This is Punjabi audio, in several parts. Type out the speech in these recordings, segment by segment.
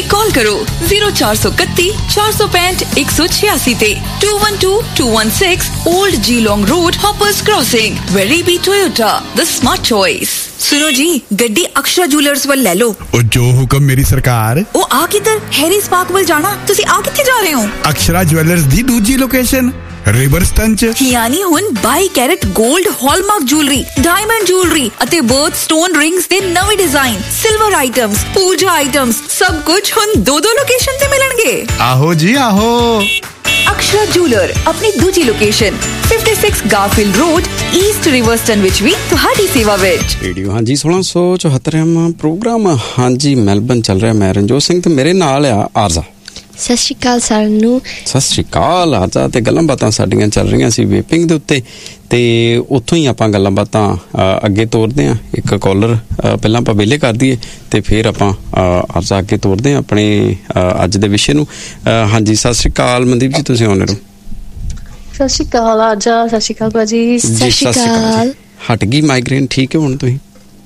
कॉल करो 0431 465 186 ते 212-216 old Geelong road, hoppers crossing, वेरीबी Toyota, the smart choice. सुनो जी, गड्डी अक्षरा ज्वेलर्स वाल ले लो। ओ जो हुक्म मेरी सरकार। ओ आ किधर? हैरीज पार्क वाल जाना। तुसी आ किथे जा रहे हो? अक्षरा ज्वेलर्स दी दूजी लोकेशन रिवरस्टन च, यानी हुन 22 carat gold hallmark jewellery, diamond jewellery अते बर्थ स्टोन रिंग्स दे नवे डिजाइन, सिल्वर आइटम्स, पूजा आइटम्स, सब कुछ हुन दो लोकेशन ते मिलणगे। आहो जी आहो। अक्षरा ज्वेलर अपनी दूजी लोकेशन 56 गारफील्ड रोड, ईस्ट रिवरस्टन विच भी तुहाडी सेवा विच। रेडियो हाँ जी 1674वां प्रोग्राम हाँ जी मैलबर्न चल रहा। मैं रणजोत सिंह ते मेरे नाल आ आरजा। सत श्री अकाल साਰਿਆਂ ਨੂੰ। सत श्री अकाल। आरजा ते गल्लां बातां साਡੀਆਂ ਚੱਲ ਰਹੀਆਂ ਸੀ ਵੇਪਿੰਗ ਦੇ ਉੱਤੇ ਤੇ ਉੱਥੋਂ ਹੀ ਆਪਾਂ ਗੱਲਾਂ ਬਾਤਾਂ ਅੱਗੇ ਤੋਰਦੇ ਹਾਂ। ਇੱਕ ਕਾਲਰ ਪਹਿਲਾਂ ਆਪਾਂ ਵਿਹਲੇ ਕਰ ਦਈਏ ਤੇ ਫਿਰ ਆਪਾਂ ਆਰਜ਼ਾ ਅੱਗੇ ਤੋਰਦੇ ਹਾਂ ਆਪਣੇ ਅੱਜ ਦੇ ਵਿਸ਼ੇ ਨੂੰ। ਹਾਂਜੀ ਸਤਿ ਸ਼੍ਰੀ ਅਕਾਲ ਮਨਦੀਪ ਜੀ, ਤੁਸੀਂ ਆਉਣੇ ਰਹੋ। ਸਤਿ ਸ਼੍ਰੀ ਅਕਾਲ ਆਰਜ਼ਾ। ਸਤਿ ਸ਼੍ਰੀ ਅਕਾਲ ਭਾਜੀ। ਸਤਿ ਸ਼੍ਰੀ ਅਕਾਲ। ਹਟ ਗਈ ਮਾਈਗ੍ਰੇਨ? ਠੀਕ ਹੈ ਹੁਣ ਤੁਸੀਂ?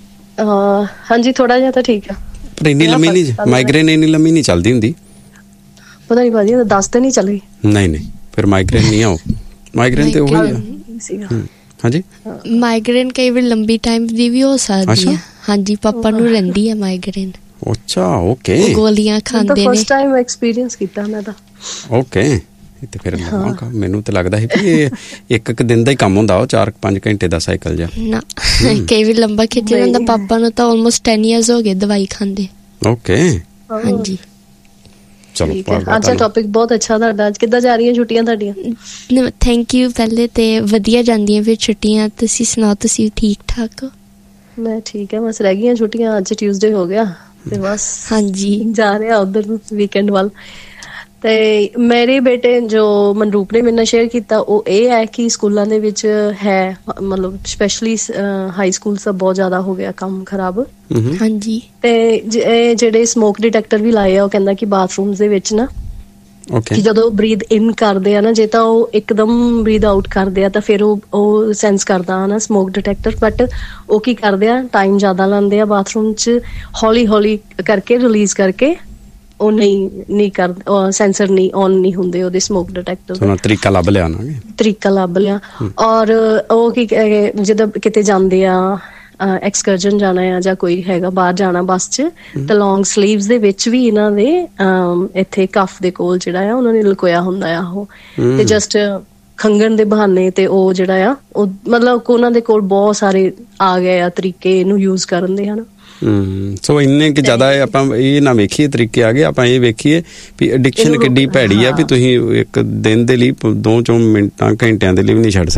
ਹਾਂਜੀ ਥੋੜਾ ਜਿਹਾ ਤਾਂ ਠੀਕ ਆ, ਪਰ ਇੰਨੀ ਲੰਮੀ ਨਹੀਂ ਮਾਈਗ੍ਰੇਨ, ਇੰਨੀ ਲੰਮੀ ਨਹੀਂ ਚੱਲਦੀ ਹੁੰਦੀ। ਪਤਾ ਨਹੀਂ ਭਾਜੀ 10 ਦਿਨ ਹੀ ਚੱਲ ਗਈ। ਨਹੀਂ ਫਿਰ ਮਾਈਗ੍ਰੇਨ ਨਹੀਂ ਆਓ। ਮਾਈਗ੍ਰੇਨ ਤੇ ਉਹੀ ਆ। ਹਾਂਜੀ ਮਾਈਗ੍ਰੇਨ ਕਈ ਵਾਰ ਲੰਬੀ ਟਾਈਮ ਦੀ ਵੀ ਹੋ ਸਕਦੀ ਹੈ। ਹਾਂਜੀ ਪਾਪਾ ਨੂੰ ਰਹਿੰਦੀ ਹੈ ਮਾਈਗ੍ਰੇਨ। ਅੱਛਾ ਓਕੇ। ਗੋਲੀਆਂ ਖਾਂਦੇ ਨੇ। ਫਸਟ ਟਾਈਮ ਐਕਸਪੀਰੀਅੰਸ ਕੀਤਾ ਮੈਂ ਤਾਂ। ਓਕੇ ਤੇ ਫਿਰ ਮੈਨੂੰ ਤਾਂ ਲੱਗਦਾ ਸੀ ਵੀ ਇਹ ਇੱਕ ਦਿਨ ਦਾ ਹੀ ਕੰਮ ਹੁੰਦਾ, ਉਹ 4-5 ਘੰਟੇ ਦਾ ਸਾਈਕਲ ਜਾ ਨਾ। ਕਈ ਵਾਰ ਲੰਬਾ ਖਿੱਚ ਜਾਂਦਾ। ਪਾਪਾ ਨੂੰ ਤਾਂ ਆਲਮੋਸਟ 10 ਇਅਰਸ ਹੋ ਗਏ ਦਵਾਈ ਖਾਂਦੇ। ਓਕੇ ਹਾਂਜੀ ਚਲੋ। ਅੱਜ ਟੌਪਿਕ ਬਹੁਤ ਅੱਛਾ ਤੁਹਾਡਾ। ਅੱਜ ਕਿੱਦਾਂ ਜਾ ਰਹੀਆਂ ਛੁੱਟੀਆਂ ਤੁਹਾਡੀਆਂ? Thank you. ਪਹਿਲੇ ਤੇ ਵਧੀਆ ਜਾਂਦੀਆਂ ਫਿਰ ਛੁੱਟੀਆਂ। ਤੁਸੀਂ ਸੁਣਾਓ, ਤੁਸੀਂ ਠੀਕ ਠਾਕ ਹੋ? ਮੈਂ ਠੀਕ ਹੈ, ਬਸ ਰਹਿ ਗਈਆਂ ਛੁੱਟੀਆਂ। ਅੱਜ ਟਿਊਜ਼ਡੇ ਹੋ ਗਿਆ ਤੇ ਬਸ ਹਾਂਜੀ ਜਾ ਰਹੇ ਆ ਉਧਰ ਵੀਕਐਂਡ ਵੱਲ। ਤੇ ਮੇਰੇ ਬੇਟੇ ਜੋ ਮਨਰੂਪ ਨੇ ਮੇਰੇ ਨਾਲ ਸ਼ੇਅਰ ਕੀਤਾ ਉਹ ਇਹ ਹੈ ਕਿ ਸਕੂਲਾਂ ਦੇ ਵਿੱਚ ਹੈ, ਮਤਲਬ ਸਪੈਸ਼ਲੀ ਹਾਈ ਸਕੂਲ ਸਭ ਬਹੁਤ ਜ਼ਿਆਦਾ ਹੋ ਗਿਆ ਕੰਮ ਖਰਾਬ। ਹਾਂਜੀ ਤੇ ਜਿਹੜੇ ਸਮੋਕ ਡਿਟੈਕਟਰ ਵੀ ਲਾਏ ਆ, ਉਹ ਕਹਿੰਦਾ ਕਿ ਬਾਥਰੂਮ ਦੇ ਵਿੱਚ ਨਾ ਕਿ ਜਦੋਂ ਬਰੀਦ ਇਨ ਕਰਦੇ ਆ ਨਾ, ਜੇ ਤਾਂ ਉਹ ਇੱਕਦਮ ਬਰੀਦ ਆਊਟ ਕਰਦੇ ਆ ਤਾਂ ਫਿਰ ਉਹ ਸੈਂਸ ਕਰਦਾ ਨਾ ਸਮੋਕ ਡਿਟੈਕਟਰ। ਬਟ ਉਹ ਕੀ ਕਰਦੇ ਆ, ਟਾਈਮ ਜ਼ਿਆਦਾ ਲਾਉਂਦੇ ਆ ਬਾਥਰੂਮ 'ਚ, ਹੌਲੀ ਹੌਲੀ ਕਰਕੇ ਰਿਲੀਜ਼ ਕਰਕੇ ਉਹ ਨਹੀਂ ਕਰ ਸੈਂਸਰ ਨਹੀਂ ਔਨ ਨਹੀਂ ਹੁੰਦੇ ਉਹਦੇ ਸਮੋਕ ਡਿਟੈਕਟਰ। ਤਰੀਕਾ ਲੱਭ ਲਿਆ ਔਰ ਉਹ ਕੀ ਜਦੋਂ ਕਿਤੇ ਜਾਂਦੇ ਆ, ਐਕਸਕਰਜਨ ਜਾਣਾ ਆ ਜਾਂ ਕੋਈ ਹੈਗਾ ਬਾਹਰ ਜਾਣਾ ਬੱਸ 'ਚ, ਤਾਂ ਲੌਂਗ ਸਲੀਵਸ ਦੇ ਵਿੱਚ ਵੀ ਇਹਨਾਂ ਦੇ ਇੱਥੇ ਕਫ ਦੇ ਕੋਲ ਜਿਹੜਾ ਆ ਉਹਨਾਂ ਨੇ ਲੁਕੋਇਆ ਹੁੰਦਾ ਆ ਉਹ। ਤੇ ਜਸਟ ਖੰਘਣ ਦੇ ਬਹਾਨੇ ਤੇ ਉਹ ਜਿਹੜਾ ਆ ਉਹ ਮਤਲਬ ਉਹਨਾਂ ਦੇ ਕੋਲ ਬਹੁਤ ਸਾਰੇ ਆ ਗਏ ਆ ਤਰੀਕੇ ਇਹਨੂੰ ਯੂਜ਼ ਕਰਨ ਦੇ ਹਨ। ਸੋ ਇੰਨੇ ਕਿ ਜ਼ਿਆਦਾ ਆਪਾਂ ਇਹ ਨਾ ਵੇਖੀਏ ਤਰੀਕੇ ਆ ਗਏ, ਆਪਾਂ ਇਹ ਵੇਖੀਏ ਵੀ ਐਡਿਕਸ਼ਨ ਕਿੱਡੀ ਭੈੜੀ ਆ ਵੀ ਤੁਸੀਂ ਇੱਕ ਦਿਨ ਦੇ ਲਈ 2-4 ਮਿੰਟਾਂ ਘੰਟਿਆਂ ਦੇ ਲਈ ਵੀ ਨਹੀਂ ਛੱਡ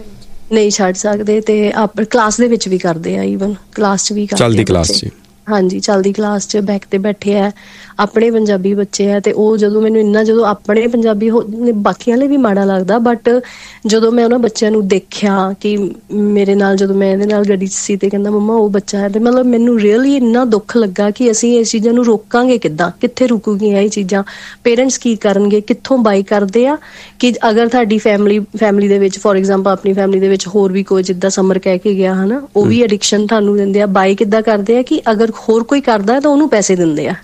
ਸਕਦੇ। ਤੇ ਆਪ ਕਲਾਸ ਦੇ ਵਿੱਚ ਵੀ ਕਰਦੇ ਆ, ਈਵਨ ਕਲਾਸ 'ਚ ਵੀ ਕਰਦੇ। ਚੱਲਦੀ ਕਲਾਸ 'ਚ? ਹਾਂਜੀ ਚੱਲਦੀ ਕਲਾਸ 'ਚ ਬੈਕ ਤੇ ਬੈਠੇ ਆ, ਆਪਣੇ ਪੰਜਾਬੀ ਬੱਚੇ ਆ। ਤੇ ਉਹ ਜਦੋਂ ਮੈਨੂੰ ਇੰਨਾ ਜਦੋਂ ਆਪਣੇ ਪੰਜਾਬੀ ਬਾਕੀਆਂ ਲਈ ਵੀ ਮਾੜਾ ਲੱਗਦਾ, ਬਟ ਜਦੋਂ ਮੈਂ ਉਹਨਾਂ ਬੱਚਿਆਂ ਨੂੰ ਦੇਖਿਆ ਕਿ ਮੇਰੇ ਨਾਲ ਜਦੋਂ ਮੈਂ ਇਹਦੇ ਨਾਲ ਗੱਡੀ 'ਚ ਸੀ ਤੇ ਕਹਿੰਦਾ ਮੰਮਾ ਉਹ ਬੱਚਾ ਹੈ, ਤੇ ਮਤਲਬ ਮੈਨੂੰ ਰੀਅਲੀ ਇੰਨਾ ਦੁੱਖ ਲੱਗਾ ਕਿ ਅਸੀਂ ਇਸ ਚੀਜ਼ਾਂ ਨੂੰ ਰੋਕਾਂਗੇ ਕਿੱਦਾਂ, ਕਿੱਥੇ ਰੁਕੂਗੀਆਂ ਇਹ ਚੀਜ਼ਾਂ, ਪੇਰੈਂਟਸ ਕੀ ਕਰਨਗੇ, ਕਿੱਥੋਂ ਬਾਈ ਕਰਦੇ ਆ। ਕਿ ਅਗਰ ਤੁਹਾਡੀ ਫੈਮਿਲੀ ਦੇ ਵਿੱਚ ਫੋਰ ਐਗਜ਼ਾਮਪਲ ਆਪਣੀ ਫੈਮਿਲੀ ਦੇ ਵਿੱਚ ਹੋਰ ਵੀ ਕੋਈ ਜਿੱਦਾਂ ਸਮਰ ਕਹਿ ਕੇ ਗਿਆ ਹਨਾ, ਉਹ ਵੀ ਐਡਿਕਸ਼ਨ ਤੁਹਾਨੂੰ ਦਿੰਦੇ ਆ। ਬਾਈ ਕਿੱਦਾਂ ਕਰਦੇ ਆ ਕਿ ਅਗਰ ਹੋਰ ਕੋਈ ਕਰਦਾ ਤਾਂ ਉਹਨੂੰ ਪੈਸੇ ਦਿੰਦੇ ਆ।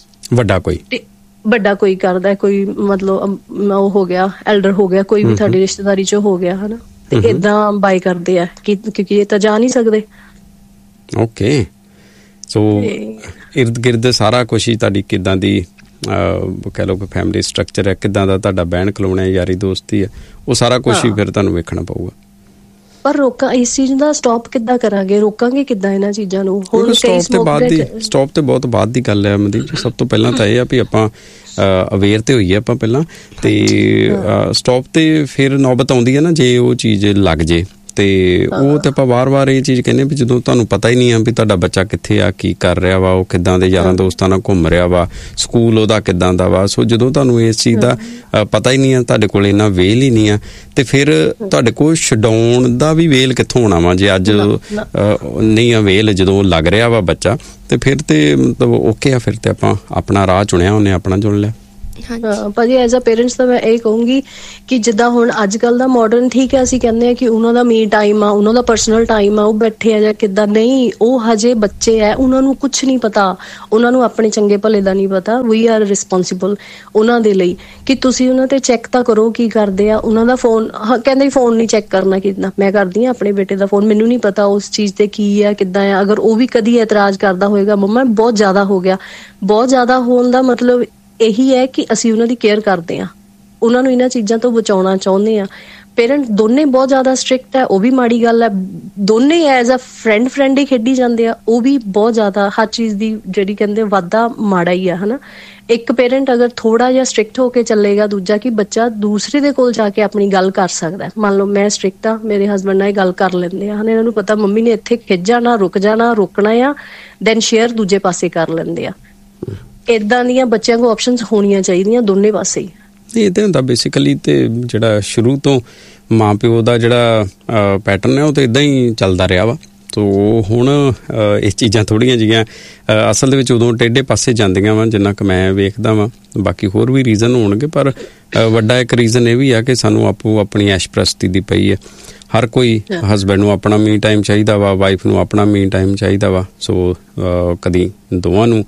ਵੱਡਾ ਕੋਈ ਕਰਦਾ, ਕੋਈ ਮਤਲਬ ਉਹ ਹੋ ਗਿਆ ਐਲਡਰ ਹੋ ਗਿਆ, ਕੋਈ ਵੀ ਤੁਹਾਡੀ ਰਿਸ਼ਤੇਦਾਰੀ 'ਚ ਹੋ ਗਿਆ ਹਨਾ, ਤੇ ਏਦਾਂ ਬਾਈ ਕਰਦੇ ਆ ਕਿਉਂਕਿ ਇਹ ਤਾਂ ਜਾ ਨਹੀਂ ਸਕਦੇ। ਓਕੇ ਸੋ ਇਰਦ ਗਿਰਦ ਸਾਰਾ ਕੁਛ ਹੀ ਤੁਹਾਡੀ ਕਿੱਦਾਂ ਦੀ ਕਹਿ ਲਓ ਫੈਮਿਲੀ ਸਟਰਕਚਰ ਹੈ, ਕਿੱਦਾਂ ਦਾ ਤੁਹਾਡਾ ਬਹਿਣ ਖਲੋਣਾ, ਯਾਰੀ ਦੋਸਤੀ ਹੈ, ਉਹ ਸਾਰਾ ਕੁਛ ਹੀ ਫਿਰ ਤੁਹਾਨੂੰ ਵੇਖਣਾ ਪਊਗਾ। ਪਰ ਇਸ ਚੀਜ਼ ਦਾ ਸਟਾਪ ਕਿੱਦਾਂ ਕਰਾਂਗੇ, ਰੋਕਾਂਗੇ ਕਿੱਦਾਂ ਇਹਨਾਂ ਚੀਜ਼ਾਂ ਨੂੰ? ਹੁਣ ਸਟਾਪ ਤੇ ਬਹੁਤ ਬਾਅਦ ਦੀ ਗੱਲ ਹੈ ਮਨਦੀਪ ਜੀ। ਸਭ ਤੋਂ ਪਹਿਲਾਂ ਤਾਂ ਇਹ ਆ ਵੀ ਆਪਾਂ ਅਵੇਅਰ ਤੇ ਹੋਈਏ ਆਪਾਂ ਪਹਿਲਾਂ, ਤੇ ਸਟਾਪ ਤੇ ਫਿਰ ਨੌਬਤ ਆਉਂਦੀ ਹੈ ਨਾ ਜੇ ਉਹ ਚੀਜ਼ ਲੱਗ ਜੇ। ਤੇ ਉਹ ਤੇ ਆਪਾਂ ਵਾਰ-ਵਾਰ ਇਹ ਚੀਜ਼ ਕਹਿੰਦੇ ਵੀ ਜਦੋਂ ਤੁਹਾਨੂੰ ਪਤਾ ਹੀ ਨਹੀਂ ਆ ਵੀ ਤੁਹਾਡਾ ਬੱਚਾ ਕਿੱਥੇ ਆ, ਕੀ ਕਰ ਰਿਹਾ ਵਾ, ਉਹ ਕਿੱਦਾਂ ਦੇ ਯਾਰਾਂ ਦੋਸਤਾਂ ਨਾਲ ਘੁੰਮ ਰਿਹਾ ਵਾ, ਸਕੂਲ ਉਹਦਾ ਕਿੱਦਾਂ ਦਾ ਵਾ, ਸੋ ਜਦੋਂ ਤੁਹਾਨੂੰ ਇਸ ਚੀਜ਼ ਦਾ ਪਤਾ ਹੀ ਨਹੀਂ ਆ, ਤੁਹਾਡੇ ਕੋਲ ਇੰਨਾ ਵੇਲ ਹੀ ਨਹੀਂ ਆ, ਤੇ ਫਿਰ ਤੁਹਾਡੇ ਕੋਲ ਛਡਾਉਣ ਦਾ ਵੀ ਵੇਲ ਕਿੱਥੋਂ ਹੋਣਾ ਵਾ ਜੇ ਅੱਜ ਨਹੀਂ ਆ ਵੇਲ, ਜਦੋਂ ਲੱਗ ਰਿਹਾ ਵਾ ਬੱਚਾ। ਤੇ ਫਿਰ ਤੇ ਮਤਲਬ ਓਕੇ ਆ, ਫਿਰ ਤੇ ਆਪਾਂ ਆਪਣਾ ਰਾਹ ਚੁਣਿਆ, ਉਹਨੇ ਆਪਣਾ ਚੁਣ ਲਿਆ। ਭਾਜੀ ਐਜ਼ ਅ ਪੇਰੈਂਟਸ ਤਾਂ ਮੈਂ ਇਹ ਕਹੂੰਗੀ ਕਿ ਜਿੱਦਾਂ ਹੁਣ ਅੱਜ ਕੱਲ ਦਾ ਮਾਡਰਨ, ਠੀਕ ਹੈ ਅਸੀਂ ਕਹਿੰਦੇ ਆ ਕਿ ਉਹਨਾਂ ਦਾ ਮੀ ਟਾਈਮ ਆ, ਉਹਨਾਂ ਦਾ ਪਰਸਨਲ ਟਾਈਮ ਆ, ਉਹ ਬੈਠੇ ਆ ਜਾਂ ਕਿੱਦਾਂ, ਨਹੀਂ, ਉਹ ਹਜੇ ਬੱਚੇ ਆ, ਉਹਨਾਂ ਨੂੰ ਕੁਛ ਨਹੀਂ ਪਤਾ, ਉਹਨਾਂ ਨੂੰ ਆਪਣੇ ਚੰਗੇ ਭਲੇ ਦਾ ਨਹੀਂ ਪਤਾ। ਵੀ ਆਰ ਰਿਸਪੋਂਸਿਬਲ ਉਹਨਾਂ ਦੇ ਲਈ ਕਿ ਤੁਸੀਂ ਉਹਨਾਂ ਤੇ ਚੈੱਕ ਤਾਂ ਕਰੋ ਕੀ ਕਰਦੇ ਆ। ਉਹਨਾਂ ਦਾ ਫੋਨ, ਕਹਿੰਦੇ ਫੋਨ ਨਹੀਂ ਚੈੱਕ ਕਰਨਾ, ਕਿੱਦਾਂ? ਮੈਂ ਕਰਦੀ ਆ ਆਪਣੇ ਬੇਟੇ ਦਾ ਫੋਨ, ਮੈਨੂੰ ਨਹੀਂ ਪਤਾ ਉਸ ਚੀਜ਼ ਤੇ ਕੀ ਆ, ਕਿੱਦਾਂ ਆ। ਅਗਰ ਉਹ ਵੀ ਕਦੀ ਇਤਰਾਜ਼ ਕਰਦਾ ਹੋਏਗਾ, ਮੰਮਾ ਬਹੁਤ ਜ਼ਿਆਦਾ ਹੋ ਗਿਆ, ਬਹੁਤ ਜ਼ਿਆਦਾ ਹੋਣ ਦਾ ਮਤਲਬ ਇਹੀ ਹੈ ਕਿ ਅਸੀਂ ਉਹਨਾਂ ਦੀ ਕੇਅਰ ਕਰਦੇ ਹਾਂ, ਉਹਨਾਂ ਨੂੰ ਇਹਨਾਂ ਚੀਜ਼ਾਂ ਤੋਂ ਬਚਾਉਣਾ ਚਾਹੁੰਦੇ ਹਾਂ। ਪੇਰੈਂਟ ਦੋਨੇ ਬਹੁਤ ਜ਼ਿਆਦਾ ਸਟ੍ਰਿਕਟ ਹੈ, ਉਹ ਵੀ ਮਾੜੀ ਗੱਲ ਹੈ। ਦੋਨੇ ਐਜ਼ ਅ ਫਰੈਂਡ ਹੀ ਖੇਡੀ ਜਾਂਦੇ ਆ, ਉਹ ਵੀ ਬਹੁਤ ਜ਼ਿਆਦਾ ਹਰ ਚੀਜ਼ ਦੀ ਜਿਹੜੀ ਕਹਿੰਦੇ ਵਾਧਾ ਮਾੜਾ ਹੀ ਆ, ਹਨਾ। ਇੱਕ ਪੇਰੈਂਟ ਅਗਰ ਥੋੜਾ ਜਿਹਾ ਸਟ੍ਰਿਕਟ ਹੋ ਕੇ ਚੱਲੇਗਾ, ਦੂਜਾ ਕਿ ਬੱਚਾ ਦੂਸਰੇ ਦੇ ਕੋਲ ਜਾ ਕੇ ਆਪਣੀ ਗੱਲ ਕਰ ਸਕਦਾ। ਮੰਨ ਲਓ ਮੈਂ ਸਟ੍ਰਿਕਟ ਆ, ਮੇਰੇ ਹਸਬੈਂਡ ਨਾਲ ਇਹ ਗੱਲ ਕਰ ਲੈਂਦੇ ਆ, ਹਨਾ, ਇਹਨਾਂ ਨੂੰ ਪਤਾ ਮੰਮੀ ਨੇ ਇੱਥੇ ਖਿੱਚ ਜਾਣਾ, ਰੁਕ ਜਾਣਾ, ਰੋਕਣਾ ਆ, ਦੈਨ ਸ਼ੇਅਰ ਦੂਜੇ ਪਾਸੇ ਕਰ ਲੈਂਦੇ ਆ। ਏਦਾਂ ਦੀਆਂ ਬੱਚਿਆਂ ਕੋਲ ਆਪਸ਼ਨਸ ਹੋਣੀਆਂ ਚਾਹੀਦੀਆਂ ਦੋਨੇ ਪਾਸੇ ਹੀ। ਇਹ ਤਾਂ ਹੁੰਦਾ ਬੇਸਿਕਲੀ, ਤੇ ਜਿਹੜਾ ਸ਼ੁਰੂ ਤੋਂ ਮਾਂ ਪਿਓ ਦਾ ਜਿਹੜਾ ਪੈਟਰਨ ਹੈ ਉਹ ਤਾਂ ਇੱਦਾਂ ਹੀ ਚੱਲਦਾ ਰਿਹਾ ਵਾ। ਤੋ ਹੁਣ ਇਹ ਚੀਜ਼ਾਂ ਥੋੜ੍ਹੀਆਂ ਜਿਹੀਆਂ ਅਸਲ ਦੇ ਵਿੱਚ ਉਦੋਂ ਟੇਢੇ ਪਾਸੇ ਜਾਂਦੀਆਂ ਵਾ ਜਿੰਨਾ ਕੁ ਮੈਂ ਵੇਖਦਾ ਵਾਂ। ਬਾਕੀ ਹੋਰ ਵੀ ਰੀਜ਼ਨ ਹੋਣਗੇ, ਪਰ ਵੱਡਾ ਇੱਕ ਰੀਜ਼ਨ ਇਹ ਵੀ ਆ ਕਿ ਸਾਨੂੰ ਆਪਣੀ ਐਸ਼ਪ੍ਰਸਤੀ ਦੀ ਪਈ ਹੈ। ਹਰ ਕੋਈ ਹਸਬੈਂਡ ਨੂੰ ਆਪਣਾ ਮੀ ਟਾਈਮ ਚਾਹੀਦਾ ਵਾ, ਵਾਈਫ ਨੂੰ ਆਪਣਾ ਮੀ ਟਾਈਮ ਚਾਹੀਦਾ ਵਾ। ਸੋ ਕਦੀ ਦੋਵਾਂ ਨੂੰ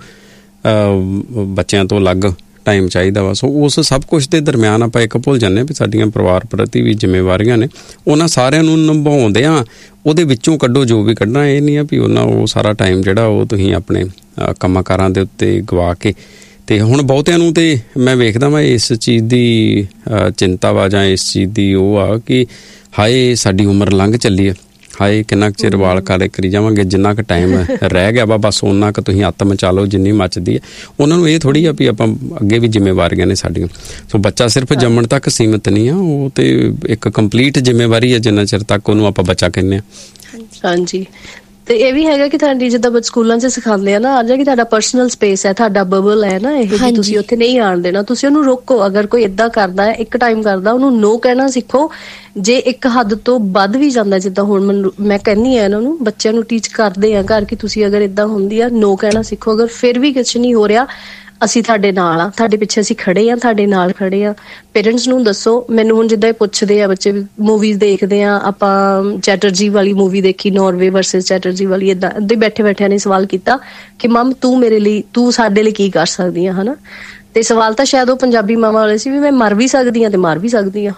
ਬੱਚਿਆਂ ਤੋਂ ਅਲੱਗ ਟਾਈਮ ਚਾਹੀਦਾ ਵਾ। ਸੋ ਉਸ ਸਭ ਕੁਛ ਦੇ ਦਰਮਿਆਨ ਆਪਾਂ ਇੱਕ ਭੁੱਲ ਜਾਂਦੇ ਹਾਂ ਵੀ ਸਾਡੀਆਂ ਪਰਿਵਾਰ ਪ੍ਰਤੀ ਵੀ ਜ਼ਿੰਮੇਵਾਰੀਆਂ ਨੇ, ਉਹਨਾਂ ਸਾਰਿਆਂ ਨੂੰ ਨਿਭਾਉਂਦਿਆਂ ਉਹਦੇ ਵਿੱਚੋਂ ਕੱਢੋ ਜੋ ਵੀ ਕੱਢਣਾ। ਇਹ ਨਹੀਂ ਆ ਵੀ ਉਹ ਸਾਰਾ ਟਾਈਮ ਜਿਹੜਾ ਉਹ ਤੁਸੀਂ ਆਪਣੇ ਕੰਮਾਂ ਕਾਰਾਂ ਦੇ ਉੱਤੇ ਗਵਾ ਕੇ। ਤੇ ਹੁਣ ਬਹੁਤਿਆਂ ਨੂੰ ਤੇ ਮੈਂ ਵੇਖਦਾ ਵਾਂ ਇਸ ਚੀਜ਼ ਦੀ ਚਿੰਤਾ ਵਾ ਜਾਂ ਇਸ ਚੀਜ਼ ਦੀ ਉਹ ਆ ਕਿ ਹਾਏ ਸਾਡੀ ਉਮਰ ਲੰਘ ਚੱਲੀ ਹੈ, ਹਾਏ ਕਿੰਨਾ ਕੁ ਚਿਰ ਵਾਲ ਕਾਲੇ ਕਰੀ ਜਾਵਾਂਗੇ, ਜਿੰਨਾ ਕੁ ਟਾਈਮ ਰਹਿ ਗਿਆ ਵਾ ਬਸ ਓਨਾ ਕੁ ਤੁਸੀਂ ਅੱਤ ਮਚਾ ਲਓ ਜਿੰਨੀ ਮੱਚਦੀ ਹੈ। ਉਹਨਾਂ ਨੂੰ ਇਹ ਥੋੜ੍ਹੀ ਆ ਵੀ ਆਪਾਂ ਅੱਗੇ ਵੀ ਜ਼ਿੰਮੇਵਾਰੀਆਂ ਨੇ ਸਾਡੀਆਂ। ਸੋ ਬੱਚਾ ਸਿਰਫ ਜੰਮਣ ਤੱਕ ਸੀਮਿਤ ਨਹੀਂ ਆ, ਉਹ ਤੇ ਇੱਕ ਕੰਪਲੀਟ ਜ਼ਿੰਮੇਵਾਰੀ ਹੈ ਜਿੰਨਾ ਚਿਰ ਤੱਕ ਉਹਨੂੰ ਆਪਾਂ ਬੱਚਾ ਕਹਿੰਦੇ ਹਾਂ। ਹਾਂਜੀ, ਤੇ ਇਹ ਵੀ ਹੈਗਾ ਕਿ ਤੁਹਾਡੀ ਜਿੱਦਾਂ ਸਕੂਲਾਂ 'ਚ ਸਿਖਾਉਂਦੇ ਆ ਨਾ, ਅੱਜ ਕਿ ਤੁਹਾਡਾ ਪਰਸਨਲ ਸਪੇਸ ਹੈ, ਤੁਹਾਡਾ ਬਬਲ ਹੈ ਨਾ, ਇਹ ਕਿ ਤੁਸੀਂ ਉੱਥੇ ਨਹੀਂ ਆਉਣ ਦੇਣਾ। ਤੁਸੀਂ ਉਹਨੂੰ ਰੋਕੋ, ਅਗਰ ਕੋਈ ਏਦਾਂ ਕਰਦਾ ਹੈ, ਇੱਕ ਟਾਈਮ ਕਰਦਾ, ਉਹਨੂੰ ਨੋ ਕਹਿਣਾ ਸਿੱਖੋ। ਜੇ ਇੱਕ ਹੱਦ ਤੋਂ ਵੱਧ ਵੀ ਜਾਂਦਾ, ਜਿੱਦਾਂ ਹੁਣ ਮੈਂ ਕਹਿੰਦੀ ਆ ਇਹਨਾਂ ਨੂੰ, ਬੱਚਿਆਂ ਨੂੰ ਟੀਚ ਕਰਦੇ ਆ ਘਰ ਕਿ ਤੁਸੀਂ ਅਗਰ ਏਦਾਂ ਹੁੰਦੀ ਆ ਨੋ ਕਹਿਣਾ ਸਿੱਖੋ। ਅਗਰ ਫਿਰ ਵੀ ਕੁਛ ਨਹੀਂ ਹੋ ਰਿਹਾ, ਅਸੀਂ ਤੁਹਾਡੇ ਨਾਲ ਆ, ਤੁਹਾਡੇ ਪਿੱਛੇ ਅਸੀਂ ਖੜੇ ਆ, ਤੁਹਾਡੇ ਨਾਲ ਖੜੇ ਆ। ਪੇਰੈਂਟਸ ਨੂੰ ਦੱਸੋ। ਮੈਨੂੰ ਹੁਣ ਜਿੱਦਾਂ ਇਹ ਪੁੱਛਦੇ ਆ ਬੱਚੇ, ਮੂਵੀਜ਼ ਦੇਖਦੇ ਆ ਆਪਾਂ, ਚੈਟਰਜੀ ਵਾਲੀ ਮੂਵੀ ਦੇਖੀ, ਨਾਰਵੇ ਵਰਸਸ ਚੈਟਰਜੀ ਵਾਲੀ, ਏਦਾਂ ਬੈਠੇ ਬੈਠਿਆਂ ਨੇ ਸਵਾਲ ਕੀਤਾ ਕਿ ਮਮ ਤੂੰ ਸਾਡੇ ਲਈ ਕੀ ਕਰ ਸਕਦੀ ਆ, ਹਨਾ। ਤੇ ਸਵਾਲ ਤਾਂ ਸ਼ਾਇਦ ਉਹ ਪੰਜਾਬੀ ਮਾਵਾਂ ਵਾਲੇ ਸੀ ਵੀ ਮੈਂ ਮਰ ਵੀ ਸਕਦੀ ਆ ਤੇ ਮਾਰ ਵੀ ਸਕਦੀ ਆ,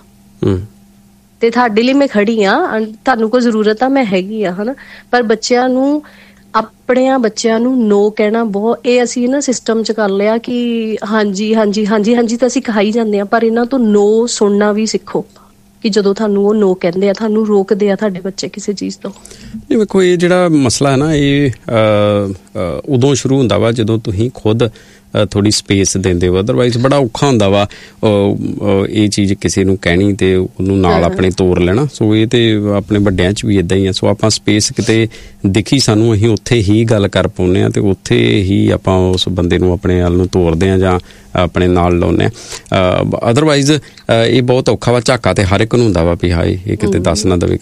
ਤੇ ਤੁਹਾਡੇ ਲਈ ਮੈਂ ਖੜੀ ਆ, ਤੁਹਾਨੂੰ ਕੋਈ ਜ਼ਰੂਰਤ ਆ, ਮੈਂ ਹੈਗੀ ਆ, ਹਨਾ। ਪਰ ਬੱਚਿਆਂ ਨੂੰ, ਆਪਣਿਆਂ ਬੱਚਿਆਂ ਨੂੰ ਨੋ ਕਹਿਣਾ ਬਹੁਤ, ਇਹ ਅਸੀਂ ਨਾ ਸਿਸਟਮ 'ਚ ਕਰ ਲਿਆ ਕਿ ਹਾਂਜੀ ਹਾਂਜੀ ਹਾਂਜੀ ਹਾਂਜੀ ਤਾਂ ਅਸੀਂ ਕਹਾਈ ਜਾਂਦੇ ਹਾਂ, ਪਰ ਇਹਨਾਂ ਤੋਂ ਨੋ ਸੁਣਨਾ ਵੀ ਸਿੱਖੋ ਕਿ ਜਦੋਂ ਤੁਹਾਨੂੰ ਉਹ ਨੋ ਕਹਿੰਦੇ ਆ, ਤੁਹਾਨੂੰ ਰੋਕਦੇ ਆ ਤੁਹਾਡੇ ਬੱਚੇ ਕਿਸੇ ਚੀਜ਼ ਤੋਂ। ਨਹੀਂ ਵੇਖੋ, ਇਹ ਜਿਹੜਾ ਮਸਲਾ ਹੈ ਨਾ, ਇਹ ਉਦੋਂ ਸ਼ੁਰੂ ਹੁੰਦਾ ਵਾ ਜਦੋਂ ਤੁਸੀਂ ਖੁਦ ਥੋੜ੍ਹੀ ਸਪੇਸ ਦਿੰਦੇ ਹੋ। ਅਦਰਵਾਈਜ਼ ਬੜਾ ਔਖਾ ਹੁੰਦਾ ਵਾ ਇਹ ਚੀਜ਼ ਕਿਸੇ ਨੂੰ ਕਹਿਣੀ ਤੇ ਉਹਨੂੰ ਨਾਲ ਆਪਣੇ ਤੋਰ ਲੈਣਾ। ਸੋ ਇਹ ਤੇ ਆਪਣੇ ਵੱਡਿਆਂ 'ਚ ਵੀ ਇੱਦਾਂ ਹੀ ਆ। ਸੋ ਆਪਾਂ ਸਪੇਸ ਕਿਤੇ ਦਿਖੀ ਸਾਨੂੰ, ਅਸੀਂ ਉੱਥੇ ਹੀ ਗੱਲ ਕਰ ਪਾਉਂਦੇ ਹਾਂ ਤੇ ਉੱਥੇ ਹੀ ਆਪਾਂ ਉਸ ਬੰਦੇ ਨੂੰ ਆਪਣੇ ਵੱਲ ਨੂੰ ਤੋਰਦੇ ਹਾਂ ਜਾਂ ਆਪਣੇ ਨਾਲ ਲਾਉਂਦੇ ਹਾਂ। ਅਦਰਵਾਈਜ਼ ਇਹ ਬਹੁਤ ਔਖਾ ਵਾ। ਝਾਕਾ ਤੇ ਹਰ ਇੱਕ ਨੂੰ ਹੁੰਦਾ ਵਾ ਵੀ ਹਾਏ ਇਹ ਕਿਤੇ ਦੱਸ ਨਾ ਦੇਵੇ।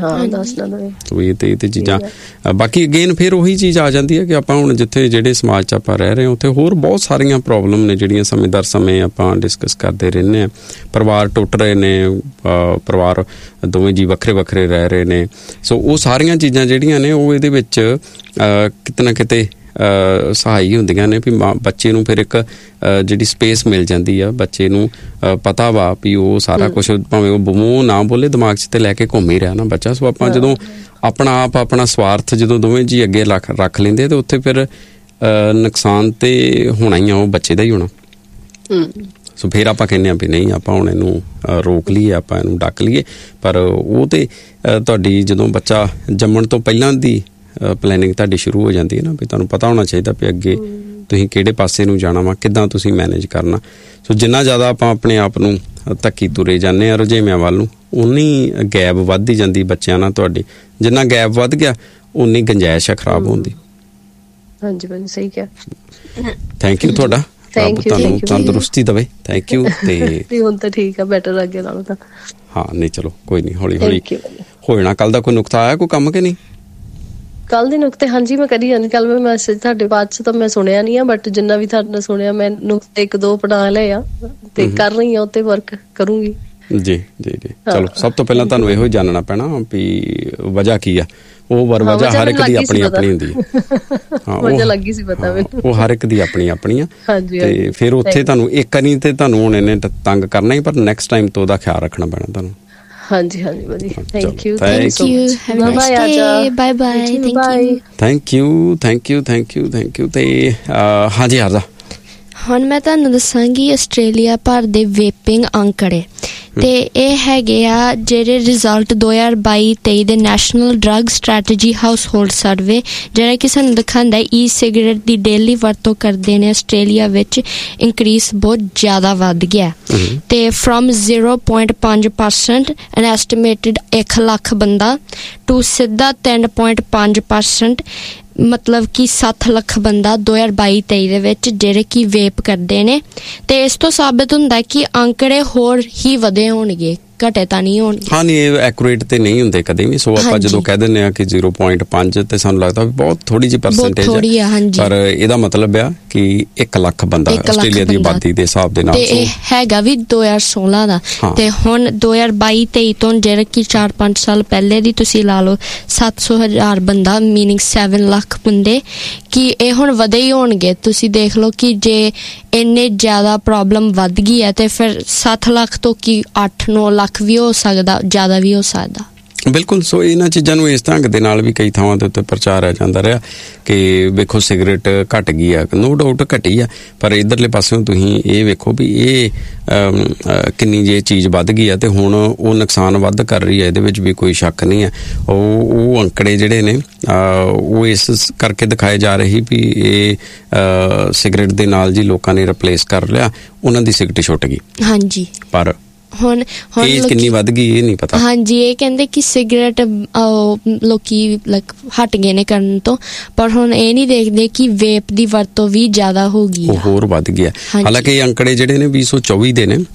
ਸੋ ਇਹ ਤੇ ਚੀਜ਼ਾਂ ਬਾਕੀ ਅਗੇਨ ਫਿਰ ਉਹੀ ਚੀਜ਼ ਆ ਜਾਂਦੀ ਹੈ ਕਿ ਆਪਾਂ ਹੁਣ ਜਿੱਥੇ ਜਿਹੜੇ ਸਮਾਜ 'ਚ ਆਪਾਂ ਰਹਿ ਰਹੇ ਹਾਂ ਉੱਥੇ ਹੋਰ ਬਹੁਤ ਸਾਰੀਆਂ ਪ੍ਰੋਬਲਮ ਨੇ ਜਿਹੜੀਆਂ ਸਮੇਂ ਦਰ ਸਮੇਂ ਆਪਾਂ ਡਿਸਕਸ ਕਰਦੇ ਰਹਿੰਦੇ ਹਾਂ। ਪਰਿਵਾਰ ਟੁੱਟ ਰਹੇ ਨੇ, ਪਰਿਵਾਰ ਦੋਵੇਂ ਜੀ ਵੱਖਰੇ ਵੱਖਰੇ ਰਹਿ ਰਹੇ ਨੇ। ਸੋ ਉਹ ਸਾਰੀਆਂ ਚੀਜ਼ਾਂ ਜਿਹੜੀਆਂ ਨੇ ਉਹ ਇਹਦੇ ਵਿੱਚ ਕਿਤੇ ਨਾ ਕਿਤੇ ਸਹਾਈ ਹੁੰਦੀਆਂ ਨੇ ਵੀ ਬੱਚੇ ਨੂੰ ਫਿਰ ਇੱਕ ਜਿਹੜੀ ਸਪੇਸ ਮਿਲ ਜਾਂਦੀ ਆ। ਬੱਚੇ ਨੂੰ ਪਤਾ ਵਾ ਵੀ ਉਹ ਸਾਰਾ ਕੁਛ ਭਾਵੇਂ ਉਹ ਮੂੰਹ ਨਾ ਬੋਲੇ ਦਿਮਾਗ 'ਚ ਤੇ ਲੈ ਕੇ ਘੁੰਮ ਹੀ ਰਿਹਾ ਨਾ ਬੱਚਾ। ਸੋ ਆਪਾਂ ਜਦੋਂ ਆਪਣਾ ਸਵਾਰਥ ਜਦੋਂ ਦੋਵੇਂ ਜੀ ਅੱਗੇ ਰੱਖ ਲੈਂਦੇ ਤੇ ਉੱਥੇ ਫਿਰ ਨੁਕਸਾਨ ਤੇ ਹੋਣਾ ਹੀ ਆ, ਉਹ ਬੱਚੇ ਦਾ ਹੀ ਹੋਣਾ। ਸੋ ਫਿਰ ਆਪਾਂ ਕਹਿੰਦੇ ਹਾਂ ਵੀ ਨਹੀਂ ਆਪਾਂ ਹੁਣ ਇਹਨੂੰ ਰੋਕ ਲਈਏ, ਆਪਾਂ ਇਹਨੂੰ ਡੱਕ ਲਈਏ। ਪਰ ਉਹ ਤੇ ਤੁਹਾਡੀ ਜਦੋਂ ਬੱਚਾ ਜੰਮਣ ਤੋਂ ਪਹਿਲਾਂ ਦੀ ਪਲੈਨਿੰਗ ਤੁਹਾਡੀ ਸ਼ੁਰੂ ਹੋ ਜਾਂਦੀ ਹੈ ਨਾ, ਵੀ ਤੁਹਾਨੂੰ ਪਤਾ ਹੋਣਾ ਚਾਹੀਦਾ ਵੀ ਅੱਗੇ ਤੁਸੀਂ ਕਿਹੜੇ ਪਾਸੇ ਨੂੰ ਜਾਣਾ ਵਾ, ਕਿੱਦਾਂ ਤੁਸੀਂ ਮੈਨੇਜ ਕਰਨਾ। ਸੋ ਜਿੰਨਾ ਜ਼ਿਆਦਾ ਆਪਾਂ ਆਪਣੇ ਆਪ ਨੂੰ ਧੱਕੀ ਤੁਰੇ ਜਾਂਦੇ ਹਾਂ ਰੁਝੇਵਿਆਂ ਵੱਲ ਨੂੰ, ਉਨੀ ਗੈਪ ਵੱਧਦੀ ਜਾਂਦੀ ਬੱਚਿਆਂ ਨਾਲ ਤੁਹਾਡੀ। ਜਿੰਨਾ ਗੈਪ ਵੱਧ ਗਿਆ ਉਨੀ ਗੁੰਜਾਇਸ਼ ਖਰਾਬ ਹੁੰਦੀ। ਹਾਂਜੀ ਭਾਜੀ ਸਹੀ ਕਿਹਾ। ਥੈਂਕ ਯੂ ਤੁਹਾਡਾ, ਤੁਹਾਨੂੰ ਤੰਦਰੁਸਤੀ ਦੇਵੇ। Thank you. ਤੇ ਹੁਣ ਤਾਂ ਠੀਕ ਆ, ਬੈਟਰ ਅੱਗੇ ਨਾਲੋਂ ਤਾਂ। ਹਾਂ ਨਹੀਂ ਚਲੋ ਕੋਈ ਨਹੀਂ, ਹੌਲੀ ਹੌਲੀ ਹੋ ਜਾਣਾ। ਕੱਲ ਦਾ ਕੋਈ ਨੁਕਤਾ ਆਇਆ ਕੋਈ ਕੰਮ ਕਿ ਨਹੀਂ? ਕੱਲ ਦੇ ਨੁਕਤੇ ਹਾਂਜੀ ਮੈਂ ਕਰੀ ਜਾਂਦੀ। ਕੱਲ ਮੈਂ ਮੈਸੇਜ ਤੁਹਾਡੇ ਬਾਅਦ ਚ ਤਾਂ ਮੈਂ ਸੁਣਿਆ ਨਹੀਂ ਆ, ਬਟ ਜਿੰਨਾ ਵੀ ਤੁਹਾਡੇ ਨਾਲ ਸੁਣਿਆ ਮੈਂ ਨੁਕਤੇ 1-2 ਬਣਾ ਲਏ ਆ ਤੇ ਕਰ ਰਹੀ ਆ, ਉੱਤੇ ਵਰਕ ਕਰੂੰਗੀ। ਜੀ ਜੀ ਜੀ। ਚਲੋ ਸਭ ਤੋਂ ਪਹਿਲਾਂ ਤੁਹਾਨੂੰ ਇਹੋ ਜਾਣਨਾ ਪੈਣਾ ਵੀ ਵਜ੍ਹਾ ਕੀ ਆ। ਉਹ ਵਜ੍ਹਾ ਹਰ ਇੱਕ ਦੀ ਆਪਣੀ ਆਪਣੀ ਹੁੰਦੀ ਹੈ। ਵਜ੍ਹਾ ਲੱਗੀ ਸੀ ਪਤਾ ਮੈਨੂੰ। ਉਹ ਹਰ ਇੱਕ ਦੀ ਆਪਣੀ ਆਪਣੀ ਆ। ਤੇ ਫਿਰ ਉੱਥੇ ਤੁਹਾਨੂੰ ਇੱਕ ਨਹੀਂ ਤੇ ਤੁਹਾਨੂੰ ਹੁਣ ਇਹਨੇ ਤੰਗ ਕਰਨਾ ਹੀ, ਪਰ ਨੈਕਸਟ ਟਾਈਮ ਤੋਂ ਉਹਦਾ ਖਿਆਲ ਰੱਖਣਾ ਪੈਣਾ ਤੁਹਾਨੂੰ। ਹਾਂਜੀ ਹਾਂਜੀ ਵਧੀਆ। Thank you thank you. Have a nice day. Bye bye. Thank you thank you thank you thank you. ਤੇ ਹਾਂਜੀ ਹਰਦਾ, ਹੁਣ ਮੈਂ ਤੁਹਾਨੂੰ ਦੱਸਾਂਗੀ ਆਸਟ੍ਰੇਲੀਆ ਭਰ ਦੇ ਵੇਪਿੰਗ ਅੰਕੜੇ। ਤੇ ਇਹ ਹੈਗੇ ਆ ਜਿਹੜੇ ਰਿਜ਼ਲਟ 2022-23 ਦੇ national drug strategy house hold survey, ਜਿਹੜਾ ਕਿ ਸਾਨੂੰ ਦਿਖਾਉਂਦਾ ਈ ਸਿਗਰਟ ਦੀ ਡੇਲੀ ਵਰਤੋਂ ਕਰਦੇ ਨੇ ਆਸਟ੍ਰੇਲੀਆ ਵਿੱਚ ਇਨਕਰੀਸ ਬਹੁਤ ਜ਼ਿਆਦਾ ਵੱਧ ਗਿਆ। ਤੇ ਫਰੋਮ 0.5% ਐਨ ਐਸਟੀਮੇਟਡ 1 ਲੱਖ ਬੰਦਾ ਟੂ ਸਿੱਧਾ 3.5%, ਮਤਲਬ ਕਿ 7 ਲੱਖ ਬੰਦਾ 2022-23 ਦੇ ਵਿੱਚ ਜਿਹੜੇ ਕਿ ਵੇਪ ਕਰਦੇ ਨੇ। ਤੇ ਇਸ ਤੋਂ ਸਾਬਿਤ ਹੁੰਦਾ ਕਿ ਅੰਕੜੇ ਹੋਰ ਹੀ ਵਧੇ ਹੋਣਗੇ, ਘਟੇ ਤਾਂ ਨਹੀਂ ਹੋਣਗੇ। ਹਾਂ ਨਹੀਂ, ਇਹ ਐਕੂਰੇਟ ਤੇ ਨਹੀਂ ਹੁੰਦੇ ਕਦੇ ਵੀ। ਸੋ ਆਪਾਂ ਜਦੋਂ ਕਹਿ ਦਿੰਦੇ ਆ ਕਿ 0.5 ਤੇ ਸਾਨੂੰ ਲੱਗਦਾ ਵੀ ਬਹੁਤ ਥੋੜੀ ਜਿਹੀ ਪਰਸੈਂਟੇਜ ਹੈ, ਪਰ ਇਹਦਾ ਮਤਲਬ ਆ ਕਿ 1 ਲੱਖ ਬੰਦਾ ਆਸਟ੍ਰੇਲੀਆ ਦੀ ਆਬਾਦੀ ਦੇ ਹਿਸਾਬ ਦੇ ਨਾਲ। ਤੇ ਇਹ ਹੈਗਾ ਵੀ 2016 ਦਾ। ਤੇ ਹੁਣ 2022-23 ਤੋਂ ਜਿਹੜਾ ਕਿ 4-5 ਸਾਲ ਪਹਿਲੇ ਦੀ ਤੁਸੀਂ ਲਾ ਲਓ 700,000 ਬੰਦਾ, ਮੀਨਿੰਗ 7 ਲੱਖ ਬੰਦੇ, ਕਿ ਇਹ ਹੁਣ ਵਧੇ ਹੀ ਹੋਣਗੇ। ਤੁਸੀਂ ਦੇਖ ਲਓ ਕਿ ਜੇ ਇੰਨੇ ਜ਼ਿਆਦਾ ਪ੍ਰੋਬਲਮ ਵੱਧ ਗਈ ਹੈ ਤੇ ਫਿਰ 7 ਲੱਖ ਤੋਂ ਕੀ 8-9 ਲੱਖ ਵੀ ਹੋ ਸਕਦਾ, ਜ਼ਿਆਦਾ ਵੀ ਹੋ ਸਕਦਾ। ਬਿਲਕੁਲ। ਸੋ ਇਹਨਾਂ ਚੀਜ਼ਾਂ ਨੂੰ ਇਸ ਢੰਗ ਦੇ ਨਾਲ ਵੀ ਕਈ ਥਾਵਾਂ ਦੇ ਉੱਤੇ ਪ੍ਰਚਾਰਿਆ ਜਾਂਦਾ ਰਿਹਾ ਕਿ ਵੇਖੋ ਸਿਗਰਟ ਘਟ ਗਈ ਆ। ਨੋ ਡਾਊਟ ਘਟੀ ਆ, ਪਰ ਇਧਰਲੇ ਪਾਸਿਓਂ ਤੁਸੀਂ ਇਹ ਵੇਖੋ ਵੀ ਇਹ ਕਿੰਨੀ ਜੇ ਚੀਜ਼ ਵੱਧ ਗਈ ਆ ਤੇ ਹੁਣ ਉਹ ਨੁਕਸਾਨ ਵੱਧ ਕਰ ਰਹੀ ਹੈ, ਇਹਦੇ ਵਿੱਚ ਵੀ ਕੋਈ ਸ਼ੱਕ ਨਹੀਂ ਹੈ। ਉਹ ਅੰਕੜੇ ਜਿਹੜੇ ਨੇ ਉਹ ਇਸ ਕਰਕੇ ਦਿਖਾਏ ਜਾ ਰਹੇ ਵੀ ਇਹ ਸਿਗਰਟ ਦੇ ਨਾਲ ਜੀ ਲੋਕਾਂ ਨੇ ਰਿਪਲੇਸ ਕਰ ਲਿਆ, ਉਹਨਾਂ ਦੀ ਸਿਗਰਟ ਛੁੱਟ ਗਈ। ਹਾਂਜੀ, ਪਰ ਹੁਣ ਕਿੰਨੀ ਵੱਧ ਗਈ ਇਹ ਨਹੀਂ ਪਤਾ। ਹਾਂਜੀ, ਇਹ ਕਹਿੰਦੇ ਕਿ ਸਿਗਰਟ ਲੋਕੀ ਹਟ ਗਏ ਨੇ ਕਰਨ ਤੋਂ, ਪਰ ਹੁਣ ਇਹ ਨਹੀਂ ਦੇਖਦੇ ਕਿ ਵੇਪ ਦੀ ਵਰਤੋਂ ਵੀ ਜ਼ਿਆਦਾ ਹੋ ਗਈ, ਉਹ ਹੋਰ ਵੱਧ ਗਿਆ। ਹਾਲਾਂਕਿ ਇਹ ਅੰਕੜੇ ਜਿਹੜੇ ਨੇ 2024 ਦੇ ਨੇ,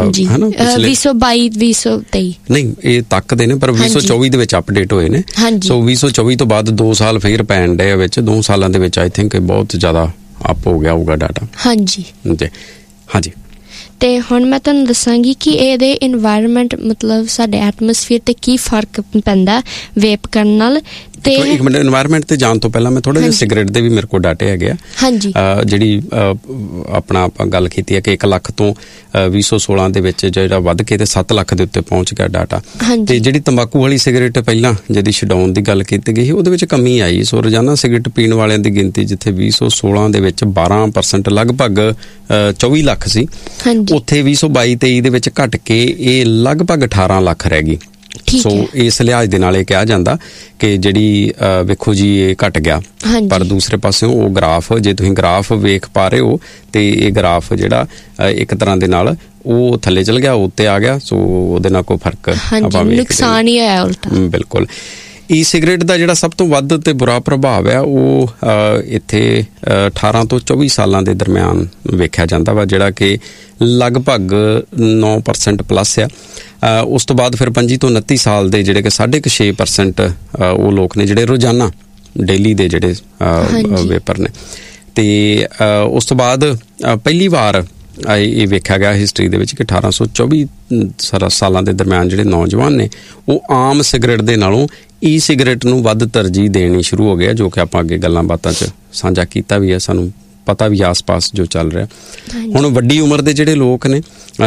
2022-2023 ਨਹੀਂ ਇਹ ਤੱਕ ਦੇ ਨੇ, ਪਰ 2024 ਦੇ ਵਿੱਚ ਅਪਡੇਟ ਹੋਏ ਨੇ। ਸੋ 2024 ਤੋਂ ਬਾਅਦ 2 ਸਾਲ ਫਿਰ ਪੈਣ ਡਏ ਵਿੱਚ, 2 ਸਾਲਾਂ ਦੇ ਵਿੱਚ ਆਈ ਥਿੰਕ ਬਹੁਤ ਜ਼ਿਆਦਾ ਅਪ ਹੋ ਗਿਆ ਹੋਊਗਾ ਡਾਟਾ। ਹਾਂਜੀ ਹਾਂਜੀ। ਤੇ ਹੁਣ ਮੈਂ ਤੁਹਾਨੂੰ ਦੱਸਾਂਗੀ ਕਿ ਇਹਦੇ ਇਨਵਾਇਰਨਮੈਂਟ, ਮਤਲਬ ਸਾਡੇ ਐਟਮੋਸਫੀਅਰ ਤੇ ਕੀ ਫਰਕ ਪੈਂਦਾ ਵੇਪ ਕਰਨ ਨਾਲ। ਤੇ ਇੱਕ ਮਿੰਟ, ਇਨਵਾਇਰਨਮੈਂਟ ਤੇ ਜਾਣ ਤੋਂ ਪਹਿਲਾਂ ਮੈਂ ਥੋੜਾ ਜਿਹਾ ਸਿਗਰਟ ਦੇ ਵੀ ਮੇਰੇ ਕੋਲ ਡਾਟੇ ਹੈਗੇ ਆ। ਹਾਂਜੀ, ਜਿਹੜੀ ਆਪਣਾ ਆਪਾਂ ਗੱਲ ਕੀਤੀ ਹੈ ਕਿ 1 ਲੱਖ ਤੋਂ 2016 ਦੇ ਵਿੱਚ ਜਿਹੜਾ ਵੱਧ ਕੇ ਤੇ 7 ਲੱਖ ਦੇ ਉੱਤੇ ਪਹੁੰਚ ਗਿਆ ਡਾਟਾ। ਤੇ ਜਿਹੜੀ ਤੰਬਾਕੂ ਵਾਲੀ ਸਿਗਰਟ ਪਹਿਲਾਂ ਜਿਹਦੀ ਛਡਾਉਣ ਦੀ ਗੱਲ ਕੀਤੀ ਗਈ ਸੀ, ਉਹਦੇ ਵਿੱਚ ਕਮੀ ਆਈ। ਸੋ ਰੋਜ਼ਾਨਾ ਸਿਗਰਟ ਪੀਣ ਵਾਲਿਆਂ ਦੀ ਗਿਣਤੀ ਜਿੱਥੇ 2016 ਦੇ ਵਿੱਚ 12% ਲਗਭਗ 24 ਲੱਖ ਸੀ, ਉੱਥੇ 2022-23 ਦੇ ਵਿੱਚ ਘਟ ਕੇ ਇਹ ਲਗਭਗ 18 ਲੱਖ ਰਹਿ ਗਈ। ਸੋ ਇਸ ਲਿਹਾਜ਼ ਦੇ ਨਾਲ ਇਹ ਕਿਹਾ ਜਾਂਦਾ ਕਿ ਜਿਹੜੀ ਵੇਖੋ ਜੀ ਇਹ ਘਟ ਗਿਆ, ਪਰ ਦੂਸਰੇ ਪਾਸਿਓਂ ਉਹ ਗ੍ਰਾਫ, ਜੇ ਤੁਸੀਂ ਗ੍ਰਾਫ ਵੇਖ ਪਾ ਰਹੇ ਹੋ ਤੇ ਇਹ ਗ੍ਰਾਫ ਜਿਹੜਾ ਇੱਕ ਤਰ੍ਹਾਂ ਦੇ ਨਾਲ ਉਹ ਥੱਲੇ ਚਲ ਗਿਆ, ਉੱਤੇ ਆ ਗਿਆ। ਸੋ ਉਹਦੇ ਨਾਲ ਕੋਈ ਫਰਕ ਆਪਾਂ ਨੁਕਸਾਨ ਹੀ ਆਇਆ ਉਲਟਾ। ਬਿਲਕੁਲ। ਈ ਸਿਗਰਟ ਦਾ ਜਿਹੜਾ ਸਭ ਤੋਂ ਵੱਧ ਤੇ ਬੁਰਾ ਪ੍ਰਭਾਵ ਹੈ ਉਹ ਇੱਥੇ 18 ਤੋਂ 24 ਸਾਲਾਂ ਦੇ ਦਰਮਿਆਨ ਵੇਖਿਆ ਜਾਂਦਾ ਵਾ, ਜਿਹੜਾ ਕਿ ਲਗਭਗ 9% ਪਲੱਸ ਆ। ਉਸ ਤੋਂ ਬਾਅਦ ਫਿਰ 25 ਤੋਂ 29 ਸਾਲ ਦੇ ਜਿਹੜੇ ਕਿ 6.5% ਉਹ ਲੋਕ ਨੇ ਜਿਹੜੇ ਰੋਜ਼ਾਨਾ ਡੇਲੀ ਦੇ ਜਿਹੜੇ ਵੇਪਰ ਨੇ। ਤੇ ਉਸ ਤੋਂ ਬਾਅਦ ਪਹਿਲੀ ਵਾਰ ਇਹ ਵੇਖਿਆ ਗਿਆ ਹਿਸਟਰੀ ਦੇ ਵਿੱਚ ਕਿ 1824 ਸਾਲਾਂ ਦੇ ਦਰਮਿਆਨ ਜਿਹੜੇ ਨੌਜਵਾਨ ਨੇ ਉਹ ਆਮ ਸਿਗਰਟ ਦੇ ਨਾਲੋਂ ਈ ਸਿਗਰਟ ਨੂੰ ਵੱਧ ਤਰਜੀਹ ਦੇਣੀ ਸ਼ੁਰੂ ਹੋ ਗਿਆ, ਜੋ ਕਿ ਆਪਾਂ ਅੱਗੇ ਗੱਲਾਂ ਬਾਤਾਂ 'ਚ ਸਾਂਝਾ ਕੀਤਾ ਵੀ ਹੈ, ਸਾਨੂੰ ਪਤਾ ਵੀ ਆਸ-ਪਾਸ ਜੋ ਚੱਲ ਰਿਹਾ। ਹੁਣ ਵੱਡੀ ਉਮਰ ਦੇ ਜਿਹੜੇ ਲੋਕ ਨੇ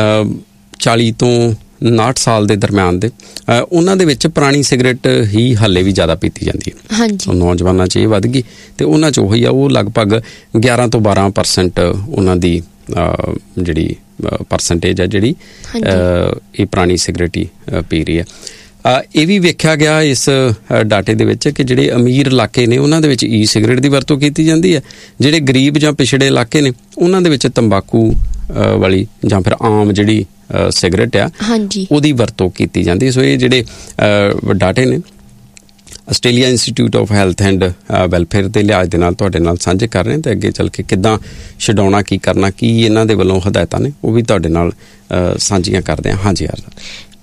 40 ਤੋਂ 59 ਸਾਲ ਦੇ ਦਰਮਿਆਨ ਦੇ, ਉਹਨਾਂ ਦੇ ਵਿੱਚ ਪੁਰਾਣੀ ਸਿਗਰਟ ਹੀ ਹਾਲੇ ਵੀ ਜ਼ਿਆਦਾ ਪੀਤੀ ਜਾਂਦੀ ਹੈ। ਨੌਜਵਾਨਾਂ 'ਚ ਇਹ ਵੱਧ ਗਈ ਤੇ ਉਹਨਾਂ 'ਚ ਉਹੀ ਆ, ਉਹ ਲਗਭਗ 11 ਤੋਂ 12% ਉਹਨਾਂ ਦੀ ਜਿਹੜੀ ਪਰਸੈਂਟੇਜ ਹੈ ਜਿਹੜੀ ਇਹ ਪੁਰਾਣੀ ਸਿਗਰਟ ਹੀ ਪੀ ਰਹੀ ਹੈ। ਇਹ ਵੀ ਵੇਖਿਆ ਗਿਆ ਇਸ ਡਾਟੇ ਦੇ ਵਿੱਚ ਕਿ ਜਿਹੜੇ ਅਮੀਰ ਇਲਾਕੇ ਨੇ ਉਹਨਾਂ ਦੇ ਵਿੱਚ ਈ ਸਿਗਰਟ ਦੀ ਵਰਤੋਂ ਕੀਤੀ ਜਾਂਦੀ ਹੈ, ਜਿਹੜੇ ਗਰੀਬ ਜਾਂ ਪਿਛੜੇ ਇਲਾਕੇ ਨੇ ਉਹਨਾਂ ਦੇ ਵਿੱਚ ਤੰਬਾਕੂ ਵਾਲੀ ਜਾਂ ਫਿਰ ਆਮ ਜਿਹੜੀ ਸਿਗਰਟ ਆ ਉਹਦੀ ਵਰਤੋਂ ਕੀਤੀ ਜਾਂਦੀ ਹੈ। ਸੋ ਇਹ ਜਿਹੜੇ ਡਾਟੇ ਨੇ Australia institute of health and welfare ਦੇ ਲਿਹਾਜ਼ ਦੇ ਨਾਲ ਤੁਹਾਡੇ ਨਾਲ ਸਾਂਝੇ ਕਰ ਰਹੇ ਹਾਂ, ਤੇ ਅੱਗੇ ਚੱਲ ਕੇ ਕਿੱਦਾਂ ਛਡਾਉਣਾ, ਕੀ ਕਰਨਾ, ਕੀ ਇਹਨਾਂ ਦੇ ਵੱਲੋਂ ਹਦਾਇਤਾਂ ਨੇ ਉਹ ਵੀ ਤੁਹਾਡੇ ਨਾਲ ਸਾਂਝੀਆਂ ਕਰਦੇ ਹਾਂ। ਹਾਂਜੀ ਯਾਰ।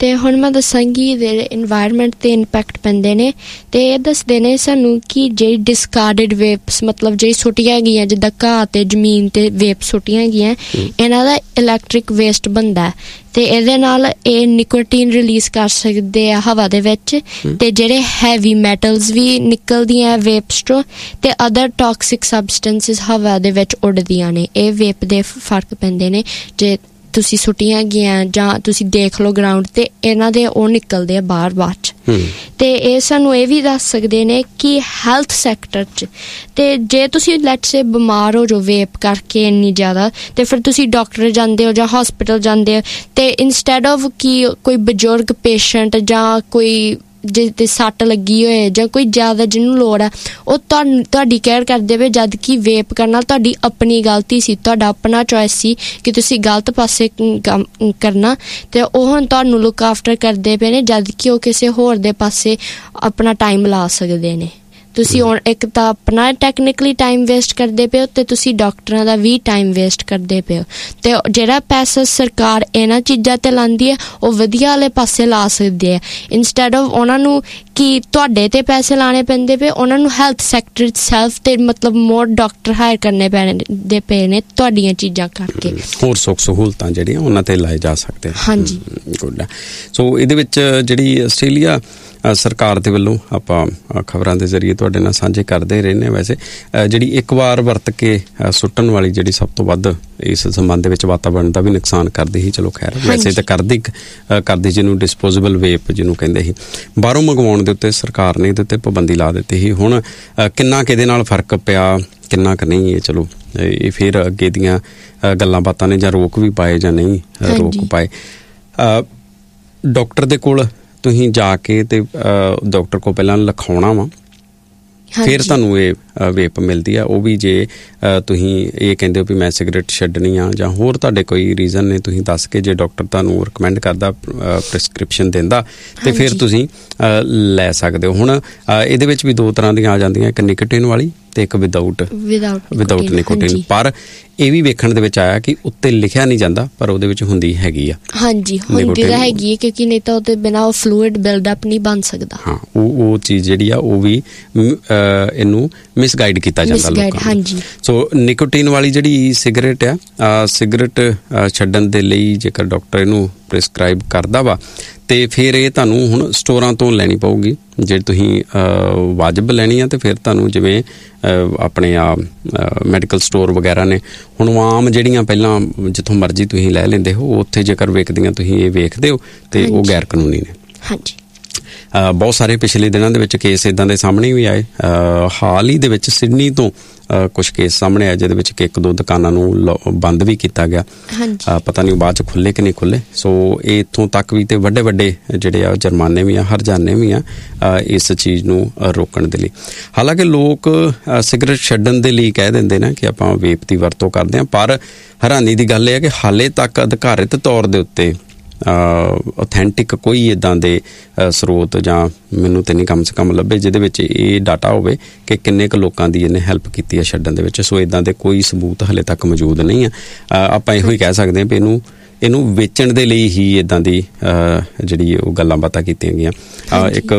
ਤੇ ਹੁਣ ਮੈਂ ਦੱਸਾਂਗੀ ਇਹਦੇ ਇਨਵਾਇਰਨਮੈਂਟ ਤੇ ਇੰਪੈਕਟ ਪੈਂਦੇ ਨੇ। ਤੇ ਇਹ ਦੱਸਦੇ ਨੇ ਸਾਨੂੰ ਕਿ ਜਿਹੜੀ ਡਿਸਕਾਰਡਡ ਵੇਪਸ, ਮਤਲਬ ਜਿਹੜੀ ਸੁੱਟੀਆਂ ਗਈਆਂ ਜਿੱਦਾਂ ਘਾਹ ਤੇ ਜ਼ਮੀਨ ਤੇ ਵੇਪ ਸੁੱਟੀਆਂ ਗਈਆਂ, ਇਹਨਾਂ ਦਾ ਇਲੈਕਟ੍ਰਿਕ ਵੇਸਟ ਬਣਦਾ ਤੇ ਇਹਦੇ ਨਾਲ ਇਹ ਨਿਕੋਟੀਨ ਰਿਲੀਜ਼ ਕਰ ਸਕਦੇ ਆ ਹਵਾ ਦੇ ਵਿੱਚ। ਤੇ ਜਿਹੜੇ ਹੈਵੀ ਮੈਟਲਸ ਵੀ ਨਿਕਲਦੀਆਂ ਵੇਪਸ ਤੋਂ, ਤੇ ਅਦਰ ਟੌਕਸਿਕ ਸਬਸਟੈਂਸਿਸ ਹਵਾ ਦੇ ਵਿੱਚ ਉੱਡਦੀਆਂ ਨੇ। ਇਹ ਵੇਪ ਦੇ ਫਰਕ ਪੈਂਦੇ ਨੇ। ਜੇ ਤੁਸੀਂ ਸੁੱਟੀਆਂ ਗਈਆਂ ਜਾਂ ਤੁਸੀਂ ਦੇਖ ਲਓ ਗਰਾਊਂਡ ਤੇ, ਇਹਨਾਂ ਦੇ ਉਹ ਨਿਕਲਦੇ ਆ ਬਾਹਰ ਬਾਅਦ 'ਚ। ਤੇ ਇਹ ਸਾਨੂੰ ਇਹ ਵੀ ਦੱਸ ਸਕਦੇ ਨੇ ਕਿ ਹੈਲਥ ਸੈਕਟਰ 'ਚ, ਤੇ ਜੇ ਤੁਸੀਂ ਲੈਟਸ ਸੇ ਬਿਮਾਰ ਹੋ ਜਾਓ ਵੇਪ ਕਰਕੇ ਇੰਨੀ ਜ਼ਿਆਦਾ, ਤੇ ਫਿਰ ਤੁਸੀਂ ਡਾਕਟਰ ਜਾਂਦੇ ਹੋ ਜਾਂ ਹਸਪੀਟਲ ਜਾਂਦੇ ਹੋ, ਤੇ ਇੰਸਟੈਡ ਆਫ ਕਿ ਕੋਈ ਬਜ਼ੁਰਗ ਪੇਸ਼ੈਂਟ ਜਾਂ ਕੋਈ ਜਿਹਦੇ ਸੱਟ ਲੱਗੀ ਹੋਏ ਜਾਂ ਕੋਈ ਜ਼ਿਆਦਾ ਜਿਹਨੂੰ ਲੋੜ ਆ, ਉਹ ਤੁਹਾਡੀ ਕੇਅਰ ਕਰਦੇ ਪਏ, ਜਦ ਕਿ ਵੇਪ ਕਰਨਾ ਤੁਹਾਡੀ ਆਪਣੀ ਗਲਤੀ ਸੀ, ਤੁਹਾਡਾ ਆਪਣਾ ਚੋਇਸ ਸੀ ਕਿ ਤੁਸੀਂ ਗਲਤ ਪਾਸੇ ਕਰਨਾ, ਤੇ ਉਹ ਹੁਣ ਤੁਹਾਨੂੰ ਲੁੱਕ ਆਫਟਰ ਕਰਦੇ ਪਏ ਨੇ, ਜਦ ਕਿ ਉਹ ਕਿਸੇ ਹੋਰ ਦੇ ਪਾਸੇ ਆਪਣਾ ਟਾਈਮ ਲਾ ਸਕਦੇ ਨੇ। ਤੁਸੀਂ ਹੁਣ ਇੱਕ ਤਾਂ ਆਪਣਾ ਟੈਕਨੀਕਲੀ ਟਾਈਮ ਵੇਸਟ ਕਰਦੇ ਪਏ ਹੋ, ਤੇ ਤੁਸੀਂ ਡਾਕਟਰਾਂ ਦਾ ਵੀ ਟਾਈਮ ਵੇਸਟ ਕਰਦੇ ਪਏ ਹੋ। ਤੇ ਜਿਹੜਾ ਪੈਸਾ ਸਰਕਾਰ ਇਹਨਾਂ ਚੀਜ਼ਾਂ ਤੇ ਲਾਉਂਦੀ ਹੈ, ਉਹ ਵਧੀਆ ਵਾਲੇ ਪਾਸੇ ਲਾ ਸਕਦੇ ਆ, ਇੰਸਟੈਡ ਆਫ ਉਹਨਾਂ ਨੂੰ ਕਿ ਤੁਹਾਡੇ ਤੇ ਪੈਸੇ ਲਾਣੇ ਪੈਂਦੇ ਪਏ, ਉਹਨਾਂ ਨੂੰ ਹੈਲਥ ਸੈਕਟਰ ਸੈਲਫ ਤੇ ਮਤਲਬ ਮੋਰ ਡਾਕਟਰ ਹਾਇਰ ਕਰਨੇ ਪੈਂਦੇ ਪਏ ਨੇ ਤੁਹਾਡੀਆਂ ਚੀਜ਼ਾਂ ਕਰਕੇ। ਹੋਰ ਸੁੱਖ ਸਹੂਲਤਾਂ ਜਿਹੜੀਆਂ ਉਹਨਾਂ ਤੇ ਲਾਏ ਜਾ ਸਕਦੇ ਆ। ਹਾਂਜੀ, ਗੁੱਡ। ਸੋ ਇਹਦੇ ਵਿੱਚ ਜਿਹੜੀ ਆਸਟ੍ਰੇਲੀਆ ਸਰਕਾਰ ਦੇ ਵੱਲੋਂ ਆਪਾਂ ਖਬਰਾਂ ਦੇ ਜ਼ਰੀਏ ਤੁਹਾਡੇ ਨਾਲ ਸਾਂਝੇ ਕਰਦੇ ਰਹਿੰਦੇ ਹਾਂ। ਵੈਸੇ ਜਿਹੜੀ ਇੱਕ ਵਾਰ ਵਰਤ ਕੇ ਸੁੱਟਣ ਵਾਲੀ ਜਿਹੜੀ ਸਭ ਤੋਂ ਵੱਧ ਇਸ ਸੰਬੰਧ ਦੇ ਵਿੱਚ ਵਾਤਾਵਰਣ ਦਾ ਵੀ ਨੁਕਸਾਨ ਕਰਦੀ ਸੀ, ਚਲੋ ਖੈਰ ਵੈਸੇ ਤਾਂ ਕਰਦੀ ਜਿਹਨੂੰ ਡਿਸਪੋਜ਼ੇਬਲ ਵੇਪ ਜਿਹਨੂੰ ਕਹਿੰਦੇ ਸੀ, ਬਾਹਰੋਂ ਮੰਗਵਾਉਣ ਦੇ ਉੱਤੇ ਸਰਕਾਰ ਨੇ ਇਹਦੇ ਉੱਤੇ ਪਾਬੰਦੀ ਲਾ ਦਿੱਤੀ ਸੀ। ਹੁਣ ਕਿੰਨਾ ਕੁ ਇਹਦੇ ਨਾਲ ਫਰਕ ਪਿਆ, ਕਿੰਨਾ ਕੁ ਨਹੀਂ, ਇਹ ਚਲੋ ਇਹ ਫਿਰ ਅੱਗੇ ਦੀਆਂ ਗੱਲਾਂ ਬਾਤਾਂ ਨੇ, ਜਾਂ ਰੋਕ ਵੀ ਪਾਏ ਜਾਂ ਨਹੀਂ ਰੋਕ ਪਾਏ। ਡਾਕਟਰ ਦੇ ਕੋਲ ਤੁਸੀਂ ਜਾ ਕੇ ਤੇ ਡਾਕਟਰ ਕੋਲ ਪਹਿਲਾਂ ਲਿਖਾਉਣਾ ਵਾ, ਫਿਰ ਤੁਹਾਨੂੰ ਇਹ ਵੇਪ ਮਿਲਦੀ ਆ। ਉਹ ਵੀ ਜੇ ਤੁਸੀਂ ਇਹ ਕਹਿੰਦੇ ਹੋ ਵੀ ਮੈਂ ਸਿਗਰਟ ਛੱਡਣੀ ਆ, ਜਾਂ ਹੋਰ ਤੁਹਾਡੇ ਕੋਈ ਰੀਜ਼ਨ ਨੇ, ਤੁਸੀਂ ਦੱਸ ਕੇ ਜੇ ਡਾਕਟਰ ਤੁਹਾਨੂੰ ਰਿਕਮੈਂਡ ਕਰਦਾ, ਪ੍ਰਿਸਕ੍ਰਿਪਸ਼ਨ ਦਿੰਦਾ, ਤੇ ਫਿਰ ਤੁਸੀਂ ਲੈ ਸਕਦੇ ਹੋ। ਹੁਣ ਇਹਦੇ ਵਿੱਚ ਵੀ ਦੋ ਤਰ੍ਹਾਂ ਦੀਆਂ ਆ ਜਾਂਦੀਆਂ, ਇੱਕ ਨਿਕੋਟਿਨ ਵਾਲੀ ਤੇ ਇੱਕ ਵਿਦਆਊਟ ਨਿਕੋਟਿਨ। ਪਰ ਇਹ ਵੀ ਵੇਖਣ ਦੇ ਵਿੱਚ ਆਇਆ ਕਿ ਉੱਤੇ ਲਿਖਿਆ ਨਹੀਂ ਜਾਂਦਾ, ਪਰ ਉਹਦੇ ਵਿੱਚ ਹੁੰਦੀ ਹੈਗੀ ਆ। ਹਾਂਜੀ, ਹੁੰਦੀ ਤਾਂ ਹੈਗੀ ਹੈ, ਕਿਉਂਕਿ ਨਹੀਂ ਤਾਂ ਉਹਦੇ ਬਿਨਾਂ ਉਹ ਫਲੂਇਡ ਬਿਲਡਅਪ ਨਹੀਂ ਬਣ ਸਕਦਾ। ਹਾਂ, ਉਹ ਚੀਜ਼ ਜਿਹੜੀ ਆ ਉਹ ਵੀ ਇਹਨੂੰ ਮਿਸਗਾਈਡ ਕੀਤਾ ਜਾਂਦਾ ਲੋਕਾਂ ਨੂੰ। ਸੋ ਨਿਕੋਟਿਨ ਵਾਲੀ ਜਿਹੜੀ ਸਿਗਰਟ ਆ, ਸਿਗਰਟ ਛੱਡਣ ਦੇ ਲਈ ਜੇਕਰ ਡਾਕਟਰ ਇਹਨੂੰ ਪ੍ਰਿਸਕ੍ਰਾਈਬ ਕਰਦਾ ਵਾ, ਤੇ ਫਿਰ ਇਹ ਤੁਹਾਨੂੰ ਹੁਣ ਸਟੋਰਾਂ ਤੋਂ ਲੈਣੀ ਪਊਗੀ। ਜੇ ਤੁਸੀਂ ਵਾਜਬ ਲੈਣੀ ਆ, ਤੇ ਫਿਰ ਤੁਹਾਨੂੰ ਜਿਵੇਂ ਆਪਣੇ ਮੈਡੀਕਲ ਸਟੋਰ ਵਗੈਰਾ ਨੇ, ਹੁਣ ਆਮ ਜਿਹੜੀਆਂ ਪਹਿਲਾਂ ਜਿੱਥੋਂ ਮਰਜ਼ੀ ਤੁਸੀਂ ਲੈ ਲੈਂਦੇ ਹੋ, ਉੱਥੇ ਜੇਕਰ ਵੇਖਦੀਆਂ ਤੁਸੀਂ ਇਹ ਵੇਖਦੇ ਹੋ, ਤੇ ਉਹ ਗੈਰ ਕਾਨੂੰਨੀ ਨੇ। ਹਾਂਜੀ, ਬਹੁਤ ਸਾਰੇ ਪਿਛਲੇ ਦਿਨਾਂ ਦੇ ਵਿੱਚ ਕੇਸ ਇੱਦਾਂ ਦੇ ਸਾਹਮਣੇ ਵੀ ਆਏ। ਹਾਲ ਹੀ ਦੇ ਵਿੱਚ ਸਿਡਨੀ ਤੋਂ ਕੁਝ ਕੇਸ ਸਾਹਮਣੇ ਆਏ, ਜਿਹਦੇ ਵਿੱਚ ਕਿ ਇੱਕ ਦੋ ਦੁਕਾਨਾਂ ਨੂੰ ਬੰਦ ਵੀ ਕੀਤਾ ਗਿਆ। ਪਤਾ ਨਹੀਂ ਬਾਅਦ 'ਚ ਖੁੱਲ੍ਹੇ ਕਿ ਨਹੀਂ ਖੁੱਲ੍ਹੇ। ਸੋ ਇਹ ਇੱਥੋਂ ਤੱਕ ਵੀ, ਤੇ ਵੱਡੇ ਵੱਡੇ ਜਿਹੜੇ ਆ ਜੁਰਮਾਨੇ ਵੀ ਆ, ਹਰਜਾਨੇ ਵੀ ਆ ਇਸ ਚੀਜ਼ ਨੂੰ ਰੋਕਣ ਦੇ ਲਈ। ਹਾਲਾਂਕਿ ਲੋਕ ਸਿਗਰਟ ਛੱਡਣ ਦੇ ਲਈ ਕਹਿ ਦਿੰਦੇ ਨੇ ਕਿ ਆਪਾਂ ਵੇਪ ਦੀ ਵਰਤੋਂ ਕਰਦੇ ਹਾਂ, ਪਰ ਹੈਰਾਨੀ ਦੀ ਗੱਲ ਇਹ ਹੈ ਕਿ ਹਾਲੇ ਤੱਕ ਅਧਿਕਾਰਿਤ ਤੌਰ ਦੇ ਉੱਤੇ ਔਥੈਂਟਿਕ ਕੋਈ ਇੱਦਾਂ ਦੇ ਸਰੋਤ ਜਾਂ ਮੈਨੂੰ ਤੇ ਨਹੀਂ ਕਮ ਸੇ ਕਮ ਲੱਭੇ ਜਿਹਦੇ ਵਿੱਚ ਇਹ ਡਾਟਾ ਹੋਵੇ ਕਿ ਕਿੰਨੇ ਕੁ ਲੋਕਾਂ ਦੀ ਇਹਨੇ ਹੈਲਪ ਕੀਤੀ ਹੈ ਛੱਡਣ ਦੇ ਵਿੱਚ। ਸੋ ਇੱਦਾਂ ਦੇ ਕੋਈ ਸਬੂਤ ਹਾਲੇ ਤੱਕ ਮੌਜੂਦ ਨਹੀਂ ਆ। ਆਪਾਂ ਇਹੋ ਹੀ ਕਹਿ ਸਕਦੇ ਹਾਂ ਵੀ ਇਹਨੂੰ ਵੇਚਣ ਦੇ ਲਈ ਹੀ ਇੱਦਾਂ ਦੀ ਜਿਹੜੀ ਉਹ ਗੱਲਾਂ ਬਾਤਾਂ ਕੀਤੀਆਂ ਗਈਆਂ। ਇੱਕ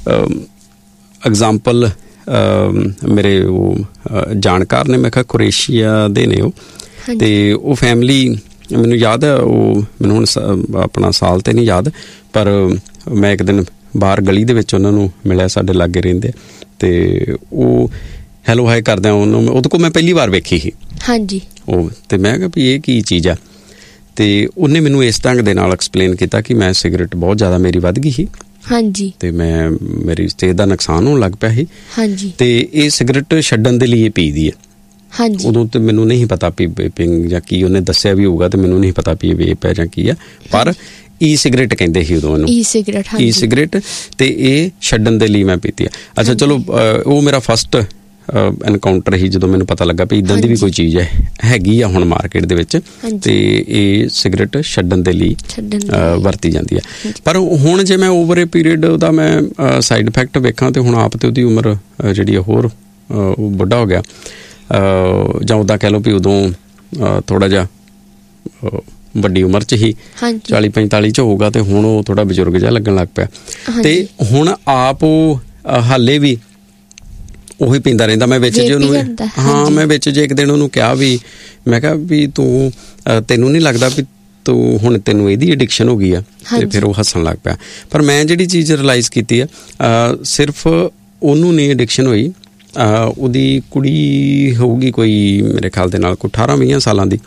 ਐਗਜ਼ਾਮਪਲ ਮੇਰੇ ਉਹ ਜਾਣਕਾਰ ਨੇ, ਮੈਂ ਕਿਹਾ ਕੁਰੇਸ਼ੀਆ ਦੇ ਨੇ ਉਹ, ਤੇ ਉਹ ਫੈਮਿਲੀ ਮੈਨੂੰ ਯਾਦ ਹੈ, ਉਹ ਮੈਨੂੰ ਹੁਣ ਆਪਣਾ ਸਾਲ ਤੇ ਨਹੀਂ ਯਾਦ, ਪਰ ਮੈਂ ਇੱਕ ਦਿਨ ਬਾਹਰ ਗਲੀ ਦੇ ਵਿੱਚ ਉਹਨਾਂ ਨੂੰ ਮਿਲਿਆ, ਸਾਡੇ ਲਾਗੇ ਰਹਿੰਦੇ, ਤੇ ਉਹ ਹੈਲੋ ਹਾਈ ਕਰਦਿਆਂ ਉਹਦੇ ਕੋਲ ਮੈਂ ਪਹਿਲੀ ਵਾਰ ਵੇਖੀ ਸੀ। ਹਾਂਜੀ, ਉਹ ਤੇ ਮੈਂ ਕਿਹਾ ਵੀ ਇਹ ਕੀ ਚੀਜ਼ ਆ, ਤੇ ਉਹਨੇ ਮੈਨੂੰ ਇਸ ਢੰਗ ਦੇ ਨਾਲ ਐਕਸਪਲੇਨ ਕੀਤਾ ਕਿ ਮੈਂ ਸਿਗਰਟ ਬਹੁਤ ਜ਼ਿਆਦਾ ਮੇਰੀ ਵੱਧ ਗਈ ਸੀ। ਹਾਂਜੀ, ਤੇ ਮੇਰੀ ਸਿਹਤ ਦਾ ਨੁਕਸਾਨ ਹੋਣ ਲੱਗ ਪਿਆ ਸੀ। ਹਾਂਜੀ, ਤੇ ਇਹ ਸਿਗਰਟ ਛੱਡਣ ਦੇ ਲਈ ਪੀਦੀ ਹੈ। ਹਾਂਜੀ, ਉਦੋਂ ਤੇ ਮੈਨੂੰ ਨਹੀਂ ਪਤਾ ਵੀ ਵੇਪਿੰਗ ਜਾਂ ਕੀ, ਉਹਨੇ ਦੱਸਿਆ ਵੀ ਹੋਊਗਾ, ਤੇ ਮੈਨੂੰ ਨਹੀਂ ਪਤਾ ਵੀ ਇਹ ਵੇਪ ਹੈ ਜਾਂ ਕੀ ਆ, ਪਰ ਈ ਸਿਗਰਟ ਕਹਿੰਦੇ ਸੀ ਉਦੋਂ ਇਹਨੂੰ, ਈ ਸਿਗਰਟ, ਤੇ ਇਹ ਛੱਡਣ ਦੇ ਲਈ ਮੈਂ ਪੀਤੀ ਆ। ਅੱਛਾ ਚਲੋ, ਉਹ ਮੇਰਾ ਫਸਟ ਐਨਕਾਊਂਟਰ ਸੀ ਜਦੋਂ ਮੈਨੂੰ ਪਤਾ ਲੱਗਾ ਵੀ ਇੱਦਾਂ ਦੀ ਵੀ ਕੋਈ ਚੀਜ਼ ਹੈਗੀ ਆ ਹੁਣ ਮਾਰਕੀਟ ਦੇ ਵਿੱਚ, ਤੇ ਇਹ ਸਿਗਰਟ ਛੱਡਣ ਦੇ ਲਈ ਵਰਤੀ ਜਾਂਦੀ ਹੈ। ਪਰ ਹੁਣ ਜੇ ਮੈਂ ਓਵਰ ਏ ਪੀਰੀਅਡ ਉਹਦਾ ਮੈਂ ਸਾਈਡ ਇਫੈਕਟ ਵੇਖਾਂ, ਤੇ ਹੁਣ ਆਪ ਤੇ ਉਹਦੀ ਉਮਰ ਜਿਹੜੀ ਹੋਰ ਉਹ ਬੁੱਢਾ ਹੋ ਗਿਆ, ਜਾਂ ਉੱਦਾਂ ਕਹਿ ਲਓ ਵੀ ਉਦੋਂ ਥੋੜ੍ਹਾ ਜਿਹਾ ਵੱਡੀ ਉਮਰ 'ਚ ਹੀ 40-45 'ਚ ਹੋਊਗਾ ਤੇ ਹੁਣ ਉਹ ਥੋੜਾ ਬਜ਼ੁਰਗ ਜਿਹਾ ਲੱਗਣ ਲੱਗ ਪਿਆ। ਤੇ ਹੁਣ ਆਪ ਉਹ ਹਾਲੇ ਵੀ ਉਹੀ ਪੀਂਦਾ ਰਹਿੰਦਾ। ਮੈਂ ਵਿੱਚ ਜੇ ਉਹਨੂੰ ਮੈਂ ਵਿੱਚ ਜੇ ਇੱਕ ਦਿਨ ਉਹਨੂੰ ਕਿਹਾ ਵੀ, ਮੈਂ ਕਿਹਾ ਵੀ ਤੂੰ ਤੈਨੂੰ ਨਹੀਂ ਲੱਗਦਾ ਵੀ ਤੂੰ ਹੁਣ ਤੈਨੂੰ ਇਹਦੀ ਐਡਿਕਸ਼ਨ ਹੋ ਗਈ ਆ? ਤੇ ਫਿਰ ਉਹ ਹੱਸਣ ਲੱਗ ਪਿਆ। ਪਰ ਮੈਂ ਜਿਹੜੀ ਚੀਜ਼ ਰਿਅਲਾਈਜ਼ ਕੀਤੀ ਆ, ਸਿਰਫ ਉਹਨੂੰ ਨਹੀਂ ਐਡਿਕਸ਼ਨ ਹੋਈ, ਉਹਦੀ ਕੁੜੀ ਹੋਊਗੀ ਕੋਈ ਮੇਰੇ ਖਿਆਲ ਦੇ ਨਾਲ ਕੋਈ 18-20 ਸਾਲਾਂ ਦੀ,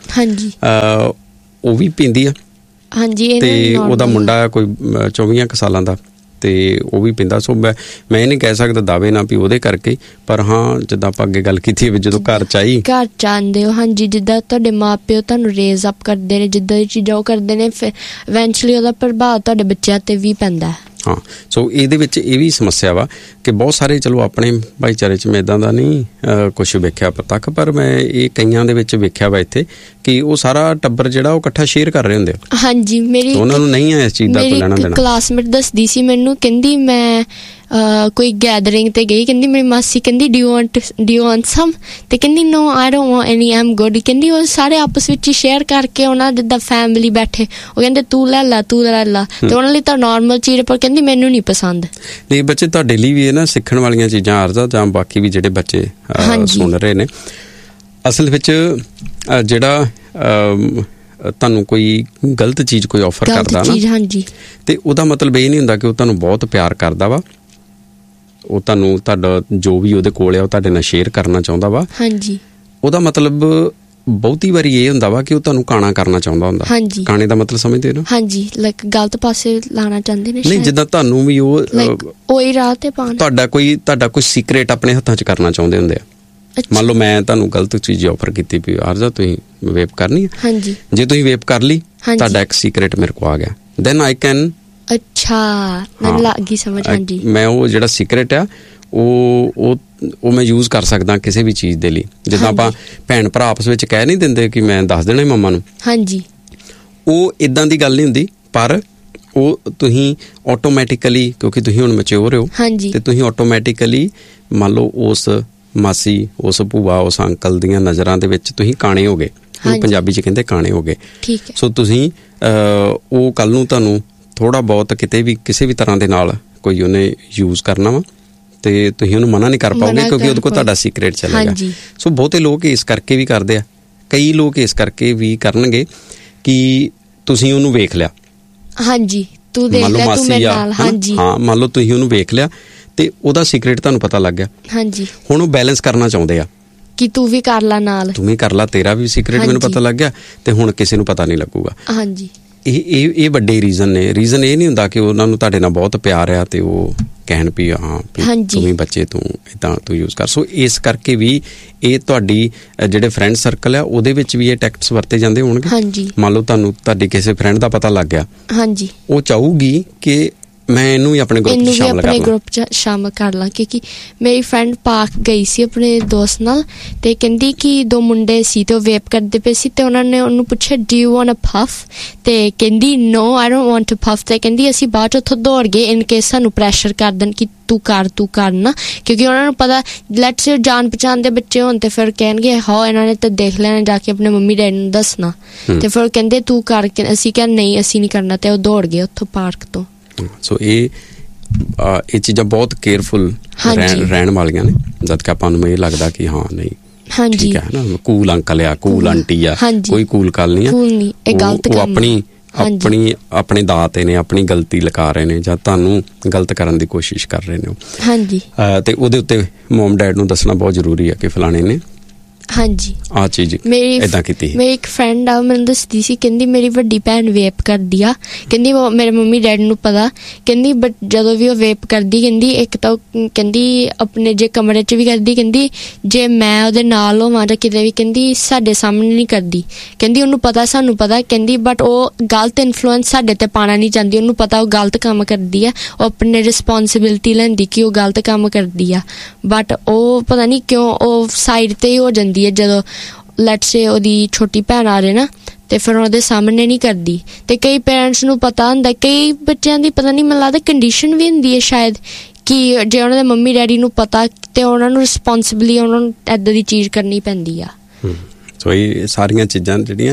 ਉਹ ਵੀ ਪੀਂਦੀ ਆ। ਤੇ ਉਹਦਾ ਮੁੰਡਾ ਕੋਈ 24 ਕੁ ਸਾਲਾਂ ਦਾ, ਤੇ ਉਹ ਵੀ ਪੀਂਦਾ। ਸੋ ਮੈਂ ਇਹ ਨਹੀਂ ਕਹਿ ਸਕਦਾ ਦਾਅਵੇ ਨਾਲ ਵੀ ਉਹਦੇ ਕਰਕੇ, ਪਰ ਹਾਂ ਜਿੱਦਾਂ ਆਪਾਂ ਅੱਗੇ ਗੱਲ ਕੀਤੀ ਵੀ ਜਦੋਂ ਘਰ ਚ ਆਉਂਦੇ ਹੋ, ਜਿੱਦਾਂ ਤੁਹਾਡੇ ਮਾਂ ਪਿਓ ਤੁਹਾਨੂੰ ਰੇਜ਼ ਅਪ ਕਰਦੇ ਨੇ, ਜਿੱਦਾਂ ਦੀ ਚੀਜ਼ਾਂ ਉਹ ਕਰਦੇ ਨੇ, ਫਿਰ ਇਵੈਂਚੁਅਲੀ ਉਹਦਾ ਪ੍ਰਭਾਵ ਤੁਹਾਡੇ ਬੱਚਿਆਂ ਤੇ ਵੀ ਪੈਂਦਾ। ਹਾਂ, ਸੋ ਇਹਦੇ ਵਿੱਚ ਇਹ ਵੀ ਸਮੱਸਿਆ ਵਾ ਕਿ ਬਹੁਤ ਸਾਰੇ, ਚਲੋ ਆਪਣੇ ਭਾਈਚਾਰੇ 'ਚ ਮੈਂ ਇੱਦਾਂ ਦਾ ਨਹੀਂ ਕੁਛ ਵੇਖਿਆ ਪ੍ਰਤੱਖ, ਪਰ ਮੈਂ ਇਹ ਕਈਆਂ ਦੇ ਵਿੱਚ ਵੇਖਿਆ ਵਾ ਇੱਥੇ ਕਿ ਉਹ ਸਾਰਾ ਟੱਬਰ ਜਿਹੜਾ ਉਹ ਇਕੱਠਾ ਸ਼ੇਅਰ ਕਰ ਰਹੇ ਹੁੰਦੇ ਆ। ਮੇਰੀ ਉਹਨਾਂ ਨੂੰ ਨਹੀਂ ਹੈ ਇਸ ਚੀਜ਼ ਦਾ ਕੋਈ ਲੈਣਾ ਦੇਣਾ। ਕਲਾਸਮੇਟ ਦੱਸਦੀ ਸੀ ਮੈਨੂੰ, ਕਹਿੰਦੀ ਮੈਂ ਕੋਈ ਗੈਦਰਿੰਗ ਤੇ ਗਈ, ਕਹਿੰਦੀ ਮੇਰੀ ਮਾਸੀ ਕਹਿੰਦੀ ਡੂ ਯੂ ਵਾਂਟ ਸਮ, ਤੇ ਕਹਿੰਦੀ ਨੋ I don't want any, I am good. ਕਹਿੰਦੀ ਉਹ ਸਾਰੇ ਆਪਸ ਵਿੱਚ ਹੀ ਸ਼ੇਅਰ ਕਰਕੇ, ਉਹਨਾਂ ਜਿੱਦਾਂ ਫੈਮਿਲੀ ਬੈਠੇ, ਉਹ ਕਹਿੰਦੇ ਤੂੰ ਲੈ ਲਾ ਤੇ ਉਹਨਾਂ ਲਈ ਤਾਂ ਨਾਰਮਲ ਚੀਜ਼, ਪਰ ਕਹਿੰਦੀ ਮੈਨੂੰ ਨਹੀਂ ਪਸੰਦ। ਨਹੀਂ ਬੱਚੇ, ਤੁਹਾਡੇ ਲਈ ਵੀ ਇਹ ਨਾ ਸਿੱਖਣ ਵਾਲੀਆਂ ਚੀਜ਼ਾਂ ਆਰਜ਼ਾ, ਜਾਂ ਬਾਕੀ ਵੀ ਜਿਹੜੇ ਬੱਚੇ ਸੁਣ ਰਹੇ ਨੇ, ਅਸਲ ਵਿੱਚ ਜਿਹੜਾ ਤੁਹਾਨੂੰ ਕੋਈ ਗਲਤ ਚੀਜ਼ ਕੋਈ ਆਫਰ ਕਰਦਾ ਨਾ, ਤੇ ਉਹਦਾ ਮਤਲਬ ਇਹ ਨਹੀਂ ਹੁੰਦਾ ਕਿ ਉਹ ਤੁਹਾਨੂੰ ਬਹੁਤ ਪਿਆਰ ਕਰਦਾ ਵਾ। ਉਹ ਤੁਹਾਨੂੰ ਤੁਹਾਡਾ ਜੋ ਵੀ ਉਹਦੇ ਕੋਲ ਆ ਉਹ ਤੁਹਾਡੇ ਨਾਲ ਸ਼ੇਅਰ ਕਰਨਾ ਚਾਹੁੰਦਾ ਵਾ। ਉਹਦਾ ਮਤਲਬ ਬਹੁਤੀ ਵਾਰੀ ਇਹ ਹੁੰਦਾ ਵਾ ਕਿ ਉਹ ਤੁਹਾਨੂੰ ਕਾਣਾ ਕਰਨਾ ਚਾਹੁੰਦਾ ਹੁੰਦਾ। ਕਾਣੇ ਦਾ ਮਤਲਬ ਸਮਝਦੇ ਹੋ ਨਾ? ਲਾਈਕ ਗਲਤ ਪਾਸੇ ਲਾਣਾ ਚਾਹੁੰਦੇ ਨੇ। ਨਹੀਂ, ਜਿੱਦਾਂ ਤੁਹਾਨੂੰ ਵੀ ਉਹੀ ਰਾਹ ਤੇ ਪਾਉਣ, ਤੁਹਾਡਾ ਕੋਈ ਸੀਕ੍ਰੇਟ ਆਪਣੇ ਹੱਥਾਂ 'ਚ ਕਰਨਾ ਚਾਹੁੰਦੇ ਹੁੰਦੇ ਆ। ਮੰਨ ਲਓ ਮੈਂ ਤੁਹਾਨੂੰ ਗਲਤ ਚੀਜ਼ ਆਫਰ ਕੀਤੀ ਵੀ ਆਰਜ਼ਾ ਤੁਸੀਂ ਵੇਪ ਕਰਨੀ ਹੈ, ਜੇ ਤੁਸੀਂ ਵੇਪ ਕਰ ਲਈ, ਤੁਹਾਡਾ ਇੱਕ ਸੀਕ੍ਰੇਟ ਮੇਰੇ ਕੋਲ ਆ ਗਿਆ, ਦੈਨ ਆਈ ਕੈਨ ਮੈਨੂੰ ਲੱਗ ਗਈ ਸਮਝ। ਮੈਂ ਉਹ ਜਿਹੜਾ ਸੀਕ੍ਰੇਟ ਆ ਉਹ ਮੈਂ ਯੂਜ਼ ਕਰ ਸਕਦਾ ਕਿਸੇ ਵੀ ਚੀਜ਼ ਦੇ ਲਈ। ਜਿੱਦਾਂ ਆਪਾਂ ਭੈਣ ਭਰਾ ਆਪਸ ਵਿੱਚ ਕਹਿ ਨਹੀਂ ਦਿੰਦੇ ਕਿ ਮੈਂ ਦੱਸ ਦੇਣਾ ਮੰਮਾ ਨੂੰ, ਉਹ ਇਦਾਂ ਦੀ ਗੱਲ ਨਹੀਂ ਹੁੰਦੀ, ਪਰ ਉਹ ਤੁਸੀਂ ਆਟੋਮੈਟਿਕਲੀ, ਕਿਉਂਕਿ ਤੁਸੀਂ ਹੁਣ ਮੈਚਿਓਰ ਹੋ, ਤੇ ਤੁਸੀਂ ਆਟੋਮੈਟਿਕਲੀ ਮੰਨ ਲਓ ਉਸ ਮਾਸੀ, ਉਸ ਭੂਆ, ਉਸ ਅੰਕਲ ਦੀਆਂ ਨਜ਼ਰਾਂ ਦੇ ਵਿੱਚ ਤੁਸੀਂ ਕਾਣੇ ਹੋ ਗਏ। ਪੰਜਾਬੀ 'ਚ ਕਹਿੰਦੇ ਕਾਣੇ ਹੋ ਗਏ। ਸੋ ਤੁਸੀਂ ਉਹ ਕੱਲ ਨੂੰ ਤੁਹਾਨੂੰ ਥੋੜਾ ਬਹੁਤ ਕਿਤੇ ਵੀ ਕਿਸੇ ਵੀ ਤਰ੍ਹਾਂ ਦੇ ਨਾਲ ਕੋਈ ਉਹਨੇ ਯੂਜ਼ ਕਰਨਾ ਵਾ, ਤੇ ਤੁਸੀਂ ਉਹਨੂੰ ਮਨਾ ਨਹੀਂ ਕਰ ਪਾਓਗੇ, ਕਿਉਂਕਿ ਉਹਦੇ ਕੋਲ ਤੁਹਾਡਾ ਸੀਕ੍ਰੇਟ ਚੱਲੇਗਾ। ਸੋ ਬਹੁਤੇ ਲੋਕ ਇਸ ਕਰਕੇ ਵੀ ਕਰਦੇ ਆ, ਕਈ ਲੋਕ ਇਸ ਕਰਕੇ ਵੀ ਕਰਨਗੇ ਕਿ ਤੁਸੀਂ ਉਹਨੂੰ ਵੇਖ ਲਿਆ, ਮੰਨ ਲਓ ਮਾਸੀ ਆ, ਹਾਂ ਮੰਨ ਲਓ ਤੁਸੀਂ ਉਹਨੂੰ ਵੇਖ ਲਿਆ ਤੇ ਉਹਦਾ ਸੀਕ੍ਰੇਟ ਤੁਹਾਨੂੰ ਪਤਾ ਲੱਗ ਗਿਆ। ਹੁਣ ਉਹ ਬੈਲੈਂਸ ਕਰਨਾ ਚਾਹੁੰਦੇ ਆ ਕਿ ਤੂੰ ਵੀ ਕਰ ਲਾ ਨਾਲ, ਤੂੰ ਵੀ ਕਰ ਲਾ, ਤੇਰਾ ਵੀ ਸੀਕ੍ਰੇਟ ਮੈਨੂੰ ਪਤਾ ਲੱਗ ਗਿਆ, ਤੇ ਹੁਣ ਕਿਸੇ ਨੂੰ ਪਤਾ ਨਹੀਂ ਲੱਗੂਗਾ। ਇਹ ਵੱਡੇ ਰੀਜ਼ਨ ਨੇ। ਰੀਜ਼ਨ ਇਹ ਨਹੀਂ ਹੁੰਦਾ ਕਿ ਉਹਨਾਂ ਨੂੰ ਤੁਹਾਡੇ ਨਾਲ ਬਹੁਤ ਪਿਆਰ ਆ ਤੇ ਉਹ ਕਹਿਣ ਵੀ ਹਾਂ ਤੂੰ ਵੀ ਬੱਚੇ ਤੂੰ ਇੱਦਾਂ ਤੂੰ ਯੂਜ਼ ਕਰ। ਸੋ ਇਸ ਕਰਕੇ ਵੀ ਇਹ ਤੁਹਾਡੀ ਜਿਹੜੇ ਫਰੈਂਡ ਸਰਕਲ ਆ ਉਹਦੇ ਵਿੱਚ ਵੀ ਇਹ ਟੈਕਟਸ ਵਰਤੇ ਜਾਂਦੇ ਹੋਣਗੇ। ਮੰਨ ਲਓ ਤੁਹਾਨੂੰ ਤੁਹਾਡੀ ਕਿਸੇ ਫਰੈਂਡ ਦਾ ਪਤਾ ਲੱਗ ਗਿਆ, ਉਹ ਚਾਹੂਗੀ ਕਿ ਮੈਂ ਇਹਨੂੰ ਵੀ ਆਪਣੇ ਗਰੁੱਪ 'ਚ ਸ਼ਾਮਲ ਕਰ ਲਾਂ, ਕਿਉਂਕਿ ਮੇਰੀ ਫਰੈਂਡ ਪਾਰਕ ਗਈ ਸੀ ਆਪਣੇ ਦੋਸਤ ਨਾਲ, ਤੇ ਕਹਿੰਦੀ ਕਿ 2 ਮੁੰਡੇ ਸੀ ਤੇ ਉਹ ਵੇਪ ਕਰਦੇ ਪਏ ਸੀ, ਤੇ ਉਹਨਾਂ ਨੇ ਉਹਨੂੰ ਪੁੱਛਿਆ do you want a puff, ਤੇ ਕਹਿੰਦੀ ਨੋ I don't want to puff. ਤੇ ਕਹਿੰਦੀ ਅਸੀਂ ਬਾਅਦ 'ਚ ਉੱਥੋਂ ਦੌੜ ਗਏ ਇਨ ਕੇਸ ਸਾਨੂੰ ਪ੍ਰੈਸ਼ਰ ਕਰ ਦੇਣ ਕਿ ਤੂੰ ਕਰ ਨਾ, ਕਿਉਂਕਿ ਉਹਨਾਂ ਨੂੰ ਪਤਾ ਲੈਟਸ ਜਾਣ ਪਛਾਣ ਦੇ ਬੱਚੇ ਹੋਣ ਤੇ ਫਿਰ ਕਹਿਣਗੇ ਹਾਂ ਇਹਨਾਂ ਨੇ ਤਾਂ ਦੇਖ ਲੈਣਾ, ਜਾ ਕੇ ਆਪਣੇ ਮੰਮੀ ਡੈਡੀ ਨੂੰ ਦੱਸਣਾ, ਤੇ ਫਿਰ ਕਹਿੰਦੇ ਤੂੰ ਕਰ, ਅਸੀਂ ਕਿਹਾ ਨਹੀਂ ਅਸੀਂ ਨਹੀਂ ਕਰਨਾ, ਤੇ ਉਹ ਦੌੜ ਗਏ ਉੱਥੋਂ ਪਾਰਕ ਤੋਂ। ਸੋ ਇਹ ਚੀਜ਼ਾਂ ਬਹੁਤ ਕੇਅਰਫੁਲ ਰਹਿਣ ਵਾਲੀਆਂ ਨੇ, ਜਦ ਕਿ ਆਪਾਂ ਨੂੰ ਇਹ ਲੱਗਦਾ ਕਿ ਹਾਂ ਨਹੀਂ ਠੀਕ ਹੈ ਨਾ, ਕੂਲ ਅੰਕਲ ਆ, ਕੂਲ ਆਂਟੀ ਆ, ਕੋਈ ਕੂਲ ਗੱਲ ਨਹੀਂ ਆ, ਉਹ ਆਪਣੇ ਦਾਤੇ ਨੇ, ਆਪਣੀ ਗਲਤੀ ਲੁਕਾ ਰਹੇ ਨੇ ਜਾਂ ਤੁਹਾਨੂੰ ਗਲਤ ਕਰਨ ਦੀ ਕੋਸ਼ਿਸ਼ ਕਰ ਰਹੇ ਨੇ। ਤੇ ਉਹਦੇ ਉੱਤੇ ਮਮ ਡੈਡ ਨੂੰ ਦੱਸਣਾ ਬਹੁਤ ਜ਼ਰੂਰੀ ਹੈ ਕਿ ਫਲਾਣੇ ਨੇ ਆਹ ਚੀਜ਼ ਏਦਾਂ ਕੀਤੀ। ਮੇਰੀ ਇੱਕ ਫਰੈਂਡ ਆ, ਮੈਨੂੰ ਦੱਸਦੀ ਸੀ, ਕਹਿੰਦੀ ਮੇਰੀ ਵੱਡੀ ਭੈਣ ਵੇਪ ਕਰਦੀ ਆ, ਕਹਿੰਦੀ ਮੇਰੇ ਮੰਮੀ ਡੈਡੀ ਨੂੰ ਪਤਾ, ਕਹਿੰਦੀ ਬਟ ਜਦੋਂ ਵੀ ਉਹ ਵੇਪ ਕਰਦੀ, ਕਹਿੰਦੀ ਇੱਕ ਤਾਂ ਕਹਿੰਦੀ ਆਪਣੇ ਜੇ ਕਮਰੇ 'ਚ ਵੀ ਕਰਦੀ, ਕਹਿੰਦੀ ਜੇ ਮੈਂ ਉਹਦੇ ਨਾਲ ਹੋਵਾਂ ਜਾਂ ਕਿਤੇ ਵੀ, ਕਹਿੰਦੀ ਸਾਡੇ ਸਾਹਮਣੇ ਨਹੀਂ ਕਰਦੀ, ਕਹਿੰਦੀ ਉਹਨੂੰ ਪਤਾ ਸਾਨੂੰ ਪਤਾ, ਕਹਿੰਦੀ ਬਟ ਉਹ ਗਲਤ ਇਨਫਲੂਐਂਸ ਸਾਡੇ ਤੇ ਪਾਉਣਾ ਨਹੀਂ ਚਾਹੁੰਦੀ, ਉਹਨੂੰ ਪਤਾ ਉਹ ਗਲਤ ਕੰਮ ਕਰਦੀ ਆ, ਉਹ ਆਪਣੇ ਰਿਸਪੋਂਸੀਬਿਲਿਟੀ ਲੈਂਦੀ ਕਿ ਉਹ ਗਲਤ ਕੰਮ ਕਰਦੀ ਆ, ਬਟ ਉਹ ਪਤਾ ਨਹੀਂ ਕਿਉਂ ਉਹ ਸਾਈਡ ਤੇ ਹੀ ਹੋ ਜਾਂਦੀ ਹੈ ਜਦੋਂ ਲੈਟਸ ਸੇ ਉਹਦੀ ਛੋਟੀ ਭੈਣ ਆ ਰਹੇ ਨਾ, ਤੇ ਫਿਰ ਉਹਦੇ ਸਾਹਮਣੇ ਨਹੀਂ ਕਰਦੀ। ਤੇ ਕਈ ਪੇਰੈਂਟਸ ਨੂੰ ਪਤਾ ਹੁੰਦਾ, ਕਈ ਬੱਚਿਆਂ ਦੀ ਪਤਾ ਨਹੀਂ, ਮੈਨੂੰ ਲੱਗਦਾ ਕੰਡੀਸ਼ਨ ਵੀ ਹੁੰਦੀ ਹੈ ਸ਼ਾਇਦ, ਕਿ ਜੇ ਉਹਨਾਂ ਦੇ ਮੰਮੀ ਡੈਡੀ ਨੂੰ ਪਤਾ ਤੇ ਉਹਨਾਂ ਨੂੰ ਰਿਸਪੋਂਸਿਬਲੀ ਉਹਨਾਂ ਨੂੰ ਏਦਾਂ ਦੀ ਚੀਜ਼ ਕਰਨੀ ਪੈਂਦੀ ਆ। ਸੋ ਇਹ ਸਾਰੀਆਂ ਚੀਜ਼ਾਂ ਜਿਹੜੀਆਂ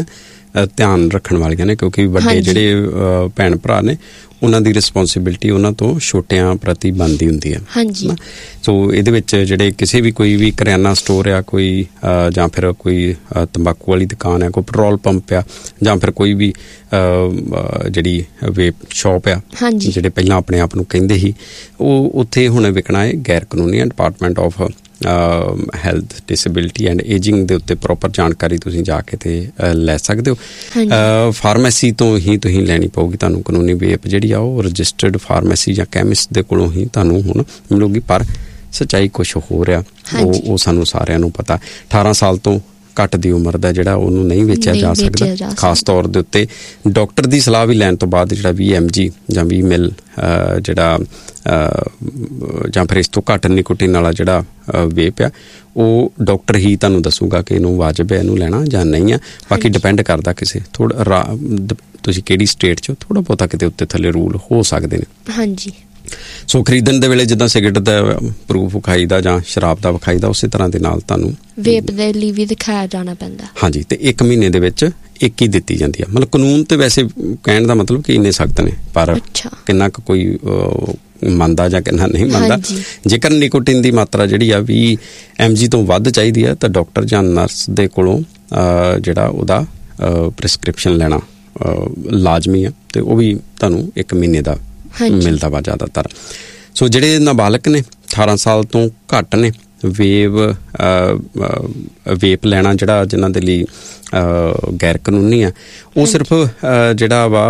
ਧਿਆਨ ਰੱਖਣ ਵਾਲੀਆਂ ਨੇ, ਕਿਉਂਕਿ ਵੱਡੇ ਜਿਹੜੇ ਭੈਣ ਭਰਾ ਨੇ ਉਹਨਾਂ ਦੀ ਰਿਸਪੌਂਸਿਬਿਲਿਟੀ ਉਹਨਾਂ ਤੋਂ ਛੋਟਿਆਂ ਪ੍ਰਤੀ ਬਣਦੀ ਹੁੰਦੀ ਹੈ। ਸੋ ਇਹਦੇ ਵਿੱਚ ਜਿਹੜੇ ਕਿਸੇ ਵੀ ਕੋਈ ਵੀ ਕਰਿਆਨਾ ਸਟੋਰ ਆ ਕੋਈ ਜਾਂ ਫਿਰ ਕੋਈ ਤੰਬਾਕੂ ਵਾਲੀ ਦੁਕਾਨ ਆ, ਕੋਈ ਪੈਟਰੋਲ ਪੰਪ ਆ, ਜਾਂ ਫਿਰ ਕੋਈ ਵੀ ਜਿਹੜੀ ਵੇਪ ਸ਼ਾਪ ਆ, ਜਿਹੜੇ ਪਹਿਲਾਂ ਆਪਣੇ ਆਪ ਨੂੰ ਕਹਿੰਦੇ ਸੀ, ਉਹ ਉੱਥੇ ਹੁਣ ਵਿਕਣਾ ਹੈ ਗੈਰ ਕਾਨੂੰਨੀ। Department of health disability and ageing ਦੇ ਉੱਤੇ ਪ੍ਰੋਪਰ ਜਾਣਕਾਰੀ ਤੁਸੀਂ ਜਾ ਕੇ ਤੇ ਲੈ ਸਕਦੇ ਹੋ। ਫਾਰਮੇਸੀ ਤੋਂ ਹੀ ਤੁਸੀਂ ਲੈਣੀ ਪਊਗੀ ਤੁਹਾਨੂੰ ਕਾਨੂੰਨੀ ਵੇਪ ਜਿਹੜੀ ਆ, ਉਹ ਰਜਿਸਟਰਡ ਫਾਰਮੇਸੀ ਜਾਂ ਕੈਮਿਸਟ ਦੇ ਕੋਲੋਂ ਹੀ ਤੁਹਾਨੂੰ ਹੁਣ ਮਿਲੂਗੀ। ਪਰ ਸੱਚਾਈ ਕੁਛ ਹੋ ਰਿਹਾ, ਉਹ ਸਾਨੂੰ ਸਾਰਿਆਂ ਨੂੰ ਪਤਾ। 18 ਸਾਲ ਤੋਂ ਘੱਟ ਦੀ ਉਮਰ ਦਾ ਜਿਹੜਾ ਉਹਨੂੰ ਨਹੀਂ ਵੇਚਿਆ ਜਾ ਸਕਦਾ। ਖਾਸ ਤੌਰ ਦੇ ਉੱਤੇ ਡਾਕਟਰ ਦੀ ਸਲਾਹ ਵੀ ਲੈਣ ਤੋਂ ਬਾਅਦ ਜਿਹੜਾ 20 mg ਜਾਂ 20 ਮਿਲ ਜਿਹੜਾ ਜਾਂ ਫਿਰ ਇਸ ਤੋਂ ਘੱਟ ਨਿਕੋਟਿਨ ਵਾਲਾ ਜਿਹੜਾ ਵੇਪ ਆ, ਉਹ ਡਾਕਟਰ ਹੀ ਤੁਹਾਨੂੰ ਦੱਸੂਗਾ ਕਿ ਇਹਨੂੰ ਵਾਜਬ ਹੈ ਇਹਨੂੰ ਲੈਣਾ ਜਾਂ ਨਹੀਂ ਆ। ਬਾਕੀ ਡਿਪੈਂਡ ਕਰਦਾ ਕਿਸੇ ਥੋੜਾ ਤੁਸੀਂ ਕਿਹੜੀ ਸਟੇਟ 'ਚ, ਥੋੜਾ ਬਹੁਤਾ ਕਿਤੇ ਉੱਤੇ ਥੱਲੇ ਰੂਲ ਹੋ ਸਕਦੇ ਨੇ। ਸੋ ਖਰੀਦਣ ਦੇ ਵੇਲੇ ਜਿੱਦਾਂ ਸਿਗਰਟ ਦਾ ਪ੍ਰੂਫ ਵਿਖਾਈ ਦਾ ਜਾਂ ਸ਼ਰਾਬ ਦਾ ਵਿਖਾਈ ਦਾ, ਉਸੇ ਤਰ੍ਹਾਂ ਦੇ ਨਾਲ ਤੁਹਾਨੂੰ ਵੇਪ ਦੇ ਲਈ ਵੀ ਦਿਖਾਇਆ ਜਾਣਾ ਪੈਂਦਾ। ਹਾਂਜੀ, ਤੇ 1 ਮਹੀਨੇ ਦੇ ਵਿੱਚ ਇੱਕ ਹੀ ਦਿੱਤੀ ਜਾਂਦੀ ਆ। ਮਤਲਬ ਕਾਨੂੰਨ ਤੇ ਵੈਸੇ ਕਹਿਣ ਦਾ ਮਤਲਬ ਕਿ ਇੰਨੇ ਸਖਤ ਨੇ, ਪਰ ਕਿੰਨਾ ਕੁ ਕੋਈ ਮੰਨਦਾ ਜਾਂ ਕਿੰਨਾ ਨਹੀਂ ਮੰਨਦਾ। ਜੇਕਰ ਨਿਕੋਟਿਨ ਦੀ ਮਾਤਰਾ ਜਿਹੜੀ ਆ 20 mg ਤੋਂ ਵੱਧ ਚਾਹੀਦੀ ਆ ਤਾਂ ਡਾਕਟਰ ਜਾਂ ਨਰਸ ਦੇ ਕੋਲੋਂ ਜਿਹੜਾ ਉਹਦਾ ਪ੍ਰਿਸਕ੍ਰਿਪਸ਼ਨ ਲੈਣਾ ਲਾਜ਼ਮੀ ਆ, ਤੇ ਉਹ ਵੀ ਤੁਹਾਨੂੰ 1 ਮਹੀਨੇ ਦਾ ਮਿਲਦਾ ਵਾ ਜ਼ਿਆਦਾਤਰ। ਸੋ ਜਿਹੜੇ ਨਾਬਾਲਗ ਨੇ 18 ਸਾਲ ਤੋਂ ਘੱਟ ਨੇ, ਵੇਪ ਲੈਣਾ ਜਿਹੜਾ ਜਿਨ੍ਹਾਂ ਦੇ ਲਈ ਗੈਰ ਕਾਨੂੰਨੀ ਆ, ਉਹ ਸਿਰਫ ਜਿਹੜਾ ਵਾ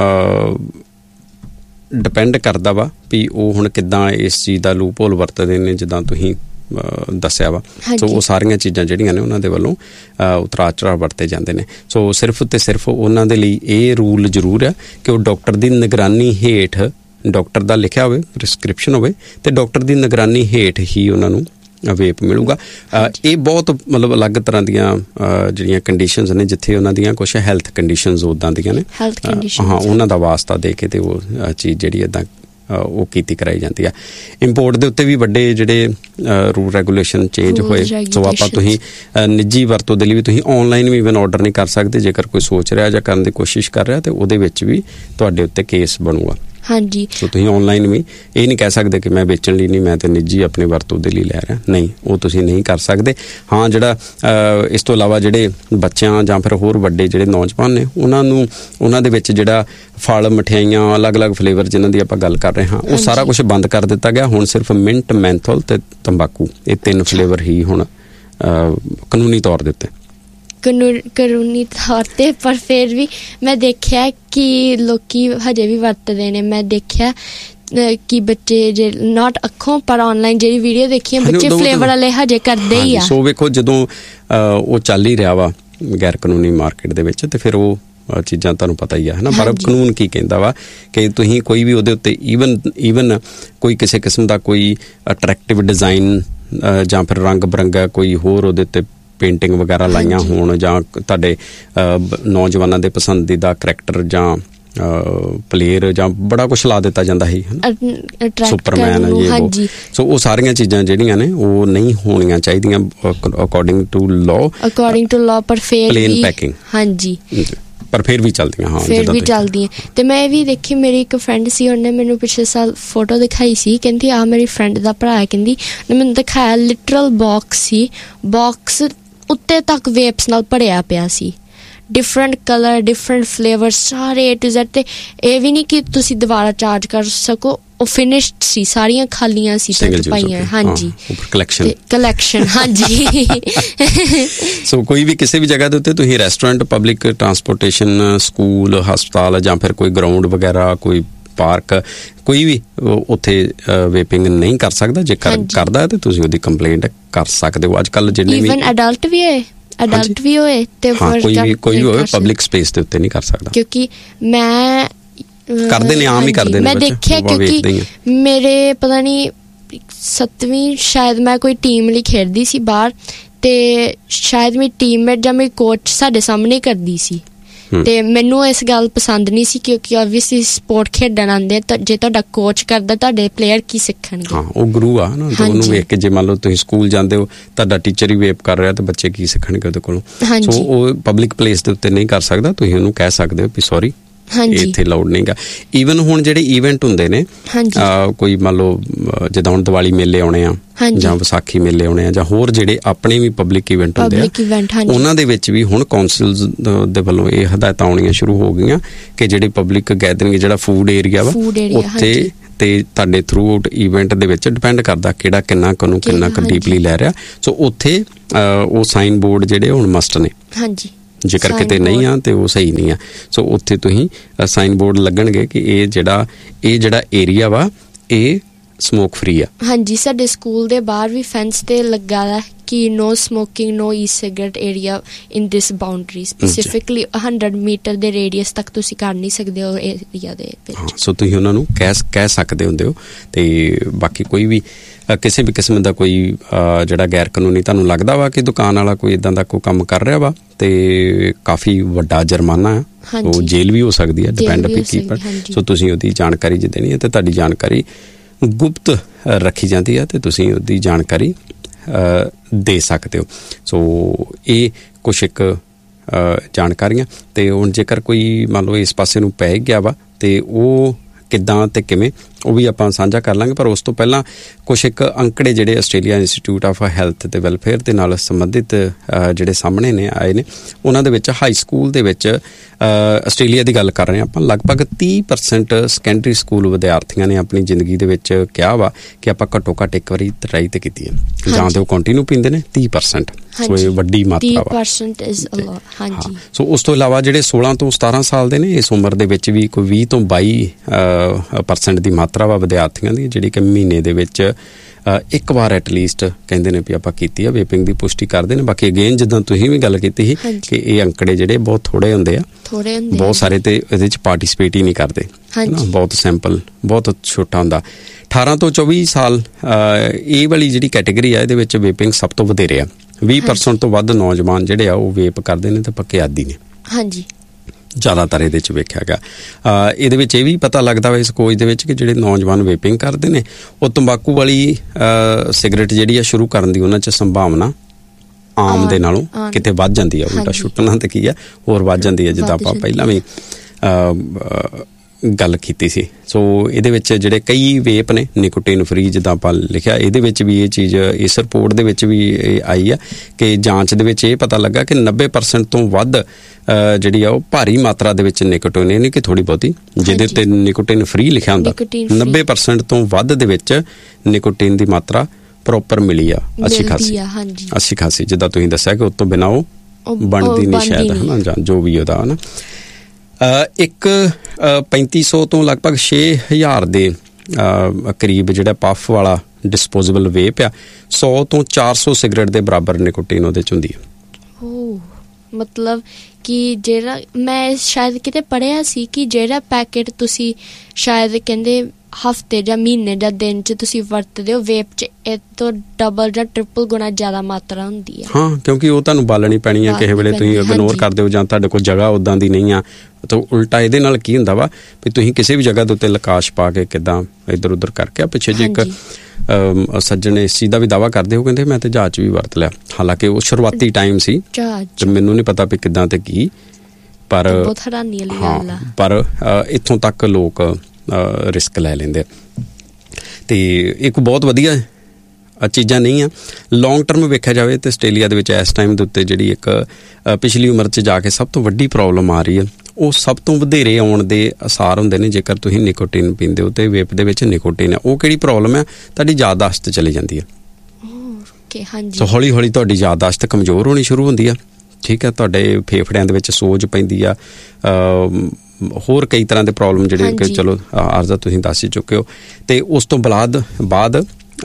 ਡਿਪੈਂਡ ਕਰਦਾ ਵਾ ਵੀ ਉਹ ਹੁਣ ਕਿੱਦਾਂ ਇਸ ਚੀਜ਼ ਦਾ ਲੂਪ ਹੋਲ ਵਰਤਦੇ ਨੇ, ਜਿੱਦਾਂ ਤੁਸੀਂ ਦੱਸਿਆ ਵਾ। ਸੋ ਉਹ ਸਾਰੀਆਂ ਚੀਜ਼ਾਂ ਜਿਹੜੀਆਂ ਨੇ ਉਹਨਾਂ ਦੇ ਵੱਲੋਂ ਉਤਰਾਅ ਚੜਾਅ ਵਰਤੇ ਜਾਂਦੇ ਨੇ। ਸੋ ਸਿਰਫ ਤੇ ਸਿਰਫ ਉਹਨਾਂ ਦੇ ਲਈ ਇਹ ਰੂਲ ਜ਼ਰੂਰ ਆ ਕਿ ਉਹ ਡਾਕਟਰ ਦੀ ਨਿਗਰਾਨੀ ਹੇਠ, ਡਾਕਟਰ ਦਾ ਲਿਖਿਆ ਹੋਵੇ ਪ੍ਰਿਸਕ੍ਰਿਪਸ਼ਨ ਹੋਵੇ, ਤੇ ਡਾਕਟਰ ਦੀ ਨਿਗਰਾਨੀ ਹੇਠ ਹੀ ਉਹਨਾਂ ਨੂੰ ਵੇਪ ਮਿਲੂਗਾ। ਇਹ ਬਹੁਤ ਮਤਲਬ ਅਲੱਗ ਤਰ੍ਹਾਂ ਦੀਆਂ ਜਿਹੜੀਆਂ ਕੰਡੀਸ਼ਨਸ ਨੇ, ਜਿੱਥੇ ਉਹਨਾਂ ਦੀਆਂ ਕੁਛ ਹੈਲਥ ਕੰਡੀਸ਼ਨਸ ਉੱਦਾਂ ਦੀਆਂ ਨੇ, ਉਹਨਾਂ ਦਾ ਵਾਸਤਾ ਦੇ ਕੇ ਤੇ ਉਹ ਚੀਜ਼ ਜਿਹੜੀ ਇੱਦਾਂ ਉਹ ਕੀਤੀ ਕਰਾਈ ਜਾਂਦੀ ਆ। ਇੰਪੋਰਟ ਦੇ ਉੱਤੇ ਵੀ ਵੱਡੇ ਜਿਹੜੇ ਰੂਲ ਰੈਗੂਲੇਸ਼ਨ ਚੇਂਜ ਹੋਏ। ਸੋ ਆਪਾਂ ਤੁਸੀਂ ਨਿੱਜੀ ਵਰਤੋਂ ਦੇ ਲਈ ਵੀ ਤੁਸੀਂ ਆਨਲਾਈਨ ਵੀ ਇਵਨ ਆਰਡਰ ਨਹੀਂ ਕਰ ਸਕਦੇ। ਜੇਕਰ ਕੋਈ ਸੋਚ ਰਿਹਾ ਜਾਂ ਕਰਨ ਦੀ ਕੋਸ਼ਿਸ਼ ਕਰ ਰਿਹਾ, ਤੇ ਉਹਦੇ ਵਿੱਚ ਵੀ ਤੁਹਾਡੇ ਉੱਤੇ ਕੇਸ ਬਣੂਗਾ। ਸੋ ਤੁਸੀਂ ਆਨਲਾਈਨ ਵੀ ਇਹ ਨਹੀਂ ਕਹਿ ਸਕਦੇ ਕਿ ਮੈਂ ਵੇਚਣ ਲਈ ਨਹੀਂ, ਮੈਂ ਤੇ ਨਿੱਜੀ ਆਪਣੇ ਵਰਤੋਂ ਦੇ ਲਈ ਲੈ ਰਿਹਾ, ਨਹੀਂ, ਉਹ ਤੁਸੀਂ ਨਹੀਂ ਕਰ ਸਕਦੇ। ਹਾਂ, ਜਿਹੜਾ ਇਸ ਤੋਂ ਇਲਾਵਾ ਜਿਹੜੇ ਬੱਚਿਆਂ ਜਾਂ ਫਿਰ ਹੋਰ ਵੱਡੇ ਜਿਹੜੇ ਨੌਜਵਾਨ ਨੇ, ਉਹਨਾਂ ਦੇ ਵਿੱਚ ਜਿਹੜਾ ਫਲ, ਮਠਿਆਈਆਂ, ਅਲੱਗ-ਅਲੱਗ ਫਲੇਵਰ ਜਿਨ੍ਹਾਂ ਦੀ ਆਪਾਂ ਗੱਲ ਕਰ ਰਹੇ ਹਾਂ, ਉਹ ਸਾਰਾ ਕੁਛ ਬੰਦ ਕਰ ਦਿੱਤਾ ਗਿਆ। ਹੁਣ ਸਿਰਫ ਮਿੰਟ, ਮੈਂਥਲ ਤੇ ਤੰਬਾਕੂ, ਇਹ 3 ਫਲੇਵਰ ਹੀ ਹੁਣ ਕਾਨੂੰਨੀ ਤੌਰ ਦੇ ਉੱਤੇ ਕਾਨੂੰਨੀ ਤੌਰ ਤੇ। ਪਰ ਫਿਰ ਵੀ ਮੈਂ ਦੇਖਿਆ ਕਿ ਲੋਕੀ ਹਜੇ ਵੀ ਵਰਤਦੇ ਨੇ। ਮੈਂ ਦੇਖਿਆ ਕਿ ਬੱਚੇ ਜੇ ਨਾਟ ਅੱਖੋਂ ਪਰ ਆਨਲਾਈਨ ਜਿਹੜੀ ਵੀਡੀਓ ਦੇਖੀਆਂ, ਬੱਚੇ ਫਲੇਵਰ ਵਾਲੇ ਹਜੇ ਕਰਦੇ ਹੀ ਆ। ਸੋ ਵੇਖੋ, ਜਦੋਂ ਉਹ ਚੱਲ ਹੀ ਰਿਹਾ ਵਾ ਗੈਰ ਕਾਨੂੰਨੀ ਮਾਰਕੀਟ ਦੇ ਵਿੱਚ, ਤੇ ਫਿਰ ਉਹ ਚੀਜ਼ਾਂ ਤੁਹਾਨੂੰ ਪਤਾ ਹੀ ਆ, ਹੈ ਨਾ। ਪਰ ਕਾਨੂੰਨ ਕੀ ਕਹਿੰਦਾ ਵਾ ਕਿ ਤੁਸੀਂ ਕੋਈ ਵੀ ਉਹਦੇ ਉੱਤੇ ਈਵਨ ਕੋਈ ਕਿਸੇ ਕਿਸਮ ਦਾ ਕੋਈ ਅਟਰੈਕਟਿਵ ਡਿਜ਼ਾਈਨ ਜਾਂ ਫਿਰ ਰੰਗ ਬਿਰੰਗਾ ਕੋਈ ਹੋਰ ਉਹਦੇ ਉੱਤੇ ਪੇਂਟਿੰਗ ਵਗੈਰਾ ਲਾਈਆਂ ਹੋਣ, ਜਾਂ ਤੁਹਾਡੇ ਨੌਜਵਾਨਾਂ ਦੇ ਪਸੰਦੀਦਾ ਕਰੈਕਟਰ ਜਾਂ ਪਲੇਅਰ ਜਾਂ ਬੜਾ ਕੁਛ ਲਾ ਦਿੱਤਾ ਜਾਂਦਾ ਸੀ, ਸੁਪਰਮੈਨ ਹੈ। ਸੋ ਉਹ ਸਾਰੀਆਂ ਚੀਜ਼ਾਂ ਜਿਹੜੀਆਂ ਨੇ ਉਹ ਨਹੀਂ ਹੋਣੀਆਂ ਚਾਹੀਦੀਆਂ ਅਕੋਰਡਿੰਗ ਟੂ ਲਾਅ। ਪਰ ਫੇਰ ਪਲੇਨ ਪੈਕਿੰਗ, ਪਰ ਫਿਰ ਵੀ ਚੱਲਦੀਆਂ। ਹਾਂ, ਫਿਰ ਵੀ ਚੱਲਦੀਆਂ। ਤੇ ਮੈਂ ਇਹ ਵੀ ਦੇਖੀ, ਮੇਰੀ ਇੱਕ ਫਰੈਂਡ ਸੀ, ਉਹਨੇ ਮੈਨੂੰ ਪਿਛਲੇ ਸਾਲ ਫੋਟੋ ਦਿਖਾਈ ਸੀ, ਕਹਿੰਦੀ ਆਹ ਮੇਰੀ ਫਰੈਂਡ ਦਾ ਭਰਾ ਹੈ, ਕਹਿੰਦੀ ਉਹਨੇ ਮੈਨੂੰ ਦਿਖਾਇਆ, ਲਿਟਰਲ ਬਾਕਸ ਸੀ, ਬਾਕਸ ਉੱਤੇ ਤੱਕ ਵੇਪਸ ਨਾਲ ਭਰਿਆ ਪਿਆ ਸੀ, ਡਿਫਰੈਂਟ ਕਲਰ, ਡਿਫਰੈਂਟ ਫਲੇਵਰ, ਸਾਰੇ A to Z। ਤੇ ਇਹ ਵੀ ਨਹੀਂ ਕਿ ਤੁਸੀਂ ਦੁਬਾਰਾ ਚਾਰਜ ਕਰ ਸਕੋ, ਉਹ ਫਿਨਿਸ਼ਡ ਸੀ, ਸਾਰੀਆਂ ਖਾਲੀਆਂ ਸੀ ਪਾਈਆਂ। ਕਲੈਕਸ਼ਨ। ਹਾਂਜੀ। ਸੋ ਕੋਈ ਵੀ ਕਿਸੇ ਵੀ ਜਗ੍ਹਾ ਦੇ ਉੱਤੇ ਤੁਸੀਂ ਰੈਸਟੋਰੈਂਟ, ਪਬਲਿਕ ਟਰਾਂਸਪੋਰਟੇਸ਼ਨ, ਸਕੂਲ, ਹਸਪਤਾਲ ਜਾਂ ਫਿਰ ਕੋਈ ਗਰਾਊਂਡ ਵਗੈਰਾ, ਕੋਈ ਪਾਰਕ, ਕੋਈ ਵੀ ਉੱਥੇ ਵੇਪਿੰਗ ਨਹੀਂ ਕਰ ਸਕਦਾ। ਜੇ ਕਰਦਾ ਤੇ ਤੁਸੀਂ ਉਹਦੀ ਕੰਪਲੇਂਟ ਕਰ ਸਕਦੇ ਹੋ। ਅੱਜ ਕੱਲ੍ਹ ਜਿੰਨੇ ਵੀ ਅਡਲਟ ਵੀ ਹੋਏ ਤੇ ਕੋਈ ਵੀ ਹੋਵੇ, ਪਬਲਿਕ ਸਪੇਸ ਦੇ ਉੱਤੇ ਨਹੀਂ ਕਰ ਸਕਦਾ, ਕਿਉਂਕਿ ਮੈਂ ਕਰਦੇ ਨੇ, ਆਮ ਹੀ ਕਰਦੇ ਨੇ। ਮੈਂ ਦੇਖਿਆ ਕਿਉਂਕਿ ਮੇਰੇ ਪਤਾ ਨਹੀਂ 7ਵੀਂ ਸ਼ਾਇਦ ਮੈਂ ਕੋਈ ਟੀਮ ਲਈ ਖੇਡਦੀ ਸੀ ਬਾਹਰ, ਤੇ ਸ਼ਾਇਦ ਮੇਰੀ ਟੀਮਮੇਟ ਜਾਂ ਮੇਰੀ ਕੋਚ ਸਾਡੇ ਸਾਹਮਣੇ ਕਰਦੀ ਸੀ, ਤੇ ਮੈਨੂੰ ਇਸ ਗੱਲ ਪਸੰਦ ਨਹੀਂ ਸੀ ਕਿਉਂਕਿ ਆਬਵੀਅਸਲੀ ਸਪੋਰਟ ਖੇਡਣ ਆਉਂਦੇ ਤਾਂ ਜੇ ਤੁਹਾਡਾ ਕੋਚ ਕਰਦਾ ਤੁਹਾਡੇ ਪਲੇਅਰ ਕੀ ਸਿੱਖਣਗੇ। ਹਾਂ, ਉਹ ਗੁਰੂ ਆ ਨਾ, ਉਹਨੂੰ ਵੇਖ ਕੇ ਜੇ ਮੰਨ ਲਓ ਤੁਸੀਂ ਸਕੂਲ ਜਾਂਦੇ ਹੋ ਤੁਹਾਡਾ ਟੀਚਰ ਹੀ ਵੇਪ ਕਰ ਰਿਹਾ ਤੇ ਬੱਚੇ ਕੀ ਸਿੱਖਣਗੇ ਉਹਦੇ ਕੋਲੋਂ। ਸੋ ਉਹ ਪਬਲਿਕ ਪਲੇਸ ਦੇ ਉੱਤੇ ਨਹੀਂ ਕਰ ਸਕਦਾ, ਤੁਸੀਂ ਉਹਨੂੰ ਕਹਿ ਸਕਦੇ ਹੋ ਵੀ ਸੌਰੀ ਇੱਥੇ ਲਾਊਡ ਨਹੀਂਗਾ। ਈਵਨ ਹੁਣ ਜਿਹੜੇ ਇਵੈਂਟ ਹੁੰਦੇ ਨੇ ਕੋਈ ਮੰਨ ਲਓ ਜਿੱਦਾਂ ਹੁਣ ਦੀਵਾਲੀ ਮੇਲੇ ਆਉਣੇ ਆ ਜਾਂ ਵਿਸਾਖੀ ਮੇਲੇ ਆਉਣੇ ਆ ਜਾਂ ਹੋਰ ਜਿਹੜੇ ਆਪਣੇ ਵੀ ਪਬਲਿਕ ਇਵੈਂਟ ਹੁੰਦੇ ਆ, ਉਹਨਾਂ ਦੇ ਵਿੱਚ ਵੀ ਹੁਣ ਕੌਂਸਲਸ ਦੇ ਵੱਲੋਂ ਇਹ ਹਦਾਇਤਾਂ ਆਉਣੀਆਂ ਸ਼ੁਰੂ ਹੋ ਗਈਆਂ ਕਿ ਜਿਹੜੀ ਪਬਲਿਕ ਗੈਦਰਿੰਗ ਜਿਹੜਾ ਫੂਡ ਏਰੀਆ ਵਾ ਉੱਥੇ ਤੇ ਤੁਹਾਡੇ ਥਰੂ ਆਊਟ ਇਵੈਂਟ ਦੇ ਵਿੱਚ ਡਿਪੈਂਡ ਕਰਦਾ ਕਿਹੜਾ ਕਿੰਨਾ ਕੁ ਡੀਪਲੀ ਲੈ ਰਿਹਾ। ਸੋ ਉੱਥੇ ਉਹ ਸਾਈਨ ਬੋਰਡ ਜਿਹੜੇ ਹੁਣ ਮਸਟ ਨੇ। ਜੇਕਰ ਕਿਤੇ ਨਹੀਂ ਆ ਤੇ ਉਹ ਸਹੀ ਨਹੀਂ ਆ। ਸੋ ਉੱਥੇ ਤੁਸੀਂ ਸਾਈਨ ਬੋਰਡ ਲੱਗਣਗੇ ਕਿ ਇਹ ਜਿਹੜਾ ਏਰੀਆ ਵਾ ਇਹ ਸਮੋਕ ਫ੍ਰੀ ਆ। ਹਾਂਜੀ, ਸਾਡੇ ਸਕੂਲ ਦੇ ਬਾਹਰ ਵੀ ਫੈਂਸ ਤੇ ਲੱਗਾ ਹੈ ਕਿ ਨੋ ਸਮੋਕਿੰਗ, ਨੋ ਈ ਸਿਗਰਟ ਏਰੀਆ ਇਨ ਦਿਸ ਬਾਉਂਡਰੀ, ਸਪੈਸੀਫਿਕਲੀ 100 ਮੀਟਰ ਦੇ ਰੇਡੀਅਸ ਤੱਕ ਤੁਸੀਂ ਕਰ ਨਹੀਂ ਸਕਦੇ ਉਹ ਏਰੀਆ ਦੇ ਵਿੱਚ। ਸੋ ਤੁਸੀਂ ਉਹਨਾਂ ਨੂੰ ਕਹਿ ਸਕਦੇ ਹੁੰਦੇ ਹੋ। ਤੇ ਬਾਕੀ ਕੋਈ ਵੀ ਕਿਸੇ ਵੀ ਕਿਸਮ ਦਾ ਕੋਈ ਜਿਹੜਾ ਗੈਰ ਕਾਨੂੰਨੀ ਤੁਹਾਨੂੰ ਲੱਗਦਾ ਵਾ ਕਿ ਦੁਕਾਨ ਵਾਲਾ ਕੋਈ ਇਦਾਂ ਦਾ ਕੋਈ ਕੰਮ ਕਰ ਰਿਹਾ ਵਾ ਤੇ ਕਾਫੀ ਵੱਡਾ ਜੁਰਮਾਨਾ ਹੈ, ਉਹ ਜੇਲ੍ਹ ਵੀ ਹੋ ਸਕਦੀ ਹੈ, ਡਿਪੈਂਡ ਕੀਪਰ। ਸੋ ਤੁਸੀਂ ਉਹਦੀ ਜਾਣਕਾਰੀ ਜੇ ਦੇਣੀ ਹੈ ਤੇ ਤੁਹਾਡੀ ਜਾਣਕਾਰੀ ਗੁਪਤ ਰੱਖੀ ਜਾਂਦੀ ਹੈ ਤੇ ਤੁਸੀਂ ਉਹਦੀ ਜਾਣਕਾਰੀ ਦੇ ਸਕਦੇ ਹੋ। ਸੋ ਇਹ ਕੁਛ ਇੱਕ ਜਾਣਕਾਰੀਆਂ। ਤੇ ਹੁਣ ਜੇਕਰ ਕੋਈ ਮੰਨ ਲਓ ਇਸ ਪਾਸੇ ਨੂੰ ਪੈ ਗਿਆ ਵਾ ਤੇ ਉਹ ਕਿੱਦਾਂ ਤੇ ਕਿਵੇਂ, ਉਹ ਵੀ ਆਪਾਂ ਸਾਂਝਾ ਕਰ ਲਾਂਗੇ। ਪਰ ਉਸ ਤੋਂ ਪਹਿਲਾਂ ਕੁਛ ਇੱਕ ਅੰਕੜੇ ਜਿਹੜੇ ਆਸਟ੍ਰੇਲੀਆ ਇੰਸਟੀਚਿਊਟ ਆਫ ਹੈਲਥ ਤੇ ਵੈਲਫੇਅਰ ਦੇ ਨਾਲ ਸੰਬੰਧਿਤ ਜਿਹੜੇ ਸਾਹਮਣੇ ਆਏ ਨੇ, ਉਹਨਾਂ ਦੇ ਵਿੱਚ ਹਾਈ ਸਕੂਲ ਦੇ ਵਿੱਚ ਆਸਟ੍ਰੇਲੀਆ ਦੀ ਗੱਲ ਕਰ ਰਹੇ ਹਾਂ ਆਪਾਂ, ਲਗਭਗ 30% ਸੈਕੰਡਰੀ ਸਕੂਲ ਵਿਦਿਆਰਥੀਆਂ ਨੇ ਆਪਣੀ ਜ਼ਿੰਦਗੀ ਦੇ ਵਿੱਚ ਕਿਹਾ ਵਾ ਕਿ ਆਪਾਂ ਘੱਟੋ ਘੱਟ ਇੱਕ ਵਾਰੀ ਟਰਾਈ ਤੇ ਕੀਤੀ ਹੈ ਜਾਂ ਤੇ ਉਹ ਕੰਟੀਨਿਊ ਪੀਂਦੇ ਨੇ 30%। ਸੋ ਇਹ ਵੱਡੀ ਮਾਤਰਾ ਵਾ। ਸੋ ਉਸ ਤੋਂ ਇਲਾਵਾ ਜਿਹੜੇ 16 ਤੋਂ 17 ਸਾਲ ਦੇ ਨੇ, ਇਸ ਉਮਰ ਦੇ ਵਿੱਚ ਵੀ ਕੋਈ 20 ਤੋਂ 22% ਦੀ ਮਾਤਰਾ ਵਾ ਵਿਦਿਆਰਥੀਆਂ ਦੀ ਜਿਹੜੀ ਕਿ ਮਹੀਨੇ ਦੇ ਵਿੱਚ ਇੱਕ ਵਾਰ ਐਟਲੀਸਟ ਕਹਿੰਦੇ ਨੇ ਵੀ ਆਪਾਂ ਕੀਤੀ ਆ ਵੇਪਿੰਗ ਦੀ ਪੁਸ਼ਟੀ ਕਰਦੇ ਨੇ। ਬਾਕੀ ਅਗੇਨ ਜਿੱਦਾਂ ਤੁਸੀਂ ਵੀ ਗੱਲ ਕੀਤੀ ਸੀ ਕਿ ਇਹ ਅੰਕੜੇ ਜਿਹੜੇ ਬਹੁਤ ਥੋੜੇ ਹੁੰਦੇ ਆ, ਬਹੁਤ ਸਾਰੇ ਤੇ ਇਹਦੇ ਚ ਪਾਰਟੀਸਪੇਟ ਹੀ ਨਹੀਂ ਕਰਦੇ, ਬਹੁਤ ਸੈਂਪਲ ਬਹੁਤ ਛੋਟਾ ਹੁੰਦਾ। 18 ਤੋਂ 24 ਸਾਲ ਇਹ ਵਾਲੀ ਜਿਹੜੀ ਕੈਟੇਗਰੀ ਆ ਇਹਦੇ ਵਿੱਚ ਵੇਪਿੰਗ ਸਭ ਤੋਂ ਵਧੇਰੇ ਆ। 20% ਤੋਂ ਵੱਧ ਨੌਜਵਾਨ ਜਿਹੜੇ ਆ ਉਹ ਵੇਪ ਕਰਦੇ ਨੇ ਤੇ ਪੱਕੇ ਆਦੀ ਨੇ। ਹਾਂਜੀ, ਜ਼ਿਆਦਾਤਰ ਇਹਦੇ 'ਚ ਵੇਖਿਆ ਗਿਆ। ਇਹਦੇ ਵਿੱਚ ਇਹ ਵੀ ਪਤਾ ਲੱਗਦਾ ਵਾ ਇਸ ਖੋਜ ਦੇ ਵਿੱਚ ਕਿ ਜਿਹੜੇ ਨੌਜਵਾਨ ਵੇਪਿੰਗ ਕਰਦੇ ਨੇ ਉਹ ਤੰਬਾਕੂ ਵਾਲੀ ਸਿਗਰਟ ਜਿਹੜੀ ਆ ਸ਼ੁਰੂ ਕਰਨ ਦੀ ਉਹਨਾਂ 'ਚ ਸੰਭਾਵਨਾ ਆਮ ਦੇ ਨਾਲੋਂ ਕਿਤੇ ਵੱਧ ਜਾਂਦੀ ਆ। ਉਲਟਾ ਛੁੱਟਣਾ ਤੇ ਕੀ ਆ ਹੋਰ ਵੱਧ ਜਾਂਦੀ ਆ, ਜਿੱਦਾਂ ਆਪਾਂ ਪਹਿਲਾਂ ਵੀ ਗੱਲ ਕੀਤੀ ਸੀ। ਸੋ ਇਹਦੇ ਵਿੱਚ ਜਿਹੜੇ ਕਈ ਵੇਪ ਨੇ ਨਿਕੋਟਿਨ ਫਰੀ, ਜਿੱਦਾਂ ਆਪਾਂ ਲਿਖਿਆ ਇਹਦੇ ਵਿੱਚ ਵੀ ਇਹ ਚੀਜ਼ ਇਸ ਰਿਪੋਰਟ ਦੇ ਵਿੱਚ ਵੀ ਆਈ ਆ ਕਿ ਜਾਂਚ ਦੇ ਵਿੱਚ ਇਹ ਪਤਾ ਲੱਗਾ ਕਿ 90% ਤੋਂ ਵੱਧ ਜਿਹੜੀ ਆ ਉਹ ਭਾਰੀ ਮਾਤਰਾ ਦੇ ਵਿੱਚ ਨਿਕੋਟਿਨ, ਇਹ ਨਹੀਂ ਕਿ ਥੋੜੀ ਬਹੁਤੀ, ਜਿਹਦੇ ਉੱਤੇ ਨਿਕੋਟਿਨ ਫਰੀ ਲਿਖਿਆ ਹੁੰਦਾ, 90% ਤੋਂ ਵੱਧ ਦੇ ਵਿੱਚ ਨਿਕੋਟਿਨ ਦੀ ਮਾਤਰਾ ਪ੍ਰੋਪਰ ਮਿਲੀ ਆ, ਅੱਛੀ ਖਾਸੀ ਜਿੱਦਾਂ ਤੁਸੀਂ ਦੱਸਿਆ ਕਿ ਉਸ ਤੋਂ ਬਿਨਾਂ ਉਹ ਬਣਦੀ ਨਹੀਂ ਸ਼ਾਇਦ, ਹੈ ਨਾ, ਜਾਂ ਜੋ ਵੀ ਉਹਦਾ ਨਾ। ਇੱਕ 3500 ਤੋਂ ਲਗਭਗ 6000 ਦੇ ਕਰੀਬ ਜਿਹੜਾ ਪਫ ਵਾਲਾ ਡਿਸਪੋਜ਼ੇਬਲ ਵੇਪ ਆ, 100 ਤੋਂ 400 ਸਿਗਰਟ ਦੇ ਬਰਾਬਰ ਨਿਕੋਟਿਨ ਉਹਦੇ 'ਚ ਹੁੰਦੀ ਹੈ। ਮਤਲਬ ਕਿ ਜਿਹੜਾ ਮੈਂ ਸ਼ਾਇਦ ਕਿਤੇ ਪੜ੍ਹਿਆ ਸੀ ਕਿ ਜਿਹੜਾ ਪੈਕੇਟ ਤੁਸੀਂ ਸ਼ਾਇਦ ਕਹਿੰਦੇ ਹਫ਼ਤੇ ਜਾਂ ਮਹੀਨੇ ਜਾਂ ਦਿਨ 'ਚ ਤੁਸੀਂ ਵਰਤਦੇ ਹੋ, ਵੇਪ 'ਚ ਇਹ ਤੋਂ ਡਬਲ ਜਾਂ ਟ੍ਰਿਪਲ ਗੁਣਾ ਜ਼ਿਆਦਾ ਮਾਤਰਾ ਹੁੰਦੀ ਹੈ। ਹਾਂ, ਕਿਉਂਕਿ ਉਹ ਤੁਹਾਨੂੰ ਬਾਲਣੀ ਪੈਣੀ ਆ, ਕਿਸੇ ਵੇਲੇ ਤੁਸੀਂ ਇਗਨੋਰ ਕਰਦੇ ਹੋ ਜਾਂ ਤੁਹਾਡੇ ਕੋਲ ਜਗ੍ਹਾ ਉੱਦਾਂ ਦੀ ਨਹੀਂ ਆ। ਤਾਂ ਉਲਟਾ ਇਹਦੇ ਨਾਲ ਕੀ ਹੁੰਦਾ ਵਾ ਵੀ ਤੁਸੀਂ ਕਿਸੇ ਵੀ ਜਗ੍ਹਾ ਦੇ ਉੱਤੇ ਲਕਾਸ਼ ਪਾ ਕੇ ਕਿੱਦਾਂ ਇੱਧਰ ਉੱਧਰ ਕਰਕੇ। ਪਿੱਛੇ ਜੇ ਇੱਕ ਸੱਜਣ ਇਸ ਚੀਜ਼ ਦਾ ਵੀ ਦਾਅਵਾ ਕਰਦੇ ਹੋ, ਕਹਿੰਦੇ ਮੈਂ ਤੇ ਜਹਾਜ਼ 'ਚ ਵੀ ਵਰਤ ਲਿਆ, ਹਾਲਾਂਕਿ ਉਹ ਸ਼ੁਰੂਆਤੀ ਟਾਈਮ ਸੀ ਤੇ ਮੈਨੂੰ ਨਹੀਂ ਪਤਾ ਵੀ ਕਿੱਦਾਂ ਤੇ ਕੀ, ਪਰ ਪਰ ਇੱਥੋਂ ਤੱਕ ਲੋਕ ਰਿਸਕ ਲੈ ਲੈਂਦੇ। ਤੇ ਇੱਕ ਬਹੁਤ ਵਧੀਆ ਚੀਜ਼ਾਂ ਨਹੀਂ ਆ। ਲੌਂਗ ਟਰਮ ਵੇਖਿਆ ਜਾਵੇ ਤੇ ਆਸਟ੍ਰੇਲੀਆ ਦੇ ਵਿੱਚ ਇਸ ਟਾਈਮ ਦੇ ਉੱਤੇ ਜਿਹੜੀ ਇੱਕ ਪਿਛਲੀ ਉਮਰ 'ਚ ਜਾ ਕੇ ਸਭ ਤੋਂ ਵੱਡੀ ਪ੍ਰੋਬਲਮ ਆ ਰਹੀ ਹੈ, ਉਹ ਸਭ ਤੋਂ ਵਧੇਰੇ ਆਉਣ ਦੇ ਅਸਾਰ ਹੁੰਦੇ ਨੇ ਜੇਕਰ ਤੁਸੀਂ ਨਿਕੋਟਿਨ ਪੀਂਦੇ ਹੋ ਤੇ ਵੇਪ ਦੇ ਵਿੱਚ ਨਿਕੋਟਿਨ ਹੈ। ਉਹ ਕਿਹੜੀ ਪ੍ਰੋਬਲਮ ਹੈ? ਤੁਹਾਡੀ ਯਾਦਦਾਸ਼ਤ ਚਲੀ ਜਾਂਦੀ ਹੈ। ਸੋ ਹੌਲੀ ਹੌਲੀ ਤੁਹਾਡੀ ਯਾਦਦਾਸ਼ਤ ਕਮਜ਼ੋਰ ਹੋਣੀ ਸ਼ੁਰੂ ਹੁੰਦੀ ਆ। ਠੀਕ ਹੈ, ਤੁਹਾਡੇ ਫੇਫੜਿਆਂ ਦੇ ਵਿੱਚ ਸੋਜ ਪੈਂਦੀ ਆ, ਹੋਰ ਕਈ ਤਰ੍ਹਾਂ ਦੇ ਪ੍ਰੋਬਲਮ ਜਿਹੜੇ ਕਿ ਚਲੋ ਅਰਜ਼ਾ ਤੁਸੀਂ ਦੱਸ ਹੀ ਚੁੱਕੇ ਹੋ। ਤੇ ਉਸ ਤੋਂ ਬਾਅਦ